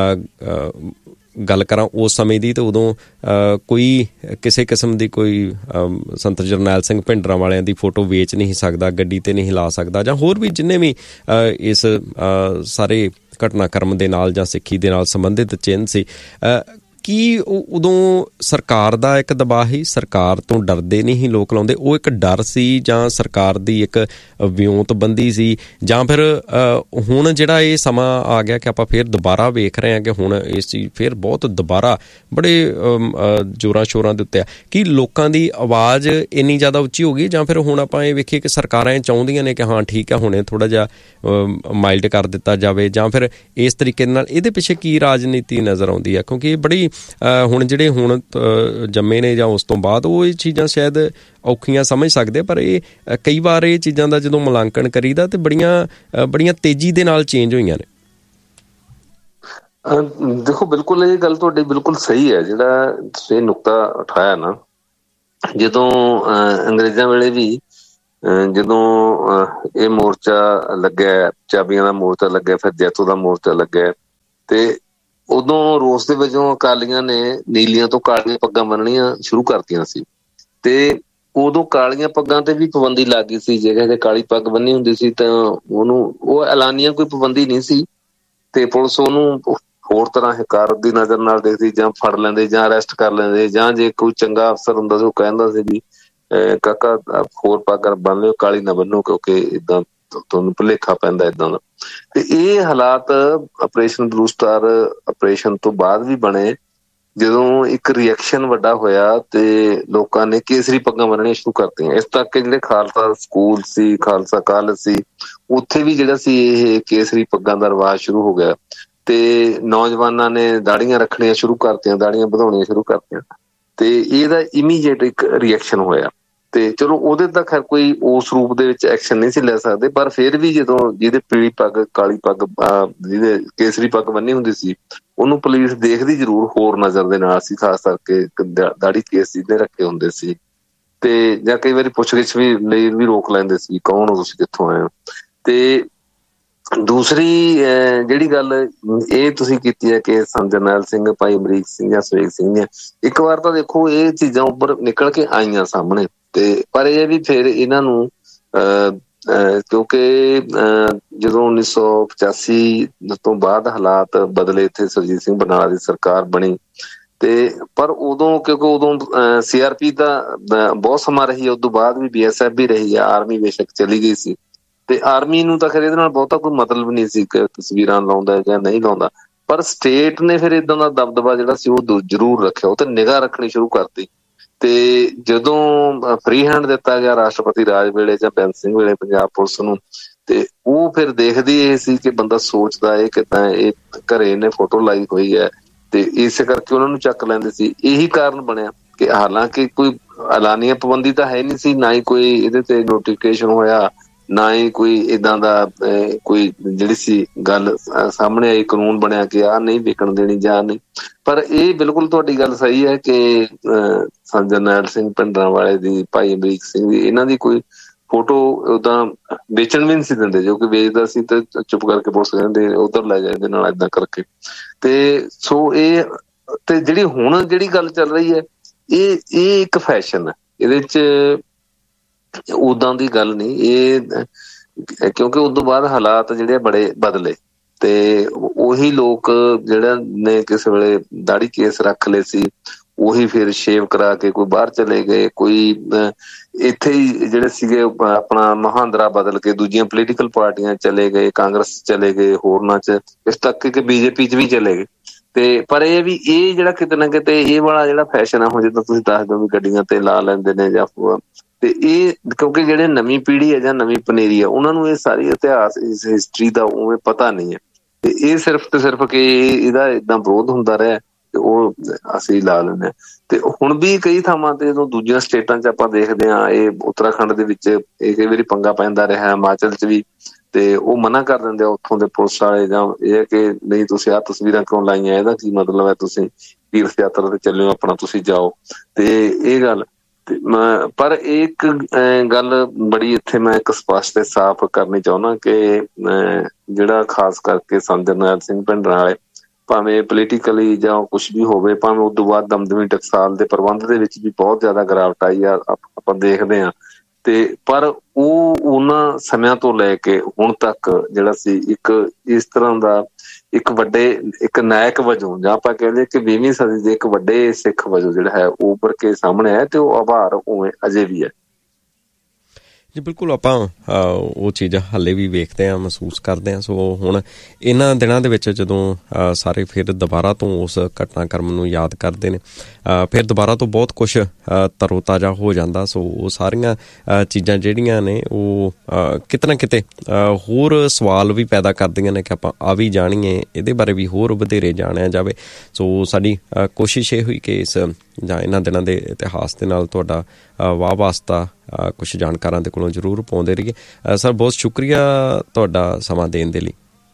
ਗੱਲ ਕਰਾਂ ਉਸ ਸਮੇਂ ਦੀ, ਤਾਂ ਉਦੋਂ ਕੋਈ ਕਿਸੇ ਕਿਸਮ ਦੀ ਕੋਈ ਸੰਤ ਜਰਨੈਲ ਸਿੰਘ ਭਿੰਡਰਾਂ ਵਾਲਿਆਂ ਦੀ ਫੋਟੋ ਵੇਚ ਨਹੀਂ ਸਕਦਾ, ਗੱਡੀ 'ਤੇ ਨਹੀਂ ਲਾ ਸਕਦਾ, ਜਾਂ ਹੋਰ ਵੀ ਜਿੰਨੇ ਵੀ ਇਸ ਸਾਰੇ ਘਟਨਾਕ੍ਰਮ ਦੇ ਨਾਲ ਜਾਂ ਸਿੱਖੀ ਦੇ ਨਾਲ ਸੰਬੰਧਿਤ ਚਿੰਨ੍ਹ ਸੀ। ਕੀ ਉਦੋਂ ਸਰਕਾਰ ਦਾ ਇੱਕ ਦਬਾਅ ਸੀ, ਸਰਕਾਰ ਤੋਂ ਡਰਦੇ ਨਹੀਂ ਸੀ ਲੋਕ ਲਾਉਂਦੇ, ਉਹ ਇੱਕ ਡਰ ਸੀ ਜਾਂ ਸਰਕਾਰ ਦੀ ਇੱਕ ਵਿਉਂਤਬੰਦੀ ਸੀ, ਜਾਂ ਫਿਰ ਹੁਣ ਜਿਹੜਾ ਇਹ ਸਮਾਂ ਆ ਗਿਆ ਕਿ ਆਪਾਂ ਫਿਰ ਦੁਬਾਰਾ ਵੇਖ ਰਹੇ ਹਾਂ ਕਿ ਹੁਣ ਇਸ ਚੀਜ਼ ਫਿਰ ਬਹੁਤ ਦੁਬਾਰਾ ਬੜੇ ਜ਼ੋਰਾਂ ਸ਼ੋਰਾਂ ਦੇ ਉੱਤੇ ਆ, ਕਿ ਲੋਕਾਂ ਦੀ ਆਵਾਜ਼ ਇੰਨੀ ਜ਼ਿਆਦਾ ਉੱਚੀ ਹੋ ਗਈ, ਜਾਂ ਫਿਰ ਹੁਣ ਆਪਾਂ ਇਹ ਵੇਖੀਏ ਕਿ ਸਰਕਾਰਾਂ ਇਹ ਚਾਹੁੰਦੀਆਂ ਨੇ ਕਿ ਹਾਂ ਠੀਕ ਹੈ ਹੁਣੇ ਥੋੜ੍ਹਾ ਜਿਹਾ ਮਾਈਲਡ ਕਰ ਦਿੱਤਾ ਜਾਵੇ, ਜਾਂ ਫਿਰ ਇਸ ਤਰੀਕੇ ਨਾਲ ਇਹਦੇ ਪਿੱਛੇ ਕੀ ਰਾਜਨੀਤੀ ਨਜ਼ਰ ਆਉਂਦੀ ਹੈ? ਕਿਉਂਕਿ ਇਹ ਬੜੀ ਹੁਣ ਜਿਹੜੇ ਹੁਣ ਜੰਮੇ ਨੇ ਜਾਂ ਉਸ ਤੋਂ ਬਾਅਦ ਉਹ ਇਹ ਚੀਜ਼ਾਂ ਸ਼ਾਇਦ ਔਖੀਆਂ ਸਮਝ ਸਕਦੇ, ਪਰ ਇਹ ਕਈ ਵਾਰ ਇਹ ਚੀਜ਼ਾਂ ਦਾ ਜਦੋਂ ਮੁਲਾਂਕਣ ਕਰੀਦਾ ਤੇ ਬੜੀਆਂ ਤੇਜ਼ੀ ਦੇ ਨਾਲ ਚੇਂਜ ਹੋਈਆਂ ਨੇ। ਦੇਖੋ, ਬਿਲਕੁਲ ਇਹ ਗੱਲ ਤੁਹਾਡੀ ਬਿਲਕੁਲ ਸਹੀ ਹੈ। ਜਿਹੜਾ ਤੁਸੀਂ ਨੁਕਤਾ ਉਠਾਇਆ ਨਾ, ਜਦੋਂ ਅੰਗਰੇਜ਼ਾਂ ਵੇਲੇ ਵੀ ਜਦੋਂ ਇਹ ਮੋਰਚਾ ਲੱਗਿਆ, ਚਾਬੀਆਂ ਦਾ ਮੋਰਚਾ ਲੱਗਿਆ, ਫਿਰ ਜੈਤੋ ਦਾ ਮੋਰਚਾ ਲੱਗਿਆ, ਤੇ ਉਦੋਂ ਰੋਸ ਦੇ ਵਜੋਂ ਅਕਾਲੀਆਂ ਨੇ ਨੀਲੀਆਂ ਤੋਂ ਕਾਲੀਆਂ ਪੱਗਾਂ ਬੰਨਣੀਆਂ ਸ਼ੁਰੂ ਕਰਤੀਆਂ ਸੀ, ਤੇ ਉਦੋਂ ਕਾਲੀਆਂ ਪੱਗਾਂ ਤੇ ਵੀ ਪਾਬੰਦੀ ਲੱਗ ਗਈ ਸੀ। ਜੇ ਕਾਲੀ ਪੱਗ ਬੰਨੀ ਹੁੰਦੀ ਸੀ ਤਾਂ ਉਹਨੂੰ ਉਹ ਐਲਾਨੀਆਂ ਕੋਈ ਪਾਬੰਦੀ ਨਹੀਂ ਸੀ, ਤੇ ਪੁਲਿਸ ਉਹਨੂੰ ਹੋਰ ਤਰ੍ਹਾਂ ਹਕਾਰਤ ਦੀ ਨਜ਼ਰ ਨਾਲ ਦੇਖਦੀ, ਜਾਂ ਫੜ ਲੈਂਦੇ ਜਾਂ ਅਰੈਸਟ ਕਰ ਲੈਂਦੇ, ਜਾਂ ਜੇ ਕੋਈ ਚੰਗਾ ਅਫਸਰ ਹੁੰਦਾ ਸੀ ਉਹ ਕਹਿੰਦਾ ਸੀ ਵੀ ਕਾਕਾ ਹੋਰ ਪੱਗ ਬੰਨ ਲਿਓ, ਕਾਲੀ ਨਾ ਬੰਨੋ, ਕਿਉਂਕਿ ਏਦਾਂ ਤੁਹਾਨੂੰ ਭੁਲੇਖਾ ਪੈਂਦਾ ਏਦਾਂ ਦਾ। ਤੇ ਇਹ ਹਾਲਾਤ ਆਪਰੇਸ਼ਨ ਬਲੂ ਸਟਾਰ ਆਪਰੇਸ਼ਨ ਤੋਂ ਬਾਅਦ ਵੀ ਬਣੇ, ਜਦੋਂ ਇੱਕ ਰਿਐਕਸ਼ਨ ਵੱਡਾ ਹੋਇਆ ਤੇ ਲੋਕਾਂ ਨੇ ਕੇਸਰੀ ਪੱਗਾਂ ਬੰਨਣੀਆਂ ਸ਼ੁਰੂ ਕਰਤੀਆਂ। ਇਸ ਤੱਕ ਜਿਹੜੇ ਖਾਲਸਾ ਸਕੂਲ ਸੀ, ਖਾਲਸਾ ਕਾਲਜ ਸੀ, ਉੱਥੇ ਵੀ ਜਿਹੜਾ ਸੀ ਇਹ ਕੇਸਰੀ ਪੱਗਾਂ ਦਾ ਰਿਵਾਜ ਸ਼ੁਰੂ ਹੋ ਗਿਆ, ਤੇ ਨੌਜਵਾਨਾਂ ਨੇ ਦਾੜੀਆਂ ਰੱਖਣੀਆਂ ਸ਼ੁਰੂ ਕਰਤੀਆਂ, ਦਾੜੀਆਂ ਵਧਾਉਣੀਆਂ ਸ਼ੁਰੂ ਕਰਤੀਆਂ, ਤੇ ਇਹਦਾ ਇਮੀਡੀਏਟ ਇੱਕ ਰਿਐਕਸ਼ਨ ਹੋਇਆ। ਤੇ ਚਲੋ ਉਹਦੇ ਤਾਂ ਖੈਰ ਕੋਈ ਉਸ ਰੂਪ ਦੇ ਵਿੱਚ ਐਕਸ਼ਨ ਨਹੀਂ ਸੀ ਲੈ ਸਕਦੇ, ਪਰ ਫਿਰ ਵੀ ਜਦੋਂ ਜਿਹਦੇ ਪੀਲੀ ਪੱਗ, ਕਾਲੀ ਪੱਗ, ਜਿਹਦੇ ਕੇਸਰੀ ਪੱਗ ਬੰਨੀ ਹੁੰਦੀ ਸੀ, ਉਹਨੂੰ ਪੁਲਿਸ ਦੇਖਦੀ ਜ਼ਰੂਰ ਹੋਰ ਨਜ਼ਰ ਦੇ ਨਾਲ ਸੀ, ਖਾਸ ਕਰਕੇ ਦਾੜੀ ਕੇਸ ਜਿਹਦੇ ਰੱਖੇ ਹੁੰਦੇ ਸੀ, ਤੇ ਜਾਂ ਕਈ ਵਾਰੀ ਪੁੱਛਗਿੱਛ ਵੀ ਲਈ ਵੀ ਰੋਕ ਲੈਂਦੇ ਸੀ, ਕੌਣ ਹੋ ਤੁਸੀਂ, ਕਿੱਥੋਂ ਆਏ ਹੋ। ਤੇ ਦੂਸਰੀ ਜਿਹੜੀ ਗੱਲ ਇਹ ਤੁਸੀਂ ਕੀਤੀ ਹੈ ਕਿ ਸੰਤ ਜਰਨੈਲ ਸਿੰਘ, ਭਾਈ ਅਮਰੀਕ ਸਿੰਘ ਜਾਂ ਸਵੇਗ ਸਿੰਘ ਨੇ, ਇੱਕ ਵਾਰ ਤਾਂ ਦੇਖੋ ਇਹ ਚੀਜ਼ਾਂ ਉੱਪਰ ਨਿਕਲ ਕੇ ਆਈਆਂ ਸਾਹਮਣੇ, ਤੇ ਪਰ ਇਹ ਵੀ ਫਿਰ ਇਹਨਾਂ ਨੂੰ ਕਿਉਂਕਿ ਜਦੋਂ 1985 ਤੋਂ ਬਾਅਦ ਹਾਲਾਤ ਬਦਲੇ, ਇੱਥੇ ਸੁਰਜੀਤ ਸਿੰਘ ਬਰਨਾਲਾ ਦੀ ਸਰਕਾਰ ਬਣੀ, ਤੇ ਪਰ ਉਦੋਂ ਕਿਉਂਕਿ ਉਦੋਂ CRP ਦਾ ਬਹੁਤ ਸਮਾਂ ਰਹੀ, ਉਸ ਤੋਂ ਬਾਅਦ ਵੀ BSF ਵੀ ਰਹੀ ਆ, ਆਰਮੀ ਬੇਸ਼ੱਕ ਚਲੀ ਗਈ ਸੀ, ਤੇ ਆਰਮੀ ਨੂੰ ਤਾਂ ਖੈਰ ਇਹਦੇ ਨਾਲ ਬਹੁਤਾ ਕੋਈ ਮਤਲਬ ਨਹੀਂ ਸੀ ਕਿ ਤਸਵੀਰਾਂ ਲਾਉਂਦਾ ਜਾਂ ਨਹੀਂ ਲਾਉਂਦਾ, ਪਰ ਸਟੇਟ ਨੇ ਫਿਰ ਏਦਾਂ ਦਾ ਦਬਦਬਾ ਜਿਹੜਾ ਸੀ ਉਹ ਜ਼ਰੂਰ ਰੱਖਿਆ, ਉਹ ਤੇ ਨਿਗਾਹ ਰੱਖਣੀ ਸ਼ੁਰੂ ਕਰਤੀ। ਤੇ ਜਦੋਂ ਫ੍ਰੀ ਹੈਂਡ ਦਿੱਤਾ ਗਿਆ ਰਾਸ਼ਟਰਪਤੀ ਰਾਜ ਵੇਲੇ ਜਾਂ ਬੈਂਸ ਸਿੰਘ ਵੇਲੇ ਪੰਜਾਬ ਪੁਲਿਸ ਨੂੰ, ਤੇ ਉਹ ਫਿਰ ਦੇਖਦੀ ਇਹ ਸੀ ਕਿ ਬੰਦਾ ਸੋਚਦਾ ਇਹ ਕਿੱਦਾਂ, ਇਹ ਘਰੇ ਇਹਨੇ ਫੋਟੋ ਲਾਈ ਹੋਈ ਹੈ, ਤੇ ਇਸੇ ਕਰਕੇ ਉਹਨਾਂ ਨੂੰ ਚੱਕ ਲੈਂਦੇ ਸੀ। ਇਹੀ ਕਾਰਨ ਬਣਿਆ ਕਿ ਹਾਲਾਂਕਿ ਕੋਈ ਐਲਾਨੀਆ ਪਾਬੰਦੀ ਤਾਂ ਹੈ ਨਹੀਂ ਸੀ, ਨਾ ਹੀ ਕੋਈ ਇਹਦੇ ਤੇ ਨੋਟੀਫਿਕੇਸ਼ਨ ਹੋਇਆ, ਨਾ ਹੀ ਕੋਈ ਏਦਾਂ ਦਾ ਕੋਈ ਜਿਹੜੀ ਸੀ ਗੱਲ ਸਾਹਮਣੇ ਆਈ, ਕਾਨੂੰਨ ਬਣਿਆ ਕਿ ਆਹ ਨਹੀਂ ਵਿਕਣ ਦੇਣੀ ਜਾਂ ਨਹੀਂ। ਪਰ ਇਹ ਬਿਲਕੁਲ ਤੁਹਾਡੀ ਗੱਲ ਸਹੀ ਹੈ ਕਿ ਜਰਨੈਲ ਸਿੰਘ ਭਿੰਡਰਾਂਵਾਲੇ ਦੀ, ਭਾਈ ਅਮਰੀਕ ਸਿੰਘ ਦੀ, ਇਹਨਾਂ ਦੀ ਕੋਈ ਫੋਟੋ ਓਦਾਂ ਵੇਚਣ ਵੀ ਨਹੀਂ ਸੀ ਦਿੰਦੇ। ਜੋ ਕਿ ਵੇਚਦਾ ਸੀ ਤੇ ਚੁੱਪ ਕਰਕੇ ਪੁਲਿਸ ਕਹਿੰਦੇ ਉਧਰ ਲੈ ਜਾ ਇਹਦੇ ਨਾਲ, ਏਦਾਂ ਕਰਕੇ। ਤੇ ਸੋ ਇਹ ਤੇ ਜਿਹੜੀ ਹੁਣ ਜਿਹੜੀ ਗੱਲ ਚੱਲ ਰਹੀ ਹੈ, ਇਹ ਇੱਕ ਫੈਸ਼ਨ ਹੈ, ਇਹਦੇ ਚ ਉਦਾਂ ਦੀ ਗੱਲ ਨਹੀਂ ਇਹ, ਕਿਉਂਕਿ ਉਦੋਂ ਬਾਅਦ ਹਾਲਾਤ ਜਿਹੜੇ ਬੜੇ ਬਦਲੇ, ਤੇ ਉਹੀ ਲੋਕ ਜਿਹੜਾ ਨੇ ਕਿਸੇ ਵੇਲੇ ਦਾੜੀ ਕੇਸ ਰੱਖ ਲਏ ਸੀ, ਉਹੀ ਫਿਰ ਸ਼ੇਵ ਕਰਾ ਕੇ ਕੋਈ ਬਾਹਰ ਚਲੇ ਗਏ, ਕੋਈ ਇੱਥੇ ਹੀ ਜਿਹੜੇ ਸੀਗੇ ਆਪਣਾ ਮਹਾਂਦਰਾ ਬਦਲ ਕੇ ਦੂਜੀਆਂ ਪੋਲੀਟੀਕਲ ਪਾਰਟੀਆਂ ਚਲੇ ਗਏ, ਕਾਂਗਰਸ ਚਲੇ ਗਏ, ਹੋਰਨਾਂ ਚ, ਇਸ ਤੱਕ ਕਿ ਬੀਜੇਪੀ ਚ ਵੀ ਚਲੇ ਗਏ। ਤੇ ਪਰ ਇਹ ਵੀ ਇਹ ਜਿਹੜਾ ਕਿਤੇ ਨਾ ਕਿਤੇ ਇਹ ਵਾਲਾ ਜਿਹੜਾ ਫੈਸ਼ਨ ਆ, ਹੁਣ ਜਿੱਦਾਂ ਤੁਸੀਂ ਦੱਸ ਦਿਓ ਵੀ ਗੱਡੀਆਂ ਤੇ ਲਾ ਲੈਂਦੇ ਨੇ ਜਾਂ, ਤੇ ਇਹ ਕਿਉਂਕਿ ਜਿਹੜੇ ਨਵੀਂ ਪੀੜ੍ਹੀ ਹੈ ਜਾਂ ਨਵੀਂ ਪਨੀਰੀ ਆ, ਉਹਨਾਂ ਨੂੰ ਇਹ ਸਾਰੀ ਇਤਿਹਾਸ, ਇਸ ਹਿਸਟਰੀ ਦਾ ਉਵੇਂ ਪਤਾ ਨਹੀਂ ਹੈ, ਤੇ ਇਹ ਸਿਰਫ ਤੇ ਸਿਰਫ ਕਿ ਇਹਦਾ ਏਦਾਂ ਵਿਰੋਧ ਹੁੰਦਾ ਰਿਹਾ ਤੇ ਉਹ ਅਸੀਂ ਲਾ ਲੈਂਦੇ ਹਾਂ। ਤੇ ਹੁਣ ਵੀ ਕਈ ਥਾਵਾਂ ਤੇ ਜਦੋਂ ਦੂਜੀਆਂ ਸਟੇਟਾਂ 'ਚ ਆਪਾਂ ਦੇਖਦੇ ਹਾਂ, ਇਹ ਉੱਤਰਾਖੰਡ ਦੇ ਵਿੱਚ ਇਹ ਕਈ ਵਾਰੀ ਪੰਗਾ ਪੈਂਦਾ ਰਿਹਾ, ਹਿਮਾਚਲ 'ਚ ਵੀ, ਤੇ ਉਹ ਮਨਾ ਕਰ ਦਿੰਦੇ ਆ ਉੱਥੋਂ ਦੇ ਪੁਲਿਸ ਵਾਲੇ, ਜਾਂ ਇਹ ਹੈ ਕਿ ਨਹੀਂ ਤੁਸੀਂ ਆਹ ਤਸਵੀਰਾਂ ਕਿਉਂ ਲਾਈਆਂ, ਇਹਦਾ ਕੀ ਮਤਲਬ ਹੈ, ਤੁਸੀਂ ਤੀਰਥ ਯਾਤਰਾ ਤੇ ਚੱਲੇ ਹੋ, ਆਪਣਾ ਤੁਸੀਂ ਜਾਓ। ਤੇ ਇਹ ਗੱਲ ਪਰ ਇੱਕ ਗੱਲ ਬੜੀ ਇੱਥੇ ਮੈਂ ਇੱਕ ਸਪਸ਼ਟ ਤੇ ਸਾਫ਼ ਕਰਨੀ ਚਾਹੁੰਦਾ ਕਿ ਜਿਹੜਾ ਖਾਸ ਕਰਕੇ ਸੰਤ ਜਰਨੈਲ ਸਿੰਘ ਭਿੰਡਰਾਂਵਾਲੇ, ਭਾਵੇਂ ਪੋਲੀਟੀਕਲੀ ਜਾਂ ਕੁਛ ਵੀ ਹੋਵੇ, ਭਾਵੇਂ ਉਦੋਂ ਬਾਅਦ ਦਮਦਮੀ ਟਕਸਾਲ ਦੇ ਪ੍ਰਬੰਧ ਦੇ ਵਿੱਚ ਵੀ ਬਹੁਤ ਜ਼ਿਆਦਾ ਗਿਰਾਵਟ ਆਈ ਆ, ਆਪਾਂ ਦੇਖਦੇ ਹਾਂ। ਤੇ ਪਰ ਉਹ ਉਹਨਾਂ ਸਮਿਆਂ ਤੋਂ ਲੈ ਕੇ ਹੁਣ ਤੱਕ ਜਿਹੜਾ ਸੀ ਇੱਕ ਇਸ ਤਰ੍ਹਾਂ ਦਾ ਇੱਕ ਵੱਡੇ ਇੱਕ ਨਾਇਕ ਵਜੋਂ, ਜਾਂ ਆਪਾਂ ਕਹਿੰਦੇ ਕਿ 20ਵੀਂ ਸਦੀ ਦੇ ਇੱਕ ਵੱਡੇ ਸਿੱਖ ਵਜੋਂ ਜਿਹੜਾ ਹੈ ਉਹ ਉੱਭਰ ਕੇ ਸਾਹਮਣੇ ਆਇਆ, ਤੇ ਉਹ ਆਭਾਰ ਉਵੇਂ ਅਜੇ ਵੀ ਹੈ। ਜੀ ਬਿਲਕੁਲ, ਆਪਾਂ ਉਹ ਚੀਜ਼ ਹਾਲੇ ਵੀ ਵੇਖਦੇ ਹਾਂ, ਮਹਿਸੂਸ ਕਰਦੇ ਹਾਂ। ਸੋ ਹੁਣ ਇਹਨਾਂ ਦਿਨਾਂ ਦੇ ਵਿੱਚ ਜਦੋਂ ਸਾਰੇ ਫਿਰ ਦੁਬਾਰਾ ਤੋਂ ਉਸ ਘਟਨਾਕ੍ਰਮ ਨੂੰ ਯਾਦ ਕਰਦੇ ਨੇ, ਫਿਰ ਦੁਬਾਰਾ ਤੋਂ ਬਹੁਤ ਕੁਛ ਤਰੋ ਤਾਜ਼ਾ ਹੋ ਜਾਂਦਾ। ਸੋ ਉਹ ਸਾਰੀਆਂ ਚੀਜ਼ਾਂ ਜਿਹੜੀਆਂ ਨੇ ਉਹ ਕਿਤੇ ਨਾ ਕਿਤੇ ਹੋਰ ਸਵਾਲ ਵੀ ਪੈਦਾ ਕਰਦੀਆਂ ਨੇ ਕਿ ਆਪਾਂ ਆ ਵੀ ਜਾਣੀਏ, ਇਹਦੇ ਬਾਰੇ ਵੀ ਹੋਰ ਵਧੇਰੇ ਜਾਣਿਆ ਜਾਵੇ। ਸੋ ਸਾਡੀ ਕੋਸ਼ਿਸ਼ ਇਹ ਹੋਈ ਕਿ ਇਸ ਜਾਂ ਇਹਨਾਂ ਦਿਨਾਂ ਦੇ ਇਤਿਹਾਸ ਦੇ ਨਾਲ ਤੁਹਾਡਾ ਵਾਹ ਵਾਸਤਾ ਕੁਛ ਜਾਣਕਾਰਾਂ ਦੇ ਕੋਲੋਂ ਜ਼ਰੂਰ ਪਾਉਂਦੇ ਰਹੀਏ। ਸਰ ਬਹੁਤ ਸ਼ੁਕਰੀਆ ਤੁਹਾਡਾ ਸਮਾਂ ਦੇਣ ਦੇ ਲਈ।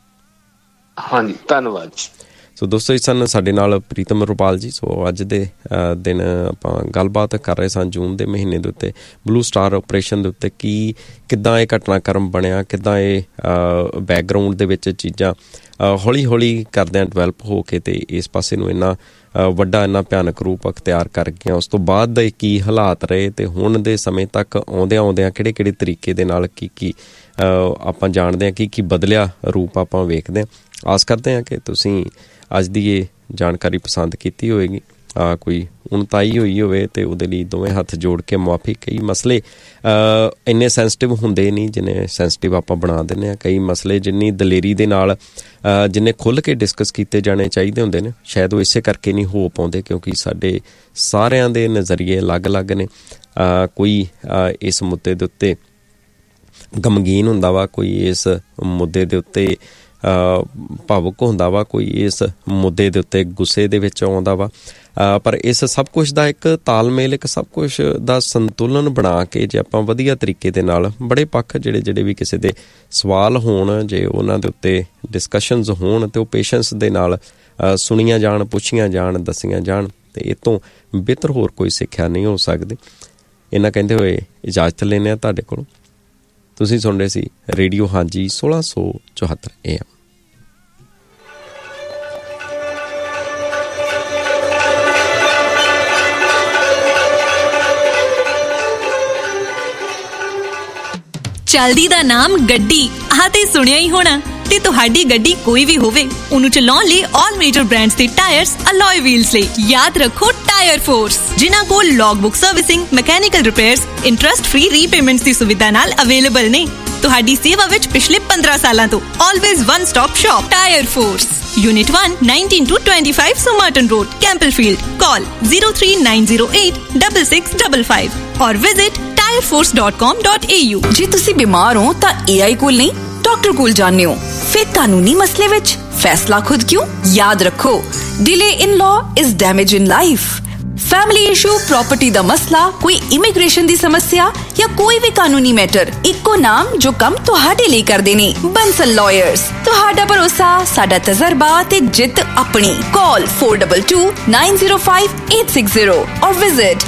ਹਾਂਜੀ, ਧੰਨਵਾਦ। ਸੋ ਦੋਸਤੋ, ਇਸ ਸਨ ਸਾਡੇ ਨਾਲ ਪ੍ਰੀਤਮ ਰੁਪਾਲ ਜੀ। ਸੋ ਅੱਜ ਦੇ ਦਿਨ ਆਪਾਂ ਗੱਲਬਾਤ ਕਰ ਰਹੇ ਸਾਂ ਜੂਨ ਦੇ ਮਹੀਨੇ ਦੇ ਉੱਤੇ, ਬਲੂ ਸਟਾਰ ਆਪਰੇਸ਼ਨ ਦੇ ਉੱਤੇ, ਕਿੱਦਾਂ ਇਹ ਘਟਨਾਕ੍ਰਮ ਬਣਿਆ, ਕਿੱਦਾਂ ਇਹ ਬੈਕਗਰਾਊਂਡ ਦੇ ਵਿੱਚ ਚੀਜ਼ਾਂ ਹੌਲੀ ਹੌਲੀ ਕਰਦਿਆਂ ਡਿਵੈਲਪ ਹੋ ਕੇ ਤੇ ਇਸ ਪਾਸੇ ਨੂੰ ਇੰਨਾ ਵੱਡਾ ਇੰਨਾ ਭਿਆਨਕ ਰੂਪ ਅਖਤਿਆਰ ਕਰ ਗਈਆਂ। ਉਸ ਤੋਂ ਬਾਅਦ ਦੇ ਕੀ ਹਾਲਾਤ ਰਹੇ ਤੇ ਹੁਣ ਦੇ ਸਮੇਂ ਤੱਕ ਆਉਂਦਿਆਂ ਕਿਹੜੇ ਤਰੀਕੇ ਦੇ ਨਾਲ ਕੀ ਆਪਾਂ ਜਾਣਦੇ ਹਾਂ, ਕੀ ਬਦਲਿਆ ਰੂਪ ਆਪਾਂ ਵੇਖਦੇ ਹਾਂ। ਆਸ ਕਰਦੇ ਹਾਂ ਕਿ ਤੁਸੀਂ ਅੱਜ ਦੀ ਇਹ ਜਾਣਕਾਰੀ ਪਸੰਦ ਕੀਤੀ ਹੋਵੇਗੀ। ਕੋਈ ਉਣਤਾਈ ਹੋਈ ਹੋਵੇ ਤੇ ਉਹਦੇ ਲਈ ਦੋਵੇਂ ਹੱਥ ਜੋੜ ਕੇ ਮੁਆਫੀ। ਕਈ ਮਸਲੇ ਇੰਨੇ ਸੈਂਸਿਟਿਵ ਹੁੰਦੇ ਨਹੀਂ ਜਿੰਨੇ ਸੈਂਸਿਟਿਵ ਆਪਾਂ ਬਣਾ ਦਿੰਦੇ ਹਾਂ। ਕਈ ਮਸਲੇ ਜਿੰਨੀ ਦਲੇਰੀ ਦੇ ਨਾਲ ਜਿੰਨੇ ਖੁੱਲ੍ਹ ਕੇ ਡਿਸਕਸ ਕੀਤੇ ਜਾਣੇ ਚਾਹੀਦੇ ਹੁੰਦੇ ਨੇ, ਸ਼ਾਇਦ ਉਹ ਇਸੇ ਕਰਕੇ ਨਹੀਂ ਹੋ ਪਾਉਂਦੇ ਕਿਉਂਕਿ ਸਾਡੇ ਸਾਰਿਆਂ ਦੇ ਨਜ਼ਰੀਏ ਅਲੱਗ-ਅਲੱਗ ਨੇ। ਕੋਈ ਇਸ ਮੁੱਦੇ ਦੇ ਉੱਤੇ ਗਮਗੀਨ ਹੁੰਦਾ ਵਾ, ਕੋਈ ਇਸ ਮੁੱਦੇ ਦੇ ਉੱਤੇ ਭਾਵੁਕ ਹੁੰਦਾ ਵਾ, ਕੋਈ ਇਸ ਮੁੱਦੇ ਦੇ ਉੱਤੇ ਗੁੱਸੇ ਦੇ ਵਿੱਚ ਆਉਂਦਾ ਵਾ। ਪਰ ਇਸ ਸਭ ਕੁਛ ਦਾ ਇੱਕ ਤਾਲਮੇਲ, ਇੱਕ ਸਭ ਕੁਛ ਦਾ ਸੰਤੁਲਨ ਬਣਾ ਕੇ ਜੇ ਆਪਾਂ ਵਧੀਆ ਤਰੀਕੇ ਦੇ ਨਾਲ ਬੜੇ ਪੱਖ ਜਿਹੜੇ ਵੀ ਕਿਸੇ ਦੇ ਸਵਾਲ ਹੋਣ, ਜੇ ਉਹਨਾਂ ਦੇ ਉੱਤੇ ਡਿਸਕਸ਼ਨਸ ਹੋਣ ਤੇ ਉਹ ਪੇਸ਼ੈਂਸ ਦੇ ਨਾਲ ਸੁਣੀਆਂ ਜਾਣ, ਪੁੱਛੀਆਂ ਜਾਣ, ਦੱਸੀਆਂ ਜਾਣ, ਤੇ ਇਹ ਤੋਂ ਬਿਹਤਰ ਹੋਰ ਕੋਈ ਸਿੱਖਿਆ ਨਹੀਂ ਹੋ ਸਕਦੀ। ਇਹਨਾਂ ਕਹਿੰਦੇ ਹੋਏ ਇਜਾਜ਼ਤ ਲੈਂਦੇ ਹਾਂ ਤੁਹਾਡੇ ਕੋਲੋਂ। ਤੁਸੀਂ ਸੁਣ ਰਹੇ ਸੀ ਰੇਡੀਓ ਹਾਂਜੀ 1674 AM। ਚਲਦੀ ਦਾ ਨਾਮ ਗੱਡੀ, ਆਹ ਤੇ ਸੁਣਿਆ ਹੀ ਹੋਣਾ। ਤੇ ਤੁਹਾਡੀ ਗੱਡੀ ਕੋਈ ਵੀ ਹੋਵੇ, ਉਹਨੂੰ ਚਲਾਉਣ ਲਈ ਆਲ ਮੇਜਰ ਬ੍ਰਾਂਡਸ ਦੇ ਟਾਇਰਸ ਅਲੋਏ ਵੀਲਸ ਲਈ ਯਾਦ ਰੱਖੋ ਟਾਇਰ ਫੋਰਸ, ਜਿਨ੍ਹਾਂ ਕੋਲ ਲੌਗਬੁੱਕ servicing, mechanical repairs, interest free repayments ਦੀ ਸੁਵਿਧਾ ਨਾਲ ਅਵੇਲੇਬਲ ਨੇ। ਤੁਹਾਡੀ ਸੇਵਾ ਵਿੱਚ ਪਿਛਲੇ 15 ਸਾਲਾਂ ਤੋਂ। Always one stop shop. Tire Force. Unit 1, 19 to 25 Somerton Road, Campbellfield. Call 03908 6655 or visit tireforce.com.au। ਜੇ ਤੁਸੀਂ ਬਿਮਾਰ ਹੋ ਤਾਂ AI ਕੋਲ ਨਹੀਂ, ਡਾਕਟਰ ਕੋਲ ਜਾਣੇ ਹੋ। ਫਿਰ ਕਾਨੂੰਨੀ ਮਸਲੇ ਵਿੱਚ ਫੈਸਲਾ ਖੁਦ ਕਿਉਂ? ਯਾਦ ਰੱਖੋ, delay in law is damage in life। Family issue, property दा मसला, कोई इमिग्रेशन दी समस्या या कोई भी कानूनी मैटर, इक्को नाम जो कम तुहाडे लिए करदे ने, बंसल लॉयर्स। तुहाडा भरोसा, साडा तजर्बा ते जित अपनी। कॉल 422905 और विजिट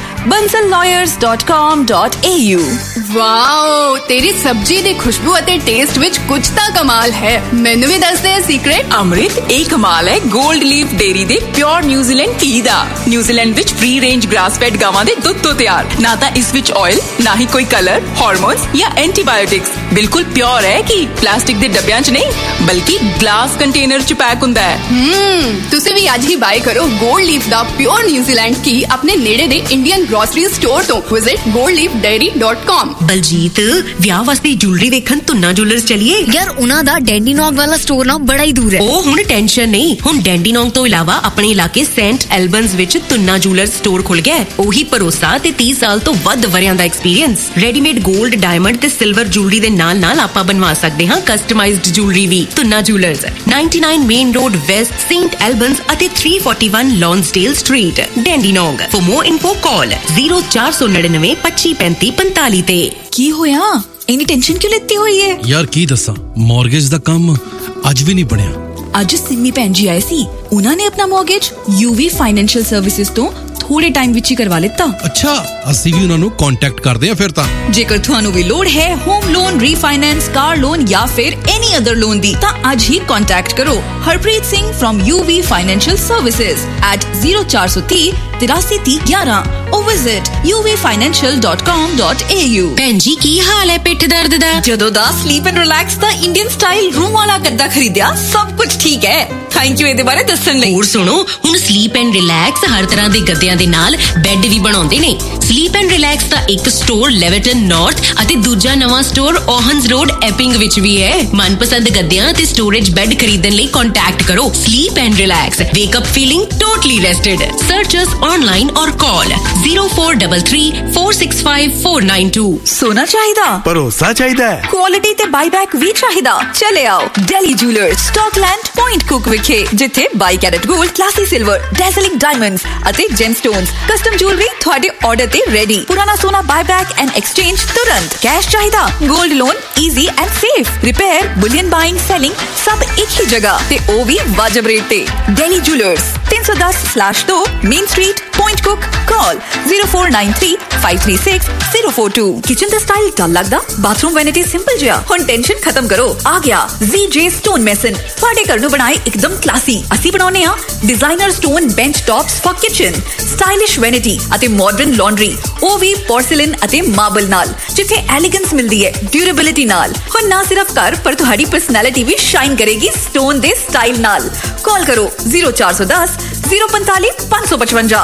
bansallawyers.com.au। ਵਾਓ, ਤੇਰੀ ਸਬਜ਼ੀ ਦੀ ਖੁਸ਼ਬੂ ਅਤੇ ਟੇਸਟ ਵਿੱਚ ਕੁਝ ਤਾਂ ਕਮਾਲ ਹੈ। ਮੈਨੂੰ ਵੀ ਦੱਸ ਦੇ ਸੀਕ੍ਰੇਟ। ਅੰਮ੍ਰਿਤ, ਇਹ ਕਮਾਲ ਹੈ ਗੋਲਡ ਲੀਫ ਡੇਰੀ ਦੇ ਪਿਓਰ ਨਿਊਜ਼ੀਲੈਂਡ ਘੀ ਦਾ। ਨਿਊਜ਼ੀਲੈਂਡ ਵਿੱਚ ਫ੍ਰੀ ਰੇਂਜ ਗ੍ਰਾਸ ਫੈਡ ਗਾਵਾਂ ਦੇ ਦੁੱਧ ਤੋਂ ਤਿਆਰ। ਨਾ ਤਾਂ ਇਸ ਵਿੱਚ ਆਇਲ, ਨਾ ਹੀ ਕੋਈ ਕਲਰ, ਹਾਰਮੋਨਸ ਜਾਂ ਐਂਟੀਬਾਇਓਟਿਕਸ। ਬਿਲਕੁਲ ਪਿਓਰ ਹੈ ਕਿ ਪਲਾਸਟਿਕ ਦੇ ਡੱਬਿਆਂ 'ਚ ਨਹੀਂ, ਬਲਕਿ ਗਲਾਸ ਕੰਟੇਨਰ 'ਚ ਪੈਕ ਹੁੰਦਾ ਹੈ। ਤੁਸੀਂ ਵੀ ਅੱਜ ਹੀ ਬਾਏ ਕਰੋ ਗੋਲਡ ਲੀਫ ਦਾ ਪਿਓਰ ਨਿਊਜ਼ੀਲੈਂਡ ਘੀ ਆਪਣੇ ਨੇੜੇ ਦੇ ਇੰਡੀਅਨ ਗ੍ਰੋਸਰੀ ਸਟੋਰ ਤੋਂ। Visit goldleafdairy.com। ਬਲਜੀਤ, ਵਿਆਹ ਵਾਸਤੇ ਜੁਐਲਰੀ ਵੇਖਣ ਤੁੰਨਾ ਜੁਐਲਰਸ ਚਲੀਏ। ਯਾਰ ਉਹਨਾਂ ਦਾ ਡੈਂਡੀਨੋਂਗ ਵਾਲਾ ਸਟੋਰ ਨਾ ਬੜਾ ਹੀ ਦੂਰ ਹੈ। ਉਹ ਹੁਣ ਟੈਨਸ਼ਨ ਨਹੀਂ, ਹੁਣ ਡੈਂਡੀਨੋਂਗ ਤੋਂ ਇਲਾਵਾ ਆਪਣੇ ਇਲਾਕੇ ਸੈਂਟ ਐਲਬਨਸ ਵਿੱਚ ਤੁੰਨਾ ਜੁਐਲਰਸ ਸਟੋਰ ਖੁੱਲ ਗਿਆ। ਉਹੀ ਭਰੋਸਾ ਤੇ 30 ਸਾਲ ਤੋਂ ਵੱਧ ਵਰਿਆਂ ਦਾ ਐਕਸਪੀਰੀਅੰਸ। ਰੈਡੀਮੇਡ 골ਡ, ਡਾਇਮੰਡ ਤੇ ਸਿਲਵਰ ਜੁਐਲਰੀ ਦੇ ਨਾਲ ਆਪਾਂ ਬਣਵਾ ਸਕਦੇ ਹਾਂ ਕਸਟਮਾਈਜ਼ਡ ਜੁਐਲਰੀ ਵੀ। Tuna jewellers, 99 main road West, Saint ਐਲਬਨਸ ਅਤੇ 341 ਲੌਂਸਡੇਲ street, ਡੈਂਡੀਨੋਂਗ। For more info call 0499 2535 45 ਤੇ। ਕੀ ਹੋਇਆ? ਇੰਨੀ ਟੈਨਸ਼ਨ ਕਿਉਂ ਲੈਤੀ ਹੋਈ ਹੈ? ਯਾਰ ਕੀ ਦੱਸਾਂ, ਮੌਰਗੇਜ ਦਾ ਕੰਮ ਅੱਜ ਵੀ ਨਹੀਂ ਬਣਿਆ। ਅੱਜ ਸਿੰਮੀ ਭੈਣ ਜੀ ਆਏ ਸੀ, ਉਹਨਾਂ ਨੇ ਆਪਣਾ ਮੌਰਗੇਜ UV ਫਾਈਨੈਂਸ਼ੀਅਲ ਸਰਵਿਸਿਜ਼ ਤੋਂ ਥੋੜੇ ਟਾਈਮ ਵਿੱਚ ਹੀ ਕਰਵਾ ਲਿੱਤਾ। ਅੱਛਾ, ਅਸੀਂ ਵੀ ਉਹਨਾਂ ਨੂੰ ਕੰਟੈਕਟ ਕਰਦੇ ਆ ਫਿਰ ਤਾਂ। ਜੇਕਰ ਤੁਹਾਨੂੰ ਵੀ ਲੋੜ ਹੈ home loan, refinance, car loan ਜਾਂ ਫਿਰ ਐਨੀ ਅਦਰ ਲੋਨ ਦੀ, ਤਾਂ ਅੱਜ ਹੀ ਕੰਟੈਕਟ ਕਰੋ Harpreet Singh from UV Financial Services at 0430 8311 or visit uvfinancial.com.au। ਭੈਣ ਜੀ, ਕੀ ਹਾਲ ਹੈ ਪਿੱਠ ਦਰਦ ਦਾ? ਜਦੋਂ ਦਾ sleep and relax the Indian style room ਵਾਲਾ ਗੱਦਾ ਖਰੀਦਿਆ, ਸਭ ਕੁਝ ਠੀਕ ਹੈ। ਥੈਂਕ ਯੂ ਇਹਦੇ ਬਾਰੇ ਦੱਸਣ ਲਈ। ਹੋਰ ਸੁਣੋ, ਹੁਣ ਸਲੀਪ ਐਂਡ ਰਿਲੈਕਸ ਹਰ ਤਰ੍ਹਾਂ ਦੇ ਗੱਦਿਆਂ ਦੇ ਨਾਲ ਬੈੱਡ ਵੀ ਬਣਾਉਂਦੇ ਨੇ। ਸਲੀਪ ਐਂਡ ਰਿਲੈਕਸ ਦਾ ਇੱਕ ਸਟੋਰ ਲੈਵਰਟਨ ਨਾਰਥ ਅਤੇ ਦੂਜਾ ਨਵਾਂ ਸਟੋਰ ਓਹਨਸ ਰੋਡ ਐਪਿੰਗ ਵਿੱਚ ਵੀ ਹੈ। ਮਨਪਸੰਦ ਗੱਦਿਆਂ ਤੇ ਸਟੋਰੇਜ ਬੈੱਡ ਖਰੀਦਣ ਲਈ ਕੰਟੈਕਟ ਕਰੋ sleep and relax. ਵੇਕ up feeling totally ਰੈਸਟਡ। Search us online और कॉल 0433465492। सोना चाहिदा, भरोसा चाहिदा है, क्वालिटी ते बाईबैक भी चाहिदा। चले आओ Delhi jewellers, Scotland point cook विखे, जिथे 22 carat gold, classy silver, डेज़लिंग diamonds अते जेमस्टोन्स, कस्टम ज्वेलरी ਤੁਹਾਡੇ ਆਰਡਰ ਤੇ ਰੈਡੀ। ਪੁਰਾਣਾ ਸੋਨਾ ਬਾਈਬੈਕ ਐਂਡ ਐਕਸਚੇਂਜ ਤੁਰੰਤ। ਕੈਸ਼ ਚਾਹੀਦਾ, 골ਡ loan easy and safe. Repair, bullion buying, selling ਸਭ ਇੱਕ ਹੀ ਜਗ੍ਹਾ ਤੇ ਉਹ ਵੀ ਵਾਜਬ ਰੇਟ ਤੇ। ਦਿल्ली jewellers 310/2 main street, point cook. Call 0493536042। Kitchen ਦਾ ਸਟਾਈਲ ਡਲ ਲੱਗਦਾ, ਬਾਥਰੂਮ ਵੈਨਿਟੀ ਸਿੰਪਲ ਜਿਹਾ। ਹੁਣ ਟੈਨਸ਼ਨ ਖਤਮ ਕਰੋ, ਆ ਗਿਆ ZJ ਸਟੋਨ ਮੈਸਨ। ਤੁਹਾਡੇ ਘਰ ਨੂੰ ਬਣਾਏ ਇੱਕਦਮ ਕਲਾਸੀ। ਅਸੀਂ ਬਣਾਉਨੇ ਆ designer stone bench tops for kitchen, stylish vanity ਅਤੇ ਮਾਡਰਨ ਲਾਂਡਰੀ, ਉਹ ਵੀ ਪੋਰਸਿਲਨ ਅਤੇ ਮਾਰਬਲ ਨਾਲ, ਜਿੱਥੇ ਐਲੀਗੈਂਸ ਮਿਲਦੀ ਹੈ ਡਿਊਰੇਬਿਲਿਟੀ ਨਾਲ। ਹੁਣ ਨਾ ਸਿਰਫ ਘਰ ਪਰ ਤੁਹਾਡੀ ਪਰਸਨੈਲਿਟੀ ਵੀ ਸ਼ਾਈਨ ਕਰੇਗੀ ਸਟੋਨ ਦੇ ਸਟਾਈਲ ਨਾਲ। ਕਾਲ ਕਰੋ 0410 045 555।